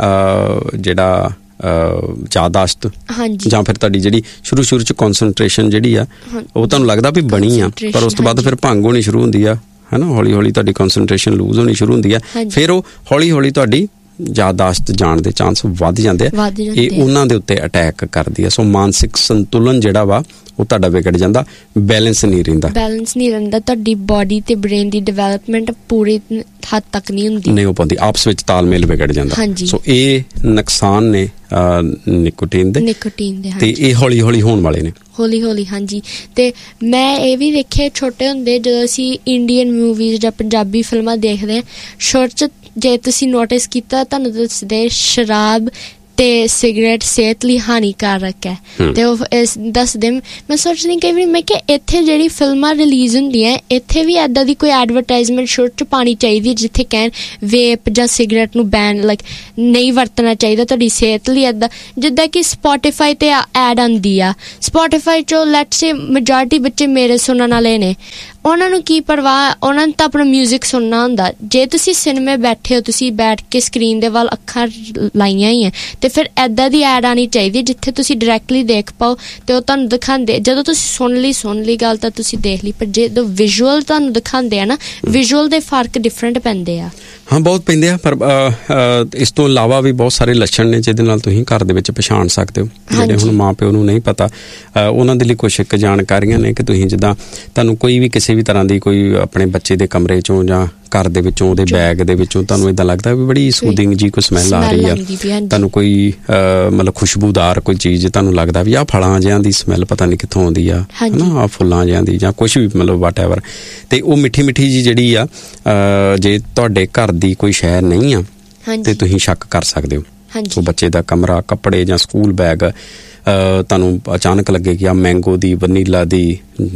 ਜਿਹੜਾ ਯਾਦਦਾਸ਼ਤ ਜਾਂ ਫਿਰ ਤੁਹਾਡੀ ਜਿਹੜੀ ਸ਼ੁਰੂ 'ਚ ਕੌਨਸਨਟ੍ਰੇਸ਼ਨ ਜਿਹੜੀ ਆ ਉਹ ਤੁਹਾਨੂੰ ਲੱਗਦਾ ਵੀ ਬਣੀ ਆ, ਪਰ ਉਸ ਤੋਂ ਬਾਅਦ ਫਿਰ ਭੰਗ ਹੋਣੀ ਸ਼ੁਰੂ ਹੁੰਦੀ ਆ, ਹੈ ਨਾ। ਹੌਲੀ ਹੌਲੀ ਤੁਹਾਡੀ ਕੌਨਸਨਟ੍ਰੇਸ਼ਨ ਲੂਜ਼ ਹੋਣੀ ਸ਼ੁਰੂ ਹੁੰਦੀ ਆ, ਫਿਰ ਉਹ ਹੌਲੀ ਹੌਲੀ ਤੁਹਾਡੀ ਯਾਦਾਸ਼ਤ ਜਾਣ ਦੇ ਚਾਂਸ ਵੱਧ ਜਾਂਦੇ ਆ। ਇਹ ਉਹਨਾਂ ਦੇ ਉੱਤੇ ਅਟੈਕ ਕਰਦੀ ਆ। ਸੋ ਮਾਨਸਿਕ ਸੰਤੁਲਨ ਜਿਹੜਾ ਵਾ ਉਹ ਤੁਹਾਡਾ ਵਿਗੜ ਜਾਂਦਾ, ਬੈਲੈਂਸ ਨਹੀਂ ਰਹਿੰਦਾ। ਤੁਹਾਡੀ ਬਾਡੀ ਤੇ ਬ੍ਰੇਨ ਦੀ ਡਿਵੈਲਪਮੈਂਟ ਪੂਰੀ ਹੱਦ ਤੱਕ ਨਹੀਂ ਹੋ ਪਾਉਂਦੀ, ਆਪਸ ਵਿੱਚ ਤਾਲਮੇਲ ਵਿਗੜ ਜਾਂਦਾ। ਸੋ ਇਹ ਨੁਕਸਾਨ ਨੇ ਨਿਕੋਟੀਨ ਦੇ ਤੇ ਇਹ ਹੌਲੀ ਹੌਲੀ ਹੋਣ ਵਾਲੇ ਨੇ। ਹਾਂਜੀ। ਤੇ ਮੈਂ ਇਹ ਵੀ ਦੇਖਿਆ ਛੋਟੇ ਹੁੰਦੇ ਜਦੋਂ ਅਸੀਂ ਇੰਡੀਅਨ ਮੂਵੀਜ਼ ਜਾਂ ਪੰਜਾਬੀ ਫਿਲਮਾਂ ਦੇਖਦੇ ਹਾਂ, ਸ਼ੁਰੂ 'ਚ ਜੇ ਤੁਸੀਂ ਨੋਟਿਸ ਕੀਤਾ ਤੁਹਾਨੂੰ ਦੱਸਦੇ ਸ਼ਰਾਬ ਤੇ ਸਿਗਰਟ ਸਿਹਤ ਲਈ ਹਾਨੀਕਾਰਕ ਹੈ। ਤੇ ਉਹ ਦੱਸਦੇ, ਮੈਂ ਸੋਚਦੀ ਕਈ ਵਾਰੀ ਮੈਂ ਕਿ ਇੱਥੇ ਜਿਹੜੀ ਫਿਲਮਾਂ ਰਿਲੀਜ਼ ਹੁੰਦੀਆਂ ਇੱਥੇ ਵੀ ਇੱਦਾਂ ਦੀ ਕੋਈ ਐਡਵਰਟਾਈਜ਼ਮੈਂਟ ਸ਼ੁਰੂ 'ਚ ਪਾਉਣੀ ਚਾਹੀਦੀ ਹੈ ਜਿੱਥੇ ਕਹਿਣ ਵੇਪ ਜਾਂ ਸਿਗਰਟ ਨੂੰ ਬੈਨ ਨਹੀਂ ਵਰਤਣਾ ਚਾਹੀਦਾ ਤੁਹਾਡੀ ਸਿਹਤ ਲਈ। ਇੱਦਾਂ ਜਿੱਦਾਂ ਕਿ ਸਪੋਟੀਫਾਈ ਤੇ ਐਡ ਆਉਂਦੀ ਆ, ਸਪੋਟੀਫਾਈ 'ਚੋਂ ਲੈਟਸ ਸੇ ਮੈਜੋਰਟੀ ਬੱਚੇ ਮੇਰੇ ਸੁਣਨ ਵਾਲੇ ਨੇ, ਉਹਨਾਂ ਨੂੰ ਕੀ ਪਰਵਾਹ, ਉਹਨਾਂ ਨੇ ਤਾਂ ਆਪਣਾ ਮਿਊਜ਼ਿਕ ਸੁਣਨਾ ਹੁੰਦਾ। ਜੇ ਤੁਸੀਂ ਸਿਨੇਮੇ ਬੈਠੇ ਹੋ, ਤੁਸੀਂ ਬੈਠ ਕੇ ਸਕਰੀਨ ਦੇ ਵੱਲ ਅੱਖਾਂ ਲਾਈਆਂ ਹੀ ਹੈ, ਤੇ ਫਿਰ ਇੱਦਾਂ ਦੀ ਐਡ ਆਉਣੀ ਚਾਹੀਦੀ ਹੈ ਜਿੱਥੇ ਤੁਸੀਂ ਡਾਇਰੈਕਟਲੀ ਦੇਖ ਪਾਓ ਤੇ ਉਹ ਤੁਹਾਨੂੰ ਦਿਖਾਉਂਦੇ। ਜਦੋਂ ਤੁਸੀਂ ਸੁਣ ਲਈ ਗੱਲ ਤਾਂ ਤੁਸੀਂ ਦੇਖ ਲਈ, ਪਰ ਜਦੋਂ ਵਿਜ਼ੂਅਲ ਤੁਹਾਨੂੰ ਦਿਖਾਉਂਦੇ ਆ ਨਾ, ਵਿਜ਼ੂਅਲ ਦੇ ਫਰਕ ਡਿਫਰੈਂਟ ਪੈਂਦੇ ਆ। ਹਾਂ, ਬਹੁਤ ਪੈਂਦੇ ਆ। ਪਰ ਇਸ ਤੋਂ ਇਲਾਵਾ ਵੀ ਬਹੁਤ ਸਾਰੇ ਲੱਛਣ ਨੇ ਜਿਹਦੇ ਨਾਲ ਤੁਸੀਂ ਘਰ ਦੇ ਵਿੱਚ ਪਛਾਣ ਸਕਦੇ ਹੋ, ਜਿਹੜੇ ਹੁਣ ਮਾਂ ਪਿਓ ਨੂੰ ਨਹੀਂ ਪਤਾ। ਉਹਨਾਂ ਦੇ ਲਈ ਕੁਛ ਇੱਕ ਜਾਣਕਾਰੀਆਂ ਨੇ ਕਿ ਤੁਸੀਂ ਜਿੱਦਾਂ ਤੁਹਾਨੂੰ ਕੋਈ ਵੀ ਕਿਸੇ ਵੀ ਤਰ੍ਹਾਂ ਦੀ ਕੋਈ ਆਪਣੇ ਬੱਚੇ ਦੇ ਕਮਰੇ 'ਚੋਂ ਜਾਂ ਘਰ ਦੇ ਵਿੱਚੋਂ ਉਹਦੇ ਬੈਗ ਦੇ ਵਿੱਚੋਂ ਤੁਹਾਨੂੰ ਏਦਾਂ ਲੱਗਦਾ ਵੀ ਬੜੀ ਸੂਦਿੰਗ ਜੀ ਕੋਈ ਸਮੈਲ ਆ ਰਹੀ ਆ, ਤੁਹਾਨੂੰ ਕੋਈ ਮਤਲਬ ਖੁਸ਼ਬੂਦਾਰ ਕੋਈ ਚੀਜ਼ ਤੁਹਾਨੂੰ ਲੱਗਦਾ ਵੀ ਆਹ ਫਲਾਂ ਜਿਹਾਂ ਦੀ ਸਮੈਲ ਪਤਾ ਨਹੀਂ ਕਿੱਥੋਂ ਆਉਂਦੀ ਆ, ਹਨਾ, ਆਹ ਫੁੱਲਾਂ ਜਿਹਾਂ ਦੀ ਜਾਂ ਕੁਛ ਵੀ ਮਤਲਬ ਵਾਟ ਐਵਰ, ਤੇ ਉਹ ਮਿੱਠੀ ਮਿੱਠੀ ਜੀ ਜਿਹੜੀ ਆ ਜੇ ਤੁਹਾਡੇ ਘਰ ਦੀ ਕੋਈ ਸ਼ੈ ਨਹੀਂ ਆ ਤੇ ਤੁਸੀਂ ਸ਼ੱਕ ਕਰ ਸਕਦੇ ਹੋ। ਸੋ ਬੱਚੇ ਦਾ ਕਮਰਾ, ਕੱਪੜੇ ਜਾਂ ਸਕੂਲ ਬੈਗ ਤੁਹਾਨੂੰ ਅਚਾਨਕ ਲੱਗੇ ਕਿ ਆ ਮੈਂਗੋ ਦੀ, ਵਨੀਲਾ ਦੀ,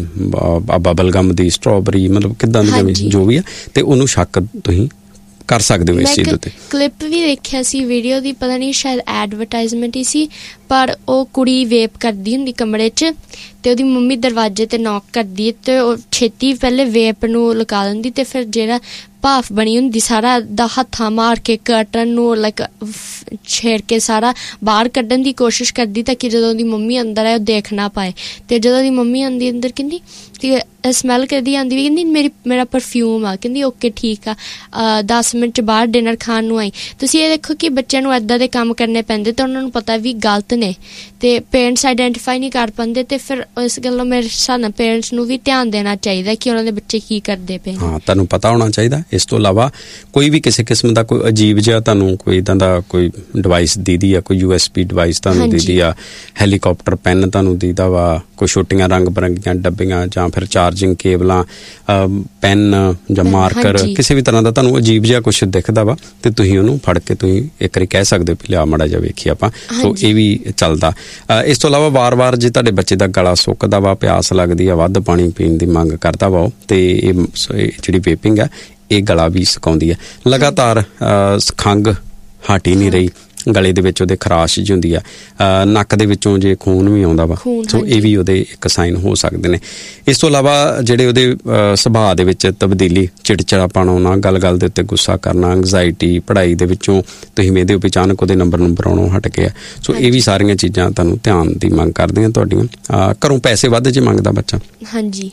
ਬਬਲਗਮ ਦੀ, ਸਟ੍ਰਾਬੇਰੀ, ਮਤਲਬ ਕਿੱਦਾਂ ਦੀ ਜੋ ਵੀ ਆ, ਤੇ ਉਹਨੂੰ ਸ਼ੱਕ ਤੁਸੀਂ ਕਰ ਸਕਦੇ ਹੋ ਇਸ ਚੀਜ਼ ਉੱਤੇ। ਕਲਿੱਪ ਵੀ ਦੇਖਿਆ ਸੀ ਵੀਡੀਓ ਦੀ, ਪਤਾ ਨਹੀਂ ਸ਼ਾਇਦ ਐਡਵਰਟਾਈਜ਼ਮੈਂਟ ਹੀ ਸੀ, ਪਰ ਉਹ ਕੁੜੀ ਵੇਪ ਕਰਦੀ ਹੁੰਦੀ ਕਮਰੇ 'ਚ ਤੇ ਉਹਦੀ ਮੰਮੀ ਦਰਵਾਜ਼ੇ ਤੇ ਨੌਕ ਕਰਦੀ ਤੇ ਉਹ ਛੇਤੀ ਪਹਿਲੇ ਵੇਪ ਨੂੰ ਲਗਾ ਦਿੰਦੀ ਤੇ ਫਿਰ ਜਿਹੜਾ ਭਾਫ ਬਣੀ ਹੁੰਦੀ ਸਾਰਾ ਦਾ ਹੱਥਾਂ ਮਾਰ ਕੇ ਕਰਟਨ ਨੂੰ ਛੇੜ ਕੇ ਸਾਰਾ ਬਾਹਰ ਕੱਢਣ ਦੀ ਕੋਸ਼ਿਸ਼ ਕਰਦੀ ਤਾਂ ਕਿ ਜਦੋਂ ਉਹਦੀ ਮੰਮੀ ਅੰਦਰ ਆਏ ਉਹ ਦੇਖ ਨਾ ਪਾਏ। ਤੇ ਜਦੋਂ ਉਹਦੀ ਮੰਮੀ ਆਉਂਦੀ ਅੰਦਰ ਕਹਿੰਦੀ ਸਮੈਲ ਕਰਦੀ ਆਉਂਦੀ ਵੀ ਕਹਿੰਦੀ ਮੇਰਾ ਪਰਫਿਊਮ ਆ, ਕਹਿੰਦੀ ਓਕੇ ਠੀਕ ਆ, 10 ਮਿੰਟ 'ਚ ਬਾਹਰ ਡਿਨਰ ਖਾਣ ਨੂੰ ਆਈ। ਤੁਸੀਂ ਇਹ ਦੇਖੋ ਕਿ ਬੱਚਿਆਂ ਨੂੰ ਇੱਦਾਂ ਦੇ ਕੰਮ ਕਰਨੇ ਪੈਂਦੇ ਤੇ ਉਹਨਾਂ ਨੂੰ ਪਤਾ ਵੀ ਗਲਤ ਨੇ ਤੇ ਪੇਰੈਂਟਸ ਆਈਡੈਂਟੀਫਾਈ ਨਹੀਂ ਕਰ ਪਾਉਂਦੇ, ਤੇ ਫਿਰ ਇਸ ਗੱਲੋਂ ਮੇਰੇ ਹਿਸਾਬ ਨਾਲ ਪੇਰੈਂਟਸ ਨੂੰ ਵੀ ਧਿਆਨ ਦੇਣਾ ਚਾਹੀਦਾ ਕਿ ਉਹਨਾਂ ਦੇ ਬੱਚੇ ਕੀ ਕਰਦੇ ਪਏ। ਹਾਂ, ਤੁਹਾਨੂੰ ਪਤਾ ਹੋਣਾ ਚਾਹੀਦਾ। ਇਸ ਤੋਂ ਇਲਾਵਾ ਕੋਈ ਵੀ ਕਿਸੇ ਕਿਸਮ ਦਾ ਕੋਈ ਅਜੀਬ ਜਿਹਾ ਤੁਹਾਨੂੰ ਕੋਈ ਇੱਦਾਂ ਦਾ ਕੋਈ ਡਿਵਾਈਸ ਦੀਦੀ ਆ, ਕੋਈ USB ਡਿਵਾਈਸ ਤੁਹਾਨੂੰ ਦੀਦੀ ਆ, ਹੈਲੀਕਾਪਟਰ ਪੈਨ ਤੁਹਾਨੂੰ ਦੀਦਾ ਵਾ, ਕੋਈ ਛੋਟੀਆਂ ਰੰਗ ਬਰੰਗੀਆਂ ਡੱਬੀਆਂ ਜਾਂ ਫਿਰ ਚਾਰਜਿੰਗ ਕੇਬਲਾਂ, ਪੈਨ ਜਾਂ ਮਾਰਕਰ, ਕਿਸੇ ਵੀ ਤਰ੍ਹਾਂ ਦਾ ਤੁਹਾਨੂੰ ਅਜੀਬ ਜਿਹਾ ਕੁਛ ਦਿਖਦਾ ਵਾ ਤੇ ਤੁਸੀਂ ਉਹਨੂੰ ਫੜ ਕੇ ਤੁਸੀਂ ਇੱਕ ਵਾਰੀ ਕਹਿ ਸਕਦੇ ਹੋ ਵੀ ਲਿਆ ਮਾੜਾ ਜਿਹਾ ਵੇਖੀ ਆਪਾਂ। ਸੋ ਇਹ ਵੀ ਚੱਲਦਾ। ਇਸ ਤੋਂ ਇਲਾਵਾ ਵਾਰ-ਵਾਰ ਜੇ ਤੁਹਾਡੇ ਬੱਚੇ ਦਾ ਗਲਾ ਸੁੱਕਦਾ ਵਾ, ਪਿਆਸ ਲੱਗਦੀ ਆ, ਵੱਧ ਪਾਣੀ ਪੀਣ ਦੀ ਮੰਗ ਕਰਦਾ ਵਾ ਉਹ, ਤੇ ਇਹ ਜਿਹੜੀ ਵੇਪਿੰਗ ਆ ਇਹ ਗਲਾ ਵੀ ਸੁਕਾਉਂਦੀ ਆ। ਲਗਾਤਾਰ ਖੰਘ ਹਟ ਹੀ ਨਹੀਂ ਰਹੀ, ਗਲੇ ਦੇ ਵਿੱਚ ਉਹਦੇ ਖਰਾਸ਼ ਜਿਹੀ ਹੁੰਦੀ ਆ, ਨੱਕ ਦੇ ਵਿੱਚੋਂ ਜੇ ਖੂਨ ਵੀ ਆਉਂਦਾ ਵਾ, ਸੋ ਇਹ ਵੀ ਉਹਦੇ ਇੱਕ ਸਾਈਨ ਹੋ ਸਕਦੇ ਨੇ। ਇਸ ਤੋਂ ਇਲਾਵਾ ਜਿਹੜੇ ਉਹਦੇ ਸੁਭਾਅ ਦੇ ਵਿੱਚ ਤਬਦੀਲੀ, ਚਿੜਚਿੜਾਪਣ ਆਉਣਾ, ਗੱਲ-ਗੱਲ ਦੇ ਉੱਤੇ ਗੁੱਸਾ ਕਰਨਾ, ਐਂਗਜ਼ਾਇਟੀ, ਪੜ੍ਹਾਈ ਦੇ ਵਿੱਚੋਂ ਤੁਸੀਂ ਵੇਖਦੇ ਹੋ ਅਚਾਨਕ ਉਹਦੇ ਨੰਬਰ ਆਉਣੋਂ ਹਟ ਗਏ ਆ। ਸੋ ਇਹ ਵੀ ਸਾਰੀਆਂ ਚੀਜ਼ਾਂ ਤੁਹਾਨੂੰ ਧਿਆਨ ਦੀ ਮੰਗ ਕਰਦੀਆਂ ਤੁਹਾਡੀਆਂ। ਘਰੋਂ ਪੈਸੇ ਵੱਧ ਜੇ ਮੰਗਦਾ ਬੱਚਾ, ਹਾਂਜੀ,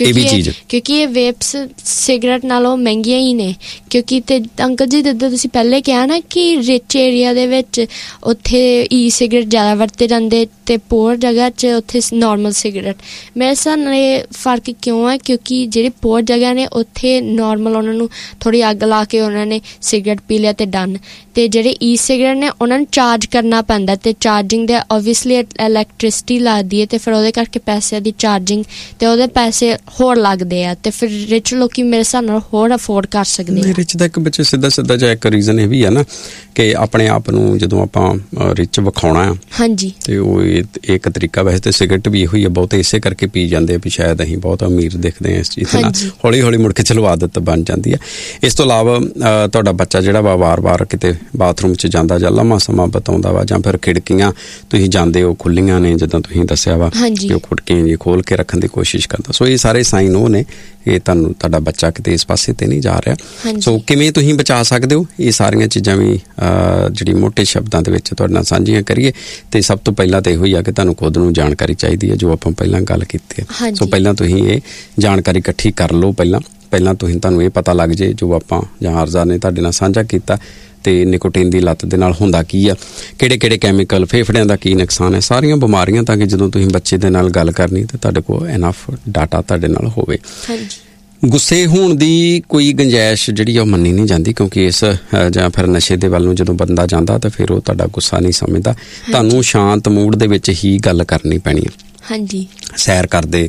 ਕਿਉਂਕਿ ਇਹ ਵੇਪਸ ਸਿਗਰਟ ਨਾਲੋਂ ਮਹਿੰਗੀਆਂ ਹੀ ਨੇ। ਕਿਉਂਕਿ ਤੇ ਅੰਕਲ ਜੀ ਜਿੱਦਾਂ ਤੁਸੀਂ ਪਹਿਲੇ ਕਿਹਾ ਨਾ ਕਿ ਰਿਚ ਏਰੀਆ ਦੇ ਵਿੱਚ ਉੱਥੇ ਈ ਸਿਗਰਟ ਜ਼ਿਆਦਾ ਵਰਤੇ ਜਾਂਦੇ ਤੇ ਪੂਅਰ ਜਗ੍ਹਾ 'ਚ ਉੱਥੇ ਨੋਰਮਲ ਸਿਗਰਟ। ਮੇਰੇ ਹਿਸਾਬ ਨਾਲ ਇਹ ਫਰਕ ਕਿਉਂ ਹੈ ਕਿਉਂਕਿ ਜਿਹੜੇ ਪੂਅਰ ਜਗ੍ਹਾ ਨੇ ਉੱਥੇ ਨੋਰਮਲ ਉਹਨਾਂ ਨੂੰ ਥੋੜ੍ਹੀ ਅੱਗ ਲਾ ਕੇ ਉਹਨਾਂ ਨੇ ਸਿਗਰਟ ਪੀ ਲਿਆ ਤੇ ਡਨ। ਤੇ ਜਿਹੜੇ ਈ ਸਿਗਰਟ ਨੇ ਉਹਨਾਂ ਨੂੰ ਚਾਰਜ ਕਰਨਾ ਪੈਂਦਾ ਤੇ ਚਾਰਜਿੰਗ ਦੇ ਓਬਵੀਅਸਲੀ ਇਲੈਕਟ੍ਰਿਸਿਟੀ ਲੱਗਦੀ ਹੈ ਤੇ ਫਿਰ ਉਹਦੇ ਕਰਕੇ ਪੈਸਿਆਂ ਦੀ ਚਾਰਜਿੰਗ ਤੇ ਉਹਦੇ ਪੈਸੇ ਹੋਰ ਲੱਗਦੇ ਆ ਤੇ ਫਿਰ ਰਿਚ ਲੋਕੀ ਮੇਰੇ ਹਿਸਾਬ ਨਾਲ ਹੋਰ ਅਫੋਰਡ ਕਰ ਸਕਦੇ ਆ। ਰਿਚ ਦਾ ਇੱਕ ਬੱਚੇ ਸਿੱਧਾ ਜਿਹਾ ਇੱਕ ਰੀਜ਼ਨ ਇਹ ਵੀ ਆ ਨਾ ਕਿ ਆਪਣੇ ਆਪ ਨੂੰ ਜਦੋਂ ਆਪਾਂ ਰਿਚ ਵਿਖਾਉਣਾ ਆ, ਹਾਂਜੀ, ਤੇ ਉਹ ਇੱਕ ਤਰੀਕਾ ਵੈਸੇ ਤੇ ਸਿਗਰਟ ਵੀ ਇਹੋ ਹੀ ਆ, ਬਹੁਤ ਇਸੇ ਕਰਕੇ ਪੀ ਜਾਂਦੇ ਆ ਵੀ ਸ਼ਾਇਦ ਅਸੀਂ ਬਹੁਤ ਅਮੀਰ ਦਿਖਦੇ ਆ ਇਸ ਚੀਜ਼ ਨਾਲ। ਹੌਲੀ ਹੌਲੀ ਮੁੜ ਕੇ ਚਲੋ ਆਦਤ ਬਣ ਜਾਂਦੀ ਆ। ਇਸ ਤੋਂ ਇਲਾਵਾ ਤੁਹਾਡਾ ਬੱਚਾ ਜਿਹੜਾ ਵਾ ਵਾਰ-ਵਾਰ ਕਿਤੇ ਬਾਥਰੂਮ 'ਚ ਜਾਂਦਾ ਜਾਂ ਲੰਮਾ ਸਮਾਂ ਬਿਤਾਉਂਦਾ ਵਾ, ਜਾਂ ਫਿਰ ਖਿੜਕੀਆਂ ਤੁਸੀਂ ਜਾਂਦੇ ਹੋ ਖੁੱਲੀਆਂ ਨੇ ਜਿੱਦਾਂ ਤੁਸੀਂ ਦੱਸਿਆ ਵਾ ਕਿ ਉਹ ਖਿੜਕੀਆਂ ਜੀ ਖੋਲ ਕੇ ਰੱਖਣ ਦੀ ਕੋਸ਼ਿਸ਼ ਕਰਦਾ। ਸੋ ਇਹ ਸਾਰੇ ਸਾਈਨ ਉਹ ਨੇ ਇਹ ਤੁਹਾਡਾ ਬੱਚਾ ਕਿਤੇ ਇਸ ਪਾਸੇ ਤੇ ਨਹੀਂ ਜਾ ਰਿਹਾ। ਸੋ ਕਿਵੇਂ ਤੁਸੀਂ ਬਚਾ ਸਕਦੇ ਹੋ, ਇਹ ਸਾਰੀਆਂ ਚੀਜ਼ਾਂ ਵੀ ਜਿਹੜੀ ਮੋਟੇ ਸ਼ਬਦਾਂ ਦੇ ਵਿੱਚ ਤੁਹਾਡੇ ਨਾਲ ਸਾਂਝੀਆਂ ਕਰੀਏ। ਤੇ ਸਭ ਤੋਂ ਪਹਿਲਾਂ ਤਾਂ ਇਹੋ ਹੀ ਆ ਕਿ ਤੁਹਾਨੂੰ ਖੁਦ ਨੂੰ ਜਾਣਕਾਰੀ ਚਾਹੀਦੀ ਹੈ, ਜੋ ਆਪਾਂ ਪਹਿਲਾਂ ਗੱਲ ਕੀਤੀ ਹੈ। ਸੋ ਪਹਿਲਾਂ ਤੁਸੀਂ ਇਹ ਜਾਣਕਾਰੀ ਇਕੱਠੀ ਕਰ ਲਓ, ਪਹਿਲਾਂ ਤੁਹਾਨੂੰ ਇਹ ਪਤਾ ਲੱਗ ਜੇ ਜੋ ਆਪਾਂ ਜਾਂ ਆਰਜ਼ਾ ਨੇ ਤੁਹਾਡੇ ਨਾਲ ਸਾਂਝਾ ਕੀਤਾ, ਤੇ ਨਿਕੋਟੀਨ ਦੀ ਲੱਤ ਦੇ ਨਾਲ ਹੁੰਦਾ ਕੀ ਆ, ਕਿਹੜੇ ਕੈਮੀਕਲ, ਫੇਫੜਿਆਂ ਦਾ ਕੀ ਨੁਕਸਾਨ ਹੈ, ਸਾਰੀਆਂ ਬਿਮਾਰੀਆਂ, ਤਾਂ ਕਿ ਜਦੋਂ ਤੁਸੀਂ ਬੱਚੇ ਦੇ ਨਾਲ ਗੱਲ ਕਰਨੀ ਤਾਂ ਤੁਹਾਡੇ ਕੋਲ ਇਨਫ ਡਾਟਾ ਤੁਹਾਡੇ ਨਾਲ ਹੋਵੇ। ਗੁੱਸੇ ਹੋਣ ਦੀ ਕੋਈ ਗੁੰਜਾਇਸ਼ ਜਿਹੜੀ ਆ ਉਹ ਮੰਨੀ ਨਹੀਂ ਜਾਂਦੀ, ਕਿਉਂਕਿ ਇਸ ਜਾਂ ਫਿਰ ਨਸ਼ੇ ਦੇ ਵੱਲ ਨੂੰ ਜਦੋਂ ਬੰਦਾ ਜਾਂਦਾ ਤਾਂ ਫਿਰ ਉਹ ਤੁਹਾਡਾ ਗੁੱਸਾ ਨਹੀਂ ਸਮਝਦਾ। ਤੁਹਾਨੂੰ ਸ਼ਾਂਤ ਮੂਡ ਦੇ ਵਿੱਚ ਹੀ ਗੱਲ ਕਰਨੀ ਪੈਣੀ ਹੈ। ਹਾਂਜੀ, ਸੈਰ ਕਰਦੇ,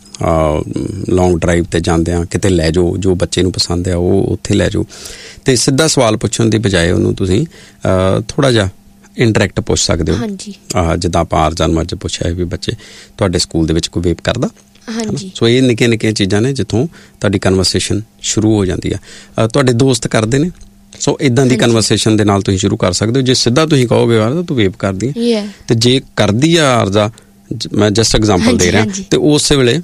ਲੌਂਗ ਡਰਾਈਵ ਤੇ ਜਾਂਦਿਆਂ ਕਿਤੇ ਲੈ ਜਾਓ, ਜੋ ਬੱਚੇ ਨੂੰ ਪਸੰਦ ਆ ਉਹ ਉੱਥੇ ਲੈ ਜਾਓ, ਤੇ ਸਿੱਧਾ ਸਵਾਲ ਪੁੱਛਣ ਦੀ ਬਜਾਏ ਉਹਨੂੰ ਤੁਸੀਂ ਥੋੜਾ ਜਿਹਾ ਇੰਟਰੈਕਟ ਪੁੱਛ ਸਕਦੇ ਹੋ। ਜਿੱਦਾਂ ਆਪਾਂ ਆਰਜ਼ਨ ਨੂੰ ਅੱਜ ਪੁੱਛਿਆ ਵੀ ਬੱਚੇ ਤੁਹਾਡੇ ਸਕੂਲ ਦੇ ਵਿੱਚ ਕੋਈ ਵੇਪ ਕਰਦਾ? ਸੋ ਇਹ ਨਿੱਕੀਆਂ ਚੀਜ਼ਾਂ ਨੇ ਜਿੱਥੋਂ ਤੁਹਾਡੀ ਕਨਵਰਸੇਸ਼ਨ ਸ਼ੁਰੂ ਹੋ ਜਾਂਦੀ ਆ। ਤੁਹਾਡੇ ਦੋਸਤ ਕਰਦੇ ਨੇ, ਸੋ ਇਦਾਂ ਦੀ ਕਨਵਰਸੇਸ਼ਨ ਦੇ ਨਾਲ ਤੁਸੀਂ ਸ਼ੁਰੂ ਕਰ ਸਕਦੇ ਹੋ। ਜੇ ਸਿੱਧਾ ਤੁਸੀਂ ਕਹੋਗੇ ਯਾਰ ਤੂੰ ਵੇਪ ਕਰਦੀ ਹੈ, ਤੇ ਜੇ ਕਰਦੀ ਆ ਆਰਜ਼ਾ, ਮੈਂ ਜਸਟ ਐਗਜ਼ਾਮਪਲ ਦੇ ਰਿਹਾ, ਤੇ ਉਸੇ ਵੇਲੇ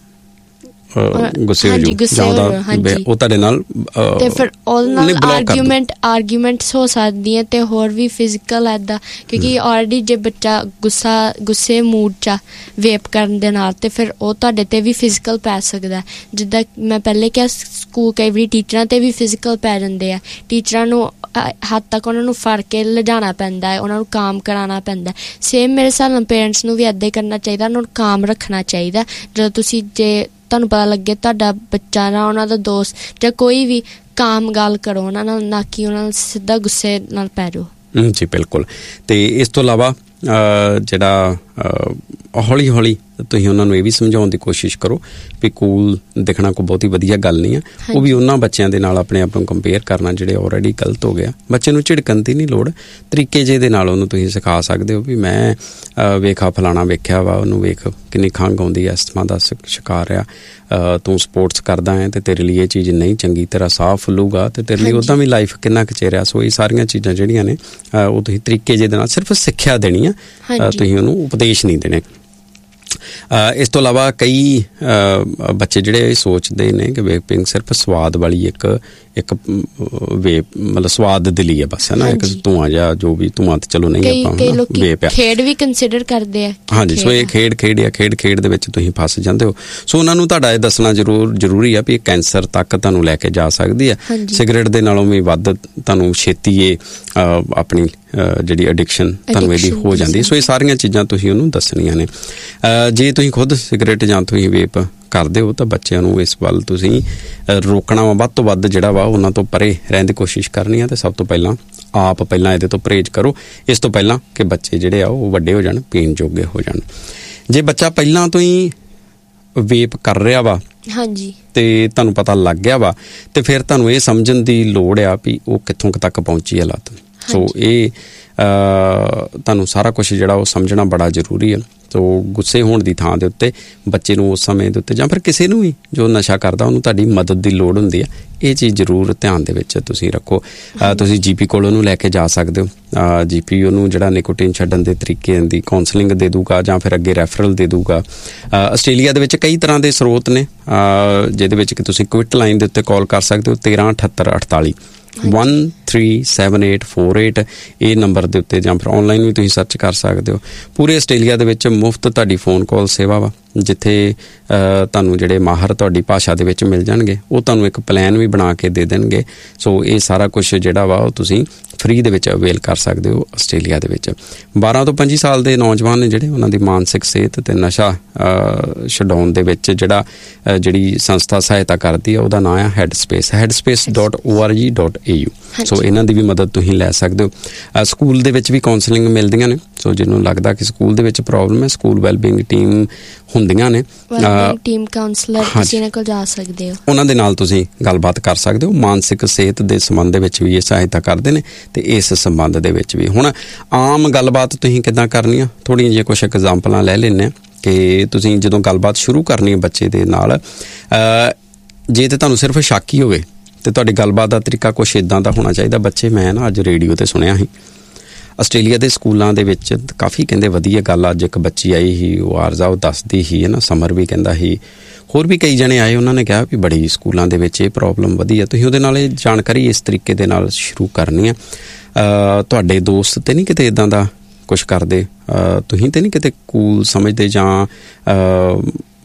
ਗੁੱਸੇ ਹੋ ਜਾਓ, ਉਹ ਤੁਹਾਡੇ ਨਾਲ ਤੇ ਫਿਰ ਉਹਦੇ ਨਾਲ ਆਰਗੂਮੈਂਟਸ ਹੋ ਸਕਦੀਆਂ, ਤੇ ਹੋਰ ਵੀ ਫਿਜ਼ੀਕਲ ਏਦਾਂ, ਕਿਉਂਕਿ ਆਲਰੇਡੀ ਜੇ ਬੱਚਾ ਗੁੱਸੇ ਮੂਡ 'ਚ ਵੇਪ ਕਰਨ ਦੇ ਨਾਲ, ਤੇ ਫਿਰ ਉਹ ਤੁਹਾਡੇ ਤੇ ਵੀ ਫਿਜ਼ੀਕਲ ਪੈ ਸਕਦਾ। ਜਿੱਦਾਂ ਮੈਂ ਪਹਿਲੇ ਕਿਹਾ, ਸਕੂਲ ਕਈ ਵਾਰੀ ਟੀਚਰਾਂ ਤੇ ਵੀ ਫਿਜ਼ੀਕਲ ਪੈ ਜਾਂਦੇ ਆ। ਟੀਚਰਾਂ ਨੂੰ ਹੱਦ ਤੱਕ ਉਹਨਾਂ ਨੂੰ ਫੜ ਕੇ ਲਿਜਾਣਾ ਪੈਂਦਾ ਹੈ, ਉਹਨਾਂ ਨੂੰ ਕਾਮ ਕਰਾਉਣਾ ਪੈਂਦਾ। ਸੇਮ ਮੇਰੇ ਹਿਸਾਬ ਨਾਲ ਪੇਰੈਂਟਸ ਨੂੰ ਵੀ ਇੱਦਾਂ ਹੀ ਕਰਨਾ ਚਾਹੀਦਾ, ਉਹਨਾਂ ਨੂੰ ਕਾਮ ਰੱਖਣਾ ਚਾਹੀਦਾ। ਜਦੋਂ ਤੁਸੀਂ, ਜੇ ਤੁਹਾਨੂੰ ਪਤਾ ਲੱਗੇ ਤੁਹਾਡਾ ਬੱਚਾ ਜਾਂ ਉਹਨਾਂ ਦਾ ਦੋਸਤ ਜਾਂ ਕੋਈ ਵੀ, ਕਾਮ ਗੱਲ ਕਰੋ ਉਹਨਾਂ ਨਾਲ, ਨਾ ਕਿ ਉਹਨਾਂ ਨਾਲ ਸਿੱਧਾ ਗੁੱਸੇ ਨਾਲ ਪੈ ਜਾਓ। ਜੀ ਬਿਲਕੁਲ। ਤੇ ਇਸ ਤੋਂ ਇਲਾਵਾ ਜਿਹੜਾ ਹੌਲੀ ਹੌਲੀ ਤੁਸੀਂ ਉਹਨਾਂ ਨੂੰ ਇਹ ਵੀ ਸਮਝਾਉਣ ਦੀ ਕੋਸ਼ਿਸ਼ ਕਰੋ ਵੀ ਕੂਲ ਦਿਖਣਾ ਕੋਈ ਬਹੁਤੀ ਵਧੀਆ ਗੱਲ ਨਹੀਂ ਹੈ। ਉਹ ਵੀ ਉਹਨਾਂ ਬੱਚਿਆਂ ਦੇ ਨਾਲ ਆਪਣੇ ਆਪ ਨੂੰ ਕੰਪੇਅਰ ਕਰਨਾ ਜਿਹੜੇ ਆਲਰੇਡੀ ਗਲਤ ਹੋ ਗਿਆ। ਬੱਚੇ ਨੂੰ ਝਿੜਕਣ ਦੀ ਨਹੀਂ ਲੋੜ, ਤਰੀਕੇ ਜਿਹੇ ਦੇ ਨਾਲ ਉਹਨੂੰ ਤੁਸੀਂ ਸਿਖਾ ਸਕਦੇ ਹੋ ਵੀ ਮੈਂ ਵੇਖਾ ਫਲਾਣਾ ਵੇਖਿਆ ਵਾ, ਉਹਨੂੰ ਵੇਖ ਕਿੰਨੀ ਖੰਘ ਆਉਂਦੀ ਹੈ, ਅਸਥਮਾ ਦਾ ਸ਼ਿਕਾਰ ਆ, ਤੂੰ ਸਪੋਰਟਸ ਕਰਦਾ ਹੈ ਤੇ ਤੇਰੇ ਲਈ ਇਹ ਚੀਜ਼ ਨਹੀਂ ਚੰਗੀ, ਤੇਰਾ ਸਾਹ ਫੁੱਲੂਗਾ ਤੇ ਤੇਰੇ ਲਈ ਉੱਦਾਂ ਵੀ ਲਾਈਫ ਕਿੰਨਾ ਕੁ ਚਿਰ ਆ। ਸੋ ਇਹ ਸਾਰੀਆਂ ਚੀਜ਼ਾਂ ਜਿਹੜੀਆਂ ਨੇ ਉਹ ਤੁਸੀਂ ਤਰੀਕੇ ਜਿਹੇ ਦੇ ਨਾਲ ਸਿਰਫ ਸਿੱਖਿਆ ਦੇਣੀ ਆ, ਤੁਸੀਂ ਉਹਨੂੰ ਉਪਦੇਸ਼ ਨਹੀਂ ਦੇਣੇ। ਇਸ ਤੋਂ ਇਲਾਵਾ ਕਈ ਬੱਚੇ ਜਿਹੜੇ ਸੋਚਦੇ ਨੇ ਕਿ ਵੇਪਿੰਗ ਸਿਰਫ ਸਵਾਦ ਵਾਲੀ ਇੱਕ ਵੇਪ, ਮਤਲਬ ਸਵਾਦ ਦੇ ਲਈ ਹੈ ਬਸ, ਹੈ ਨਾ, ਇੱਕ ਧੂੰਆਂ ਜਾਂ ਜੋ ਵੀ ਧੂੰਆਂ ਤੇ ਚਲੋ ਨਹੀਂ ਆਪਾਂ ਵੇਪ ਆ, ਖੇਡ ਵੀ ਕੰਸੀਡਰ ਕਰਦੇ ਆ। ਹਾਂਜੀ, ਸੋ ਇਹ ਖੇਡ ਦੇ ਵਿੱਚ ਤੁਸੀਂ ਫਸ ਜਾਂਦੇ ਹੋ। ਸੋ ਉਹਨਾਂ ਨੂੰ ਤੁਹਾਡਾ ਇਹ ਦੱਸਣਾ ਜ਼ਰੂਰੀ ਆ ਵੀ ਇਹ ਕੈਂਸਰ ਤੱਕ ਤੁਹਾਨੂੰ ਲੈ ਕੇ ਜਾ ਸਕਦੀ ਹੈ। ਸਿਗਰਟ ਦੇ ਨਾਲੋਂ ਵੀ ਵੱਧ ਤੁਹਾਨੂੰ ਛੇਤੀ ਇਹ ਆਪਣੀ ਜਿਹੜੀ ਐਡਿਕਸ਼ਨ ਤੁਹਾਨੂੰ ਇਹਦੀ ਹੋ ਜਾਂਦੀ। ਸੋ ਇਹ ਸਾਰੀਆਂ ਚੀਜ਼ਾਂ ਤੁਸੀਂ ਉਹਨੂੰ ਦੱਸਣੀਆਂ ਨੇ। ਜੇ ਤੁਸੀਂ ਖੁਦ ਸਿਗਰਟ ਜਾਂ ਤੁਸੀਂ ਵੇਪ ਕਰਦੇ ਹੋ ਤਾਂ ਬੱਚਿਆਂ ਨੂੰ ਇਸ ਵੱਲ ਤੁਸੀਂ ਰੋਕਣਾ ਵਾ, ਵੱਧ ਤੋਂ ਵੱਧ ਜਿਹੜਾ ਵਾ ਉਹਨਾਂ ਤੋਂ ਪਰੇ ਰਹਿਣ ਦੀ ਕੋਸ਼ਿਸ਼ ਕਰਨੀ ਆ। ਤੇ ਸਭ ਤੋਂ ਪਹਿਲਾਂ ਆਪ ਇਹਦੇ ਤੋਂ ਪਰਹੇਜ਼ ਕਰੋ, ਇਸ ਤੋਂ ਪਹਿਲਾਂ ਕਿ ਬੱਚੇ ਜਿਹੜੇ ਆ ਉਹ ਵੱਡੇ ਹੋ ਜਾਣ, ਪੀਣ ਜੋਗੇ ਹੋ ਜਾਣ। ਜੇ ਬੱਚਾ ਪਹਿਲਾਂ ਤੋਂ ਹੀ ਵੇਪ ਕਰ ਰਿਹਾ ਵਾ ਤੇ ਤੁਹਾਨੂੰ ਪਤਾ ਲੱਗ ਗਿਆ ਵਾ, ਤੇ ਫਿਰ ਤੁਹਾਨੂੰ ਇਹ ਸਮਝਣ ਦੀ ਲੋੜ ਆ ਵੀ ਉਹ ਕਿੱਥੋਂ ਤੱਕ ਪਹੁੰਚੀ ਹੈ ਲੱਤ। ਸੋ ਇਹ ਤੁਹਾਨੂੰ ਸਾਰਾ ਕੁਛ ਜਿਹੜਾ ਉਹ ਸਮਝਣਾ ਬੜਾ ਜ਼ਰੂਰੀ ਹੈ। ਸੋ ਗੁੱਸੇ ਹੋਣ ਦੀ ਥਾਂ ਦੇ ਉੱਤੇ ਬੱਚੇ ਨੂੰ ਉਸ ਸਮੇਂ ਦੇ ਉੱਤੇ ਜਾਂ ਫਿਰ ਕਿਸੇ ਨੂੰ ਵੀ ਜੋ ਨਸ਼ਾ ਕਰਦਾ ਉਹਨੂੰ ਤੁਹਾਡੀ ਮਦਦ ਦੀ ਲੋੜ ਹੁੰਦੀ ਹੈ। ਇਹ ਚੀਜ਼ ਜ਼ਰੂਰ ਧਿਆਨ ਦੇ ਵਿੱਚ ਤੁਸੀਂ ਰੱਖੋ। ਤੁਸੀਂ GP ਕੋਲ ਉਹਨੂੰ ਲੈ ਕੇ ਜਾ ਸਕਦੇ ਹੋ। GP ਉਹਨੂੰ ਜਿਹੜਾ ਨਿਕੋਟੀਨ ਛੱਡਣ ਦੇ ਤਰੀਕੇ ਦੀ ਕਾਉਂਸਲਿੰਗ ਦੇ ਦੂਗਾ ਜਾਂ ਫਿਰ ਅੱਗੇ ਰੈਫਰਲ ਦੇ ਦੂਗਾ। ਆਸਟ੍ਰੇਲੀਆ ਦੇ ਵਿੱਚ ਕਈ ਤਰ੍ਹਾਂ ਦੇ ਸਰੋਤ ਨੇ ਜਿਹਦੇ ਵਿੱਚ ਕਿ ਤੁਸੀਂ ਕੁਇਟ ਲਾਈਨ ਦੇ ਉੱਤੇ ਕਾਲ ਕਰ ਸਕਦੇ ਹੋ 137848 137848 ਇਹ ਨੰਬਰ ਦੇ ਉੱਤੇ, ਜਾਂ ਫਿਰ ਆਨਲਾਈਨ ਵੀ ਤੁਸੀਂ ਸਰਚ ਕਰ ਸਕਦੇ ਹੋ। ਪੂਰੇ ਆਸਟ੍ਰੇਲੀਆ ਦੇ ਵਿੱਚ ਮੁਫਤ ਤੁਹਾਡੀ ਫੋਨ ਕਾਲ ਸੇਵਾ ਵਾ, ਜਿੱਥੇ ਤੁਹਾਨੂੰ ਜਿਹੜੇ ਮਾਹਰ ਤੁਹਾਡੀ ਭਾਸ਼ਾ ਦੇ ਵਿੱਚ ਮਿਲ ਜਾਣਗੇ। ਉਹ ਤੁਹਾਨੂੰ ਇੱਕ ਪਲਾਨ ਵੀ ਬਣਾ ਕੇ ਦੇ ਦੇਣਗੇ। ਸੋ ਇਹ ਸਾਰਾ ਕੁਛ ਜਿਹੜਾ ਵਾ ਉਹ ਤੁਸੀਂ ਫ੍ਰੀ ਦੇ ਵਿੱਚ ਅਵੇਲ ਕਰ ਸਕਦੇ ਹੋ ਆਸਟ੍ਰੇਲੀਆ ਦੇ ਵਿੱਚ। 12 ਤੋਂ 25 ਸਾਲ ਦੇ ਨੌਜਵਾਨ ਨੇ ਜਿਹੜੇ, ਉਹਨਾਂ ਦੀ ਮਾਨਸਿਕ ਸਿਹਤ ਤੇ ਨਸ਼ਾ ਛਡਾਉਣ ਦੇ ਵਿੱਚ ਜਿਹੜੀ ਸੰਸਥਾ ਸਹਾਇਤਾ ਕਰਦੀ ਹੈ ਉਹਦਾ ਨਾਂ ਆ headspace.org.au। ਸੋ ਇਹਨਾਂ ਦੀ ਵੀ ਮਦਦ ਤੁਸੀਂ ਲੈ ਸਕਦੇ ਹੋ। ਸਕੂਲ ਦੇ ਵਿੱਚ ਵੀ ਕਾਉਂਸਲਿੰਗ ਮਿਲਦੀਆਂ ਨੇ। ਸੋ ਜਿਹਨੂੰ ਲੱਗਦਾ ਕਿ ਸਕੂਲ ਦੇ ਵਿੱਚ ਪ੍ਰੋਬਲਮ ਹੈ, ਸਕੂਲ ਵੈਲਬੀਇੰਗ ਟੀਮ ਹੁੰਦੀਆਂ ਨੇ, ਟੀਮ ਕਾਉਂਸਲਰ, ਤੁਸੀਂ ਇਹਨਾਂ ਕੋਲ ਜਾ ਸਕਦੇ ਹੋ, ਉਹਨਾਂ ਦੇ ਨਾਲ ਤੁਸੀਂ ਗੱਲਬਾਤ ਕਰ ਸਕਦੇ ਹੋ। ਮਾਨਸਿਕ ਸਿਹਤ ਦੇ ਸੰਬੰਧ ਦੇ ਵਿੱਚ ਵੀ ਇਹ ਸਹਾਇਤਾ ਕਰਦੇ ਨੇ ਤੇ ਇਸ ਸੰਬੰਧ ਦੇ ਵਿੱਚ ਵੀ। ਹੁਣ ਆਮ ਗੱਲਬਾਤ ਤੁਸੀਂ ਕਿੱਦਾਂ ਕਰਨੀ ਆ, ਥੋੜ੍ਹੀਆਂ ਜਿਹੀਆਂ ਕੁਛ ਐਗਜ਼ਾਮਪਲਾਂ ਲੈ ਲੈਂਦੇ ਹਾਂ ਕਿ ਤੁਸੀਂ ਜਦੋਂ ਗੱਲਬਾਤ ਸ਼ੁਰੂ ਕਰਨੀ ਹੈ ਬੱਚੇ ਦੇ ਨਾਲ, ਜੇ ਤੇ ਤੁਹਾਨੂੰ ਸਿਰਫ ਸ਼ੱਕ ਹੀ ਹੋਵੇ ਤੇ ਤੁਹਾਡੀ ਗੱਲਬਾਤ ਦਾ ਤਰੀਕਾ ਕੁਛ ਇੱਦਾਂ ਦਾ ਹੋਣਾ ਚਾਹੀਦਾ। ਬੱਚੇ, ਮੈਂ ਨਾ ਅੱਜ ਰੇਡੀਓ ਤੇ ਸੁਣਿਆ ਸੀ ਆਸਟ੍ਰੇਲੀਆ ਦੇ ਸਕੂਲਾਂ ਦੇ ਵਿੱਚ ਕਾਫੀ ਕਹਿੰਦੇ ਵਧੀਆ ਗੱਲ, ਅੱਜ ਇੱਕ ਬੱਚੀ ਆਈ ਸੀ, ਉਹ ਆਰਜ਼ਾ ਉਹ ਦੱਸਦੀ ਸੀ, ਹੈ ਨਾ, ਸਮਰ ਵੀ ਕਹਿੰਦਾ ਸੀ, ਹੋਰ ਵੀ ਕਈ ਜਣੇ ਆਏ, ਉਹਨਾਂ ਨੇ ਕਿਹਾ ਵੀ ਬੜੀ ਸਕੂਲਾਂ ਦੇ ਵਿੱਚ ਇਹ ਪ੍ਰੋਬਲਮ ਵਧੀਆ। ਤੁਸੀਂ ਉਹਦੇ ਨਾਲ ਇਹ ਜਾਣਕਾਰੀ ਇਸ ਤਰੀਕੇ ਦੇ ਨਾਲ ਸ਼ੁਰੂ ਕਰਨੀ ਆ। ਤੁਹਾਡੇ ਦੋਸਤ ਤੇ ਨਹੀਂ ਕਿਤੇ ਇੱਦਾਂ ਦਾ ਕੁਛ ਕਰਦੇ, ਤੁਸੀਂ ਤੇ ਨਹੀਂ ਕਿਤੇ ਕੂਲ ਸਮਝਦੇ, ਜਾਂ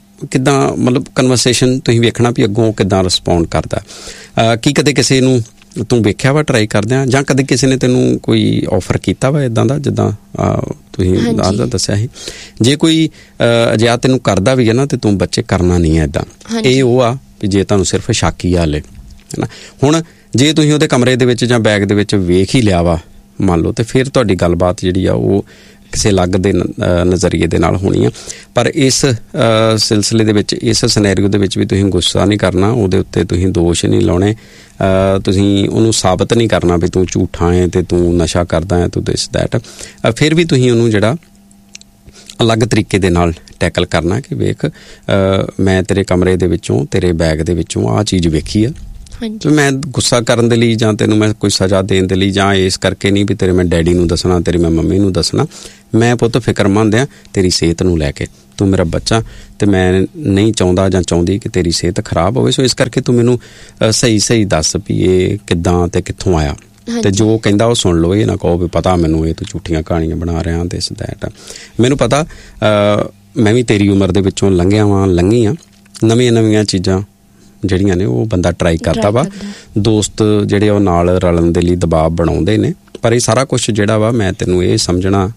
ਕਿੱਦਾਂ, ਮਤਲਬ ਕਨਵਰਸੇਸ਼ਨ ਤੁਸੀਂ ਵੇਖਣਾ ਵੀ ਅੱਗੋਂ ਕਿੱਦਾਂ ਰਿਸਪੌਂਡ ਕਰਦਾ। ਕੀ ਕਦੇ ਕਿਸੇ ਨੂੰ ਤੂੰ ਵੇਖਿਆ ਵਾ ਟਰਾਈ ਕਰਦਿਆਂ, ਜਾਂ ਕਦੇ ਕਿਸੇ ਨੇ ਤੈਨੂੰ ਕੋਈ ਆਫਰ ਕੀਤਾ ਵਾ ਇਦਾਂ ਦਾ ਜਿੱਦਾਂ ਤੁਸੀਂ ਦੱਸਿਆ ਸੀ? ਜੇ ਕੋਈ ਅਜਿਹਾ ਤੈਨੂੰ ਕਰਦਾ ਵੀ ਹੈ ਨਾ ਤੇ ਤੂੰ ਬੱਚੇ ਕਰਨਾ ਨਹੀਂ ਹੈ ਇੱਦਾਂ। ਇਹ ਉਹ ਆ ਵੀ ਜੇ ਤੁਹਾਨੂੰ ਸਿਰਫ ਸ਼ੱਕ ਹੀ ਹਾਲੇ ਹੈ ਨਾ। ਹੁਣ ਜੇ ਤੁਸੀਂ ਉਹਦੇ ਕਮਰੇ ਦੇ ਵਿੱਚ ਜਾਂ ਬੈਗ ਦੇ ਵਿੱਚ ਵੇਖ ਹੀ ਲਿਆ ਵਾ ਮੰਨ ਲਓ, ਤੇ ਫਿਰ ਤੁਹਾਡੀ ਗੱਲਬਾਤ ਜਿਹੜੀ ਆ ਉਹ ਕਿਸੇ ਅਲੱਗ ਦੇ ਨਜ਼ਰੀਏ ਦੇ ਨਾਲ ਹੋਣੀ ਆ। ਪਰ ਇਸ ਸਿਲਸਿਲੇ ਦੇ ਵਿੱਚ, ਇਸ ਸਿਨੈਰੀਓ ਦੇ ਵਿੱਚ ਵੀ ਤੁਸੀਂ ਗੁੱਸਾ ਨਹੀਂ ਕਰਨਾ, ਉਹਦੇ ਉੱਤੇ ਤੁਸੀਂ ਦੋਸ਼ ਨਹੀਂ ਲਾਉਣੇ, ਤੁਸੀਂ ਉਹਨੂੰ ਸਾਬਤ ਨਹੀਂ ਕਰਨਾ ਵੀ ਤੂੰ ਝੂਠਾ ਹੈ ਤੇ ਤੂੰ ਨਸ਼ਾ ਕਰਦਾ ਹੈ, ਤੂੰ ਦਿਸ ਦੈਟ। ਫਿਰ ਵੀ ਤੁਸੀਂ ਉਹਨੂੰ ਜਿਹੜਾ ਅਲੱਗ ਤਰੀਕੇ ਦੇ ਨਾਲ ਟੈਕਲ ਕਰਨਾ ਕਿ ਵੇਖ ਮੈਂ ਤੇਰੇ ਕਮਰੇ ਦੇ ਵਿੱਚੋਂ, ਤੇਰੇ ਬੈਗ ਦੇ ਵਿੱਚੋਂ ਆਹ ਚੀਜ਼ ਵੇਖੀ ਆ। ਮੈਂ ਗੁੱਸਾ ਕਰਨ ਦੇ ਲਈ ਜਾਂ ਤੈਨੂੰ ਮੈਂ ਕੋਈ ਸਜ਼ਾ ਦੇਣ ਦੇ ਲਈ ਜਾਂ ਇਸ ਕਰਕੇ ਨਹੀਂ ਵੀ ਤੇਰੇ ਮੈਂ ਡੈਡੀ ਨੂੰ ਦੱਸਣਾ, ਤੇਰੀ ਮੈਂ ਮੰਮੀ ਨੂੰ ਦੱਸਣਾ। ਮੈਂ ਪੁੱਤ ਫਿਕਰਮੰਦ ਆ ਤੇਰੀ ਸਿਹਤ ਨੂੰ ਲੈ ਕੇ, ਤੂੰ ਮੇਰਾ ਬੱਚਾ ਤੇ ਮੈਂ ਨਹੀਂ ਚਾਹੁੰਦਾ ਜਾਂ ਚਾਹੁੰਦੀ ਕਿ ਤੇਰੀ ਸਿਹਤ ਖਰਾਬ ਹੋਵੇ। ਸੋ ਇਸ ਕਰਕੇ ਤੂੰ ਮੈਨੂੰ ਸਹੀ ਦੱਸ ਵੀ ਇਹ ਕਿੱਦਾਂ ਤੇ ਕਿੱਥੋਂ ਆਇਆ, ਤੇ ਜੋ ਕਹਿੰਦਾ ਉਹ ਸੁਣ ਲਓ। ਇਹ ਨਾ ਕਹੋ ਵੀ ਪਤਾ ਮੈਨੂੰ ਇਹ ਤੂੰ ਝੂਠੀਆਂ ਕਹਾਣੀਆਂ ਬਣਾ ਰਿਹਾ ਤੇ ਇਸ ਦੈਟ। ਮੈਨੂੰ ਪਤਾ, ਮੈਂ ਵੀ ਤੇਰੀ ਉਮਰ ਦੇ ਵਿੱਚੋਂ ਲੰਘੀਆਂ ਨਵੀਆਂ ਚੀਜ਼ਾਂ ਜਿਹੜੀਆਂ ਨੇ ਉਹ ਬੰਦਾ ਟਰਾਈ ਕਰਦਾ ਵਾ। ਦੋਸਤ ਜਿਹੜੇ ਉਹ ਨਾਲ ਰਲਣ ਦੇ ਲਈ ਦਬਾਅ ਬਣਾਉਂਦੇ ਨੇ, ਪਰ ਇਹ ਸਾਰਾ ਕੁਛ ਜਿਹੜਾ ਵਾ ਮੈਂ ਤੈਨੂੰ ਇਹ ਸਮਝਾਉਣਾ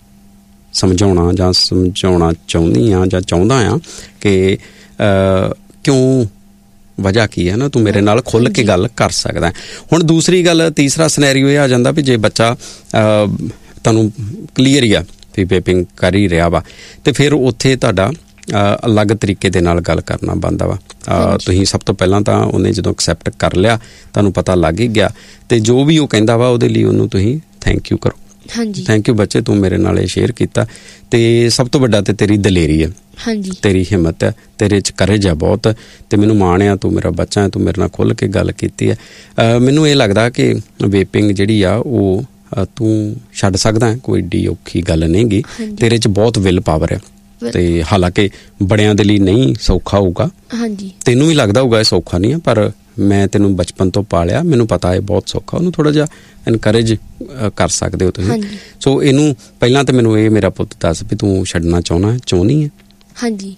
ਜਾਂ ਸਮਝਾਉਣਾ ਚਾਹੁੰਦੀ ਹਾਂ ਜਾਂ ਚਾਹੁੰਦਾ ਹਾਂ ਕਿ ਕਿਉਂ, ਵਜ੍ਹਾ ਕੀ ਹੈ ਨਾ, ਤੂੰ ਮੇਰੇ ਨਾਲ ਖੁੱਲ੍ਹ ਕੇ ਗੱਲ ਕਰ ਸਕਦਾ। ਹੁਣ ਦੂਸਰੀ ਗੱਲ, ਤੀਸਰਾ ਸਿਨੈਰੀਓ ਇਹ ਆ ਜਾਂਦਾ ਵੀ ਜੇ ਬੱਚਾ ਤੁਹਾਨੂੰ ਕਲੀਅਰ ਹੀ ਆ ਵੀ ਵੇਪਿੰਗ ਕਰ ਹੀ ਰਿਹਾ ਵਾ, ਤੇ ਫਿਰ ਉੱਥੇ ਤੁਹਾਡਾ ਅਲੱਗ ਤਰੀਕੇ ਦੇ ਨਾਲ ਗੱਲ ਕਰਨਾ ਬਣਦਾ ਵਾ। ਤੁਸੀਂ ਸਭ ਤੋਂ ਪਹਿਲਾਂ ਤਾਂ ਉਹਨੇ ਜਦੋਂ ਐਕਸੈਪਟ ਕਰ ਲਿਆ, ਤੁਹਾਨੂੰ ਪਤਾ ਲੱਗ ਹੀ ਗਿਆ, ਤੇ ਜੋ ਵੀ ਉਹ ਕਹਿੰਦਾ ਵਾ ਉਹਦੇ ਲਈ ਉਹਨੂੰ ਤੁਸੀਂ ਥੈਂਕ ਯੂ ਕਰੋ। ਥੈਂਕ ਯੂ ਬੱਚੇ, ਤੂੰ ਮੇਰੇ ਨਾਲ ਇਹ ਸ਼ੇਅਰ ਕੀਤਾ। ਤੇ ਸਭ ਤੋਂ ਵੱਡਾ ਤੇ ਤੇਰੀ ਦਲੇਰੀ ਹੈ, ਤੇਰੀ ਹਿੰਮਤ ਹੈ, ਤੇਰੇ 'ਚ ਕਰੇਜ ਹੈ ਬਹੁਤ, ਤੇ ਮੈਨੂੰ ਮਾਣ ਆ, ਤੂੰ ਮੇਰਾ ਬੱਚਾ ਹੈ, ਤੂੰ ਮੇਰੇ ਨਾਲ ਖੁੱਲ੍ਹ ਕੇ ਗੱਲ ਕੀਤੀ ਹੈ। ਮੈਨੂੰ ਇਹ ਲੱਗਦਾ ਕਿ ਵੇਪਿੰਗ ਜਿਹੜੀ ਆ ਉਹ ਤੂੰ ਛੱਡ ਸਕਦਾ, ਕੋਈ ਏਡੀ ਔਖੀ ਗੱਲ ਨਹੀਂ ਗੀ। ਤੇਰੇ 'ਚ ਬਹੁਤ ਵਿਲ ਪਾਵਰ ਹੈ, ਤੇ ਹਾਲਾਂਕਿ ਬੜਿਆਂ ਦੇ ਲਈ ਨਹੀਂ ਸੌਖਾ ਹੋਊਗਾ, ਤੈਨੂੰ ਵੀ ਲੱਗਦਾ ਹੋਊਗਾ ਇਹ ਸੌਖਾ ਨਹੀਂ ਹੈ, ਪਰ ਮੈਂ ਤੈਨੂੰ ਬਚਪਨ ਤੋਂ ਪਾਲਿਆ, ਮੈਨੂੰ ਪਤਾ ਹੈ ਬਹੁਤ ਸੌਖਾ। ਉਹਨੂੰ ਥੋੜ੍ਹਾ ਜਿਹਾ ਇਨਕਰੇਜ ਕਰ ਸਕਦੇ ਹੋ ਤੁਸੀਂ। ਸੋ ਇਹਨੂੰ ਪਹਿਲਾਂ ਤਾਂ ਮੈਨੂੰ ਇਹ ਮੇਰਾ ਪੁੱਤ ਦੱਸ ਵੀ ਤੂੰ ਛੱਡਣਾ ਚਾਹੁੰਦੀ ਹੈ? ਹਾਂਜੀ।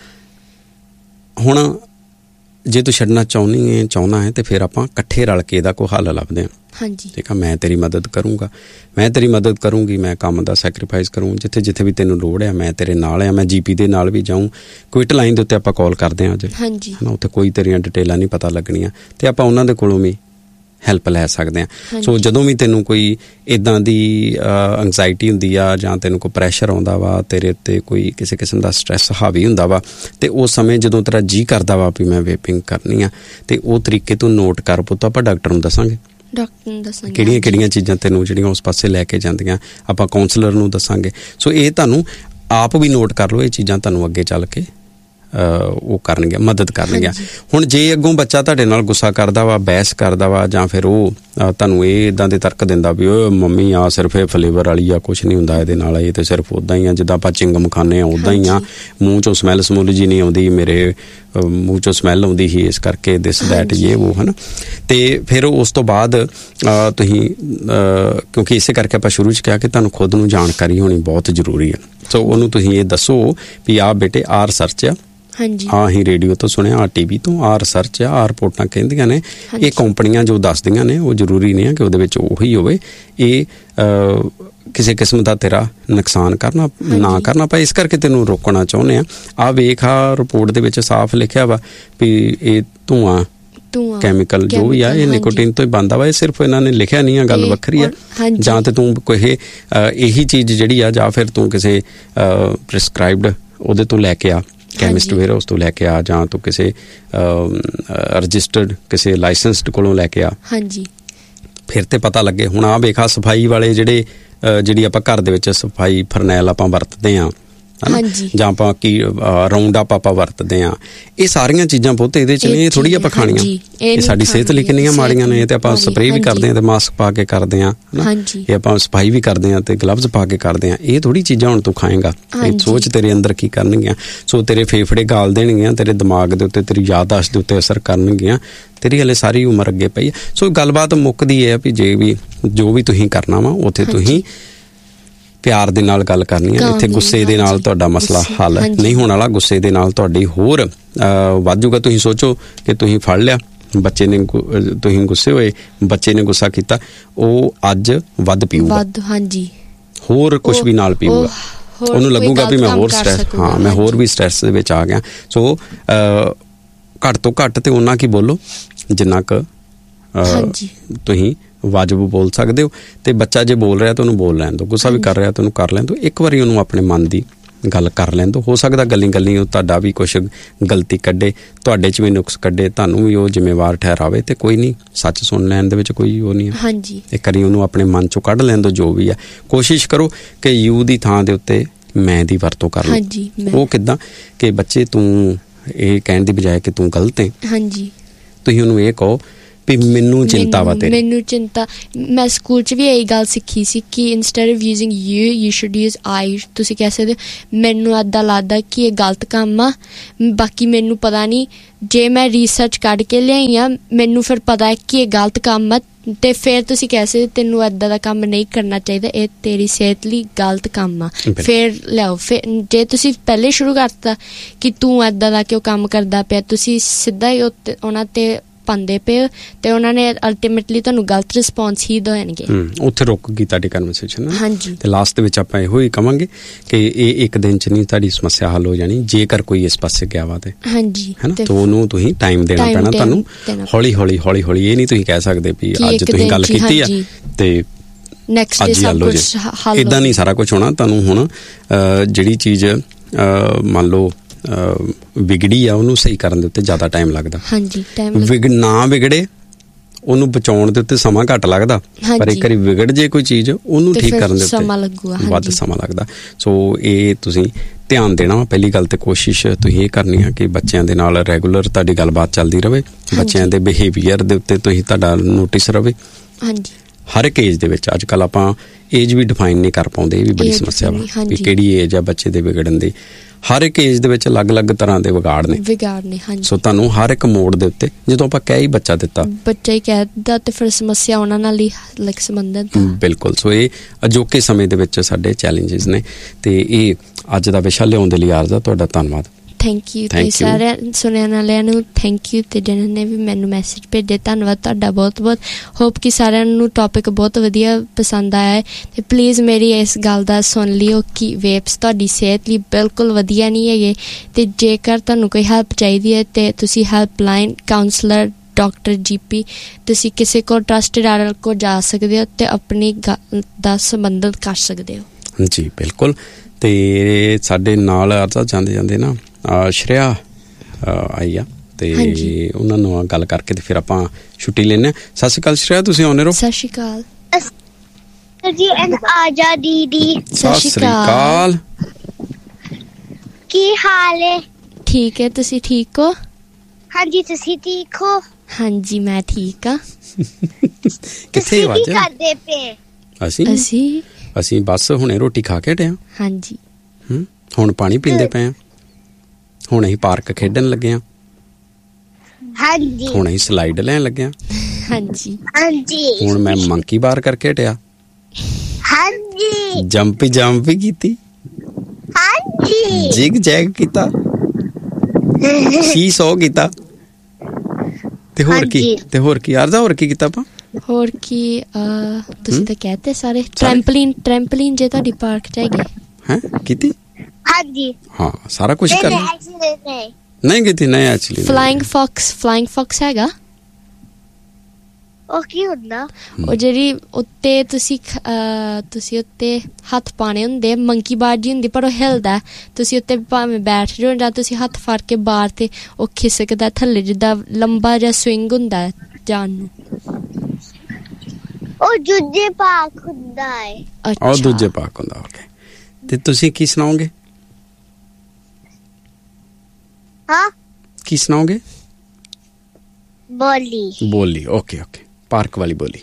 ਹੁਣ ਜੇ ਤੂੰ ਛੱਡਣਾ ਚਾਹੁੰਦਾ ਹੈ ਤੇ ਫਿਰ ਆਪਾਂ ਇਕੱਠੇ ਰਲ ਕੇ ਇਹਦਾ ਕੋਈ ਹੱਲ ਲੱਭਦੇ ਹਾਂ। ਠੀਕ ਆ, ਮੈਂ ਤੇਰੀ ਮਦਦ ਕਰੂੰਗਾ, ਮੈਂ ਤੇਰੀ ਮਦਦ ਕਰੂੰਗੀ, ਮੈਂ ਕੰਮ ਦਾ ਸੈਕਰੀਫਾਈਸ ਕਰੂੰ, ਜਿੱਥੇ ਵੀ ਤੈਨੂੰ ਲੋੜ ਆ ਮੈਂ ਤੇਰੇ ਨਾਲ ਆ। ਮੈਂ GP ਦੇ ਨਾਲ ਵੀ ਜਾਊਂ, ਕੁਇਟ ਲਾਈਨ ਦੇ ਉੱਤੇ ਆਪਾਂ ਕਾਲ ਕਰਦੇ ਹਾਂ ਅੱਜ, ਹੈ ਨਾ, ਉੱਥੇ ਕੋਈ ਤੇਰੀਆਂ ਡਿਟੇਲਾਂ ਨਹੀਂ ਪਤਾ ਲੱਗਣੀਆਂ, ਤੇ ਆਪਾਂ ਉਹਨਾਂ ਦੇ ਕੋਲੋਂ ਵੀ ਹੈਲਪ ਲੈ ਸਕਦੇ ਹਾਂ। ਸੋ ਜਦੋਂ ਵੀ ਤੈਨੂੰ ਕੋਈ ਇੱਦਾਂ ਦੀ ਐਂਗਜ਼ਾਇਟੀ ਹੁੰਦੀ ਆ ਜਾਂ ਤੈਨੂੰ ਕੋਈ ਪ੍ਰੈਸ਼ਰ ਆਉਂਦਾ ਵਾ, ਤੇਰੇ ਉੱਤੇ ਕੋਈ ਕਿਸੇ ਕਿਸਮ ਦਾ ਸਟ੍ਰੈਸ ਹਾਵੀ ਹੁੰਦਾ ਵਾ, ਤੇ ਉਸ ਸਮੇਂ ਜਦੋਂ ਤੇਰਾ ਜੀਅ ਕਰਦਾ ਵਾ ਵੀ ਮੈਂ ਵੇਪਿੰਗ ਕਰਨੀ ਆ, ਤੇ ਉਹ ਤਰੀਕੇ ਤੂੰ ਨੋਟ ਕਰ ਪੁੱਤ, ਆਪਾਂ ਡਾਕਟਰ ਨੂੰ ਦੱਸਾਂਗੇ ਕਿਹੜੀਆਂ ਚੀਜ਼ਾਂ ਤੈਨੂੰ ਜਿਹੜੀਆਂ ਉਸ ਪਾਸੇ ਲੈ ਕੇ ਜਾਂਦੀਆਂ, ਆਪਾਂ ਕਾਉਂਸਲਰ ਨੂੰ ਦੱਸਾਂਗੇ। ਸੋ ਇਹ ਤੁਹਾਨੂੰ ਆਪ ਵੀ ਨੋਟ ਕਰ ਲਓ, ਇਹ ਚੀਜ਼ਾਂ ਤੁਹਾਨੂੰ ਅੱਗੇ ਚੱਲ ਕੇ ਉਹ ਕਰਨਗੇ, ਮਦਦ ਕਰਨਗੇ। ਹੁਣ ਜੇ ਅੱਗੋਂ ਬੱਚਾ ਤੁਹਾਡੇ ਨਾਲ ਗੁੱਸਾ ਕਰਦਾ ਵਾ, ਬਹਿਸ ਕਰਦਾ ਵਾ, ਜਾਂ ਫਿਰ ਉਹ ਤੁਹਾਨੂੰ ਇਹ ਇੱਦਾਂ ਦੇ ਤਰਕ ਦਿੰਦਾ ਵੀ ਓਏ ਮੰਮੀ ਆ ਸਿਰਫ ਇਹ ਫਲੇਵਰ ਵਾਲੀ ਆ, ਕੁਛ ਨਹੀਂ ਹੁੰਦਾ ਇਹਦੇ ਨਾਲ, ਇਹ ਤੇ ਸਿਰਫ ਉੱਦਾਂ ਹੀ ਆ ਜਿੱਦਾਂ ਆਪਾਂ ਚਿੰਗਮ ਖਾਂਦੇ ਆ ਉੱਦਾਂ ਹੀ ਆ, ਮੂੰਹ ਚੋਂ ਸਮੈਲ ਜੀ ਨਹੀਂ ਆਉਂਦੀ, ਮੇਰੇ ਮੂੰਹ ਚੋਂ ਸਮੈਲ ਆਉਂਦੀ ਸੀ ਇਸ ਕਰਕੇ ਦਿਸ ਦੈਟ ਇਹ ਉਹ, ਹੈ ਨਾ। ਤੇ ਫਿਰ ਉਸ ਤੋਂ ਬਾਅਦ ਤੁਸੀਂ ਕਿਉਂਕਿ ਇਸੇ ਕਰਕੇ ਆਪਾਂ ਸ਼ੁਰੂ 'ਚ ਕਿਹਾ ਕਿ ਤੁਹਾਨੂੰ ਖੁਦ ਨੂੰ ਜਾਣਕਾਰੀ ਹੋਣੀ ਬਹੁਤ ਜ਼ਰੂਰੀ ਹੈ। ਸੋ ਉਹਨੂੰ ਤੁਸੀਂ ਇਹ ਦੱਸੋ ਵੀ ਆਹ ਬੇਟੇ ਆਹ ਰਿਸਰਚ ਆ, ਆਹ ਹੀ ਰੇਡੀਓ ਤੋਂ ਸੁਣਿਆ, ਆਹ TV ਤੋਂ, ਆਹ ਰਿਸਰਚ ਆ, ਆਹ ਰਿਪੋਰਟਾਂ ਕਹਿੰਦੀਆਂ ਨੇ, ਇਹ ਕੰਪਨੀਆਂ ਜੋ ਦੱਸਦੀਆਂ ਨੇ ਉਹ ਜ਼ਰੂਰੀ ਨਹੀਂ ਹੈ ਕਿ ਉਹਦੇ ਵਿੱਚ ਉਹੀ ਹੋਵੇ, ਇਹ ਕਿਸੇ ਕਿਸਮ ਦਾ ਤੇਰਾ ਨੁਕਸਾਨ ਨਾ ਕਰਨਾ ਪਏ, ਇਸ ਕਰਕੇ ਤੈਨੂੰ ਰੋਕਣਾ ਚਾਹੁੰਦੇ ਆ। ਆਹ ਵੇਖ, ਆਹ ਰਿਪੋਰਟ ਦੇ ਵਿੱਚ ਸਾਫ਼ ਲਿਖਿਆ ਵਾ ਵੀ ਇਹ ਧੂੰਆਂ ਕੈਮੀਕਲ ਜੋ ਵੀ ਆ ਇਹ ਨਿਕੋਟੀਨ ਤੋਂ ਹੀ ਬਣਦਾ ਵਾ। ਇਹ ਸਿਰਫ ਇਹਨਾਂ ਨੇ ਲਿਖਿਆ ਨਹੀਂ ਆ, ਗੱਲ ਵੱਖਰੀ ਆ। ਜਾਂ ਤੇ ਤੂੰ ਕੋਈ ਇਹੀ ਚੀਜ਼ ਜਿਹੜੀ ਆ, ਜਾਂ ਫਿਰ ਤੂੰ ਕਿਸੇ ਪ੍ਰਿਸਕ੍ਰਾਈਬਡ ਉਹਦੇ ਤੋਂ ਲੈ ਕੇ ਆ, ਕੈਮਿਸਟ ਵੇਅਰ ਉਸ ਤੋਂ ਲੈ ਕੇ ਆ, ਜਾਂ ਤੂੰ ਕਿਸੇ ਰਜਿਸਟਰਡ ਕਿਸੇ ਲਾਇਸੈਂਸਡ ਕੋਲੋਂ ਲੈ ਕੇ ਆ, ਫਿਰ ਤੇ ਪਤਾ ਲੱਗੇ। ਹੁਣ ਆਹ ਵੇਖਾ ਸਫਾਈ ਵਾਲੇ ਜਿਹੜੀ ਆਪਾਂ ਘਰ ਦੇ ਵਿੱਚ ਸਫਾਈ ਫਰਨੈਲ ਆਪਾਂ ਵਰਤਦੇ ਹਾਂ, ਜਾਂ ਆਪਾਂ ਕੀ ਰਾਉਂਡ ਅਪ ਆਪਾਂ ਵਰਤਦੇ ਹਾਂ, ਇਹ ਸਾਰੀਆਂ ਚੀਜ਼ਾਂ ਬਹੁਤ ਇਹਦੇ 'ਚ ਨੇ, ਇਹ ਥੋੜ੍ਹੀ ਆਪਾਂ ਖਾਣੀਆਂ, ਇਹ ਸਾਡੀ ਸਿਹਤ ਲਈ ਕਿੰਨੀਆਂ ਮਾੜੀਆਂ ਨੇ। ਤੇ ਆਪਾਂ ਸਪਰੇਅ ਵੀ ਕਰਦੇ ਹਾਂ ਤੇ ਮਾਸਕ ਪਾ ਕੇ ਕਰਦੇ ਹਾਂ, ਇਹ ਆਪਾਂ ਸਫਾਈ ਵੀ ਕਰਦੇ ਹਾਂ ਤੇ ਗਲਵਜ਼ ਪਾ ਕੇ ਕਰਦੇ ਹਾਂ। ਇਹ ਥੋੜ੍ਹੀ ਚੀਜ਼ਾਂ ਹੁਣ ਤੂੰ ਖਾਏਂਗਾ, ਇਹ ਸੋਚ ਤੇਰੇ ਅੰਦਰ ਕੀ ਕਰਨਗੀਆਂ। ਸੋ ਤੇਰੇ ਫੇਫੜੇ ਗਾਲ ਦੇਣਗੀਆਂ, ਤੇਰੇ ਦਿਮਾਗ ਦੇ ਉੱਤੇ, ਤੇਰੀ ਯਾਦਦਾਸ਼ਤ ਦੇ ਉੱਤੇ ਅਸਰ ਕਰਨਗੀਆਂ, ਤੇਰੀ ਹਲੇ ਸਾਰੀ ਉਮਰ ਅੱਗੇ ਪਈ ਹੈ। ਸੋ ਗੱਲਬਾਤ ਮੁੱਕਦੀ ਹੈ ਵੀ ਜੋ ਵੀ ਤੁਸੀਂ ਕਰਨਾ ਵਾ ਉੱਥੇ ਤੁਸੀਂ ਪਿਆਰ ਦੇ ਨਾਲ ਗੱਲ ਕਰਨੀ ਹੈ। ਇੱਥੇ ਗੁੱਸੇ ਦੇ ਨਾਲ ਤੁਹਾਡਾ ਮਸਲਾ ਹੱਲ ਨਹੀਂ ਹੋਣ ਵਾਲਾ, ਗੁੱਸੇ ਦੇ ਨਾਲ ਤੁਹਾਡੀ ਹੋਰ ਵੱਧ ਜੂਗਾ। ਤੁਸੀਂ ਸੋਚੋ ਕਿ ਤੁਸੀਂ ਫੜ ਲਿਆ ਬੱਚੇ ਨੇ ਤੁਸੀਂ ਗੁੱਸੇ ਹੋਏ, ਬੱਚੇ ਨੇ ਗੁੱਸਾ ਕੀਤਾ, ਉਹ ਅੱਜ ਵੱਧ ਪੀਊਗਾ, ਹਾਂਜੀ, ਹੋਰ ਕੁਝ ਵੀ ਨਾਲ ਪੀਊਗਾ, ਉਹਨੂੰ ਲੱਗੂਗਾ ਵੀ ਮੈਂ ਹੋਰ ਸਟ੍ਰੈਸ, ਹਾਂ ਮੈਂ ਹੋਰ ਵੀ ਸਟ੍ਰੈਸ ਦੇ ਵਿੱਚ ਆ ਗਿਆ। ਸੋ ਘੱਟ ਤੋਂ ਘੱਟ ਤੇ ਉਹਨਾਂ ਕੀ ਬੋਲੋ ਜਿੰਨਾ ਕੁ ਤੁਸੀਂ ਵਾਜਬ ਬੋਲ ਸਕਦੇ ਹੋ। ਤੇ ਬੱਚਾ ਜੇ ਬੋਲ ਰਿਹਾ ਤਾਂ ਉਹਨੂੰ ਬੋਲ ਲੈਣ ਦਿਓ, ਗੁੱਸਾ ਵੀ ਕਰ ਰਿਹਾ ਤਾਂ ਉਹਨੂੰ ਕਰ ਲੈਣ ਦਿਓ। ਇੱਕ ਵਾਰੀ ਉਹਨੂੰ ਆਪਣੇ ਮਨ ਦੀ ਗੱਲ ਕਰ ਲੈਣ ਦਿਓ। ਹੋ ਸਕਦਾ ਗੱਲੀ ਉਹ ਤੁਹਾਡਾ ਵੀ ਕੁਛ ਗਲਤੀ ਕੱਢੇ, ਤੁਹਾਡੇ 'ਚ ਵੀ ਨੁਕਸ ਕੱਢੇ, ਤੁਹਾਨੂੰ ਵੀ ਉਹ ਜ਼ਿੰਮੇਵਾਰ ਠਹਿਰਾਵੇ, ਤੇ ਕੋਈ ਨਹੀਂ, ਸੱਚ ਸੁਣ ਲੈਣ ਦੇ ਵਿੱਚ ਕੋਈ ਉਹ ਨਹੀਂ ਹੈ। ਇੱਕ ਵਾਰੀ ਉਹਨੂੰ ਆਪਣੇ ਮਨ 'ਚੋਂ ਕੱਢ ਲੈਣ ਦਿਓ ਜੋ ਵੀ ਹੈ। ਕੋਸ਼ਿਸ਼ ਕਰੋ ਕਿ ਯੂ ਦੀ ਥਾਂ ਦੇ ਉੱਤੇ ਮੈਂ ਦੀ ਵਰਤੋਂ ਕਰ ਲਓ। ਉਹ ਕਿੱਦਾਂ ਕਿ ਬੱਚੇ ਤੂੰ ਇਹ ਕਹਿਣ ਦੀ ਬਜਾਏ ਕਿ ਤੂੰ ਗਲਤ ਹੈ, ਤੁਸੀਂ ਉਹਨੂੰ ਇਹ ਕਹੋ ਵੀ ਮੈਨੂੰ ਚਿੰਤਾ ਵਾ ਤੇਰੀ, ਮੈਨੂੰ ਚਿੰਤਾ। ਮੈਂ ਸਕੂਲ 'ਚ ਵੀ ਇਹੀ ਗੱਲ ਸਿੱਖੀ ਸੀ ਕਿ instead of using you should use ਆਈ। ਤੁਸੀਂ ਕਹਿ ਸਕਦੇ ਹੋ ਮੈਨੂੰ ਇੱਦਾਂ ਲੱਗਦਾ ਕਿ ਇਹ ਗਲਤ ਕੰਮ ਆ, ਬਾਕੀ ਮੈਨੂੰ ਪਤਾ ਨਹੀਂ, ਜੇ ਮੈਂ ਰਿਸਰਚ ਕੱਢ ਕੇ ਲਿਆਈ ਆ ਮੈਨੂੰ ਫਿਰ ਪਤਾ ਹੈ ਕਿ ਇਹ ਗਲਤ ਕੰਮ ਆ, ਤੇ ਫਿਰ ਤੁਸੀਂ ਕਹਿ ਸਕਦੇ ਤੈਨੂੰ ਇੱਦਾਂ ਦਾ ਕੰਮ ਨਹੀਂ ਕਰਨਾ ਚਾਹੀਦਾ, ਇਹ ਤੇਰੀ ਸਿਹਤ ਲਈ ਗਲਤ ਕੰਮ ਆ, ਫਿਰ ਲਿਆਓ। ਫਿਰ ਜੇ ਤੁਸੀਂ ਪਹਿਲੇ ਸ਼ੁਰੂ ਕਰਤਾ ਕਿ ਤੂੰ ਇੱਦਾਂ ਦਾ ਕਿਉਂ ਕੰਮ ਕਰਦਾ ਪਿਆ, ਤੁਸੀਂ ਸਿੱਧਾ ਹੀ ਉਹਨਾਂ ਤੇ ਪਾਉਂਦੇ ਪਏ ਤੇ ਉਹਨਾਂ ਨੇ ਅਲਟੀਮੇਟਲੀ ਤੁਹਾਨੂੰ ਗਲਤ ਰਿਸਪੌਂਸ ਹੀ ਦੇਣਗੇ। ਉੱਥੇ ਰੁਕ ਗਈ ਤੁਹਾਡੀ ਕਨਵਰਸੇਸ਼ਨ। ਹਾਂਜੀ, ਤੇ ਲਾਸਟ ਦੇ ਵਿੱਚ ਆਪਾਂ ਇਹੋ ਹੀ ਕਵਾਂਗੇ ਕਿ ਇਹ ਇੱਕ ਦਿਨ 'ਚ ਨਹੀਂ ਤੁਹਾਡੀ ਸਮੱਸਿਆ ਹੱਲ ਹੋ ਜਾਣੀ, ਜੇਕਰ ਕੋਈ ਇਸ ਪਾਸੇ ਗਿਆ ਵਾ ਤੇ, ਹਾਂਜੀ, ਹੈ ਨਾ, ਤਾਂ ਉਹਨੂੰ ਤੁਸੀਂ ਟਾਈਮ ਦੇਣਾ ਪੈਣਾ ਤੁਹਾਨੂੰ, ਹੌਲੀ ਹੌਲੀ। ਇਹ ਨਹੀਂ ਤੁਸੀਂ ਕਹਿ ਸਕਦੇ ਵੀ ਅੱਜ ਤੁਸੀਂ ਗੱਲ ਕੀਤੀ ਆ ਤੇ ਨੈਕਸਟ ਡੇ ਸਭ ਕੁਝ ਹੱਲ, ਏਦਾਂ ਨਹੀਂ ਸਾਰਾ ਕੁਝ ਹੋਣਾ। ਤੁਹਾਨੂੰ ਹੁਣ ਜਿਹੜੀ ਚੀਜ਼ ਮੰਨ ਲਓ ਵਿਗੜੀ ਆ ਉਹਨੂੰ ਸਹੀ ਕਰਨ ਦੇ ਉੱਤੇ ਜ਼ਿਆਦਾ ਟਾਈਮ ਲੱਗਦਾ। ਨਾ ਵਿਗੜੇ ਉਹਨੂੰ ਬਚਾਉਣ ਦੇ ਉੱਤੇ ਸਮਾਂ ਘੱਟ ਲੱਗਦਾ, ਪਰ ਇੱਕ ਵਾਰੀ ਵਿਗੜ ਜੇ ਕੋਈ ਚੀਜ਼ ਉਹਨੂੰ ਠੀਕ ਕਰਨ ਦੇ ਉੱਤੇ ਵੱਧ ਸਮਾਂ ਲੱਗਦਾ। ਸੋ ਇਹ ਤੁਸੀਂ ਧਿਆਨ ਦੇਣਾ। ਪਹਿਲੀ ਗੱਲ ਤੇ ਕੋਸ਼ਿਸ਼ ਤੁਸੀਂ ਇਹ ਕਰਨੀ ਆ ਕਿ ਬੱਚਿਆਂ ਦੇ ਨਾਲ ਰੈਗੂਲਰ ਤੁਹਾਡੀ ਗੱਲਬਾਤ ਚੱਲਦੀ ਰਹੇ, ਬੱਚਿਆਂ ਦੇ ਬਿਹੇਵੀਅਰ ਦੇ ਉੱਤੇ ਤੁਸੀਂ ਤੁਹਾਡਾ ਨੋਟਿਸ ਰਹੇ। ਹਰ ਇੱਕ ਏਜ ਦੇ ਵਿੱਚ, ਅੱਜ ਕੱਲ੍ਹ ਆਪਾਂ ਏਜ ਵੀ ਡਿਫਾਈਨ ਨਹੀਂ ਕਰ ਪਾਉਂਦੇ, ਇਹ ਵੀ ਬੜੀ ਸਮੱਸਿਆ ਵਾ ਵੀ ਕਿਹੜੀ ਏਜ ਆ ਬੱਚੇ ਦੇ ਵਿਗੜਨ ਦੀ। ਹਰ ਇੱਕ ਏਜ ਦੇ ਵਿੱਚ ਅਲੱਗ-ਅਲੱਗ ਤਰ੍ਹਾਂ ਦੇ ਵਿਗਾੜ ਨੇ। ਸੋ ਤੁਹਾਨੂੰ ਹਰ ਇੱਕ ਮੋੜ ਦੇ ਉੱਤੇ, ਜਦੋਂ ਆਪਾਂ ਕਹਿ ਹੀ ਬੱਚਾ ਦਿੱਤਾ, ਬੱਚਾ ਹੀ ਕਹਿ ਦਿੱਤਾ, ਤੇ ਫਿਰ ਸਮੱਸਿਆ ਉਹਨਾਂ ਨਾਲ ਹੀ ਸੰਬੰਧਿਤ। ਬਿਲਕੁਲ। ਸੋ ਇਹ ਅਜੋਕੇ ਸਮੇਂ ਦੇ ਵਿੱਚ ਸਾਡੇ ਚੈਲੰਜਸ ਨੇ, ਤੇ ਇਹ ਅੱਜ ਦਾ ਵਿਸ਼ਾ ਲਿਆਉਣ ਦੇ ਲਈ ਆਰਜ਼ਾ ਤੁਹਾਡਾ ਧੰਨਵਾਦ। Thank you. ਤੇ ਸਾਰਿਆਂ ਸੁਣਨ ਵਾਲਿਆਂ ਨੂੰ ਥੈਂਕ ਯੂ, ਤੇ ਜਿਹਨਾਂ ਨੇ ਵੀ ਮੈਨੂੰ ਮੈਸੇਜ ਭੇਜੇ ਧੰਨਵਾਦ ਤੁਹਾਡਾ ਬਹੁਤ ਬਹੁਤ। ਹੋਪ ਕਿ ਸਾਰਿਆਂ ਨੂੰ ਟੌਪਿਕ ਬਹੁਤ ਵਧੀਆ ਪਸੰਦ ਆਇਆ ਹੈ, ਤੇ ਪਲੀਜ਼ ਮੇਰੀ ਇਸ ਗੱਲ ਦਾ ਸੁਣ ਲਿਓ ਕਿ ਵੇਪਸ ਤੁਹਾਡੀ ਸਿਹਤ ਲਈ ਬਿਲਕੁਲ ਵਧੀਆ ਨਹੀਂ ਹੈਗੇ, ਤੇ ਜੇਕਰ ਤੁਹਾਨੂੰ ਕੋਈ ਹੈਲਪ ਚਾਹੀਦੀ ਹੈ ਤੇ ਤੁਸੀਂ ਹੈਲਪਲਾਈਨ ਕਾਉਂਸਲਰ ਡਾਕਟਰ GP ਤੁਸੀਂ ਕਿਸੇ ਕੋਲ ਟਰਸਟਡ ਆਡਲ ਕੋਲ ਜਾ ਸਕਦੇ ਹੋ ਤੇ ਆਪਣੀ ਗੱਲ ਦਾ ਸੰਬੰਧਿਤ ਕਰ ਸਕਦੇ ਹੋ। ਜੀ ਬਿਲਕੁਲ। ਤੇ ਸਾਡੇ ਨਾਲ ਜਾਂਦੇ ਜਾਂਦੇ ਨਾ ਸ਼੍ਰੇਆ ਆਈ ਆ, ਤੇ ਉਹਨਾਂ ਨੂੰ ਗੱਲ ਕਰਕੇ ਤੇ ਫਿਰ ਆਪਾਂ ਛੁੱਟੀ ਲੈਣੇ। ਸਤਿ ਸ਼੍ਰੀ ਅਕਾਲ ਸ਼੍ਰੇਆ, ਤੁਸੀਂ ਆਉਂਦੇ ਰਹੋ। ਸਤਿ ਸ਼੍ਰੀ ਅਕਾਲ ਜੀ। ਆਜਾ ਦੀਦੀ। ਸਤਿ ਸ਼੍ਰੀ ਅਕਾਲ। ਕੀ ਹਾਲ ਹੈ? ਠੀਕ ਹੈ, ਤੁਸੀਂ ਠੀਕ ਹੋ? ਹਾਂਜੀ, ਤੁਸੀਂ ਠੀਕ ਹੋ? ਹਾਂਜੀ, ਮੈਂ ਠੀਕ ਆ। ਕਿੱਥੇ ਕੀ ਕਰਦੇ ਪਏ? ਅਸੀਂ ਬਸ ਹੁਣੇ ਰੋਟੀ ਖਾ ਕੇ ਹਟੇ ਆ। ਹਾਂਜੀ। ਹੁਣ ਪਾਣੀ ਪੀਂਦੇ ਪਏ ਆ, ਹੁਣ ਅਸੀਂ ਪਾਰਕ ਖੇਡਣ ਲੱਗੇ ਆ। ਹਾਂਜੀ। ਹੁਣ ਅਸੀਂ ਸਲਾਈਡ ਲੈਣ ਲੱਗੇ ਆ। ਹਾਂਜੀ। ਹੁਣ ਮੈਂ ਮੰਕੀ ਬਾਰ ਕਰਕੇ ਹਟਿਆ। ਹਾਂਜੀ। ਜੰਪ ਵੀ ਕੀਤੀ। ਹਾਂਜੀ। ਜਿਗ ਜੈਗ ਕੀਤਾ। ਸੋ ਕੀਤਾ। ਤੇ ਹੋਰ ਕੀ ਆਰਜ਼ਾ, ਹੋਰ ਕੀ ਕੀਤਾ ਆਪਾਂ? ਹੋਰ ਕੀ ਤੁਸੀਂ ਤਾਂ ਕਹਤੇ ਸਾਰੇ। ਟ੍ਰੈਂਪਲਿਨ ਜੇ ਤੁਹਾਡੀ ਪਾਰਕ ਚ ਹੈਗੇ ਹੈ ਕੀਤੀ। ਹਾਂਜੀ। ਹਾਂ, ਸਾਰਾ ਕੁਝ ਕਰ ਨਹੀਂ ਕੀਤੀ। ਨਹੀਂ ਐਕਚੁਅਲੀ ਫਲਾਈਂਗ ਫੌਕਸ ਹੈਗਾ। ਉਹ ਕੀ ਹੁੰਦਾ? ਉਹ ਜਿਹੜੀ ਉੱਤੇ ਤੁਸੀਂ ਉੱਤੇ ਹੱਥ ਪਾਣੇ ਹੁੰਦੇ, ਮੰਕੀ ਬਾਰ ਜੀ ਹੁੰਦੀ ਪਰ ਉਹ ਹਿਲਦਾ, ਤੁਸੀਂ ਉੱਤੇ ਭਾਵੇਂ ਬੈਠ ਜਾਓ ਜਾਂ ਤੁਸੀਂ ਹੱਥ ਫੜ ਕੇ ਬਾਹਰ ਤੇ ਉਹ ਖਿਸਕਦਾ ਥੱਲੇ, ਜਿੱਦਾਂ ਲੰਬਾ ਜਿਹਾ ਸਵਿੰਗ ਹੁੰਦਾ ਜਾਣ ਨੂੰ। ਉਹ ਦੂਜੇ ਪਾਰਕ ਹੁੰਦਾ ਹੈ। ਉਹ ਦੂਜੇ ਪਾਰਕ ਹੁੰਦਾ। ਓਕੇ। ਤੇ ਤੁਸੀਂ ਕੀ ਸੁਣਾਓਗੇ? ਹਾਂ, ਕੀ ਸੁਣਾਓਗੇ? ਬੋਲੀ। ਓਕੇ। ਪਾਰਕ ਵਾਲੀ ਬੋਲੀ।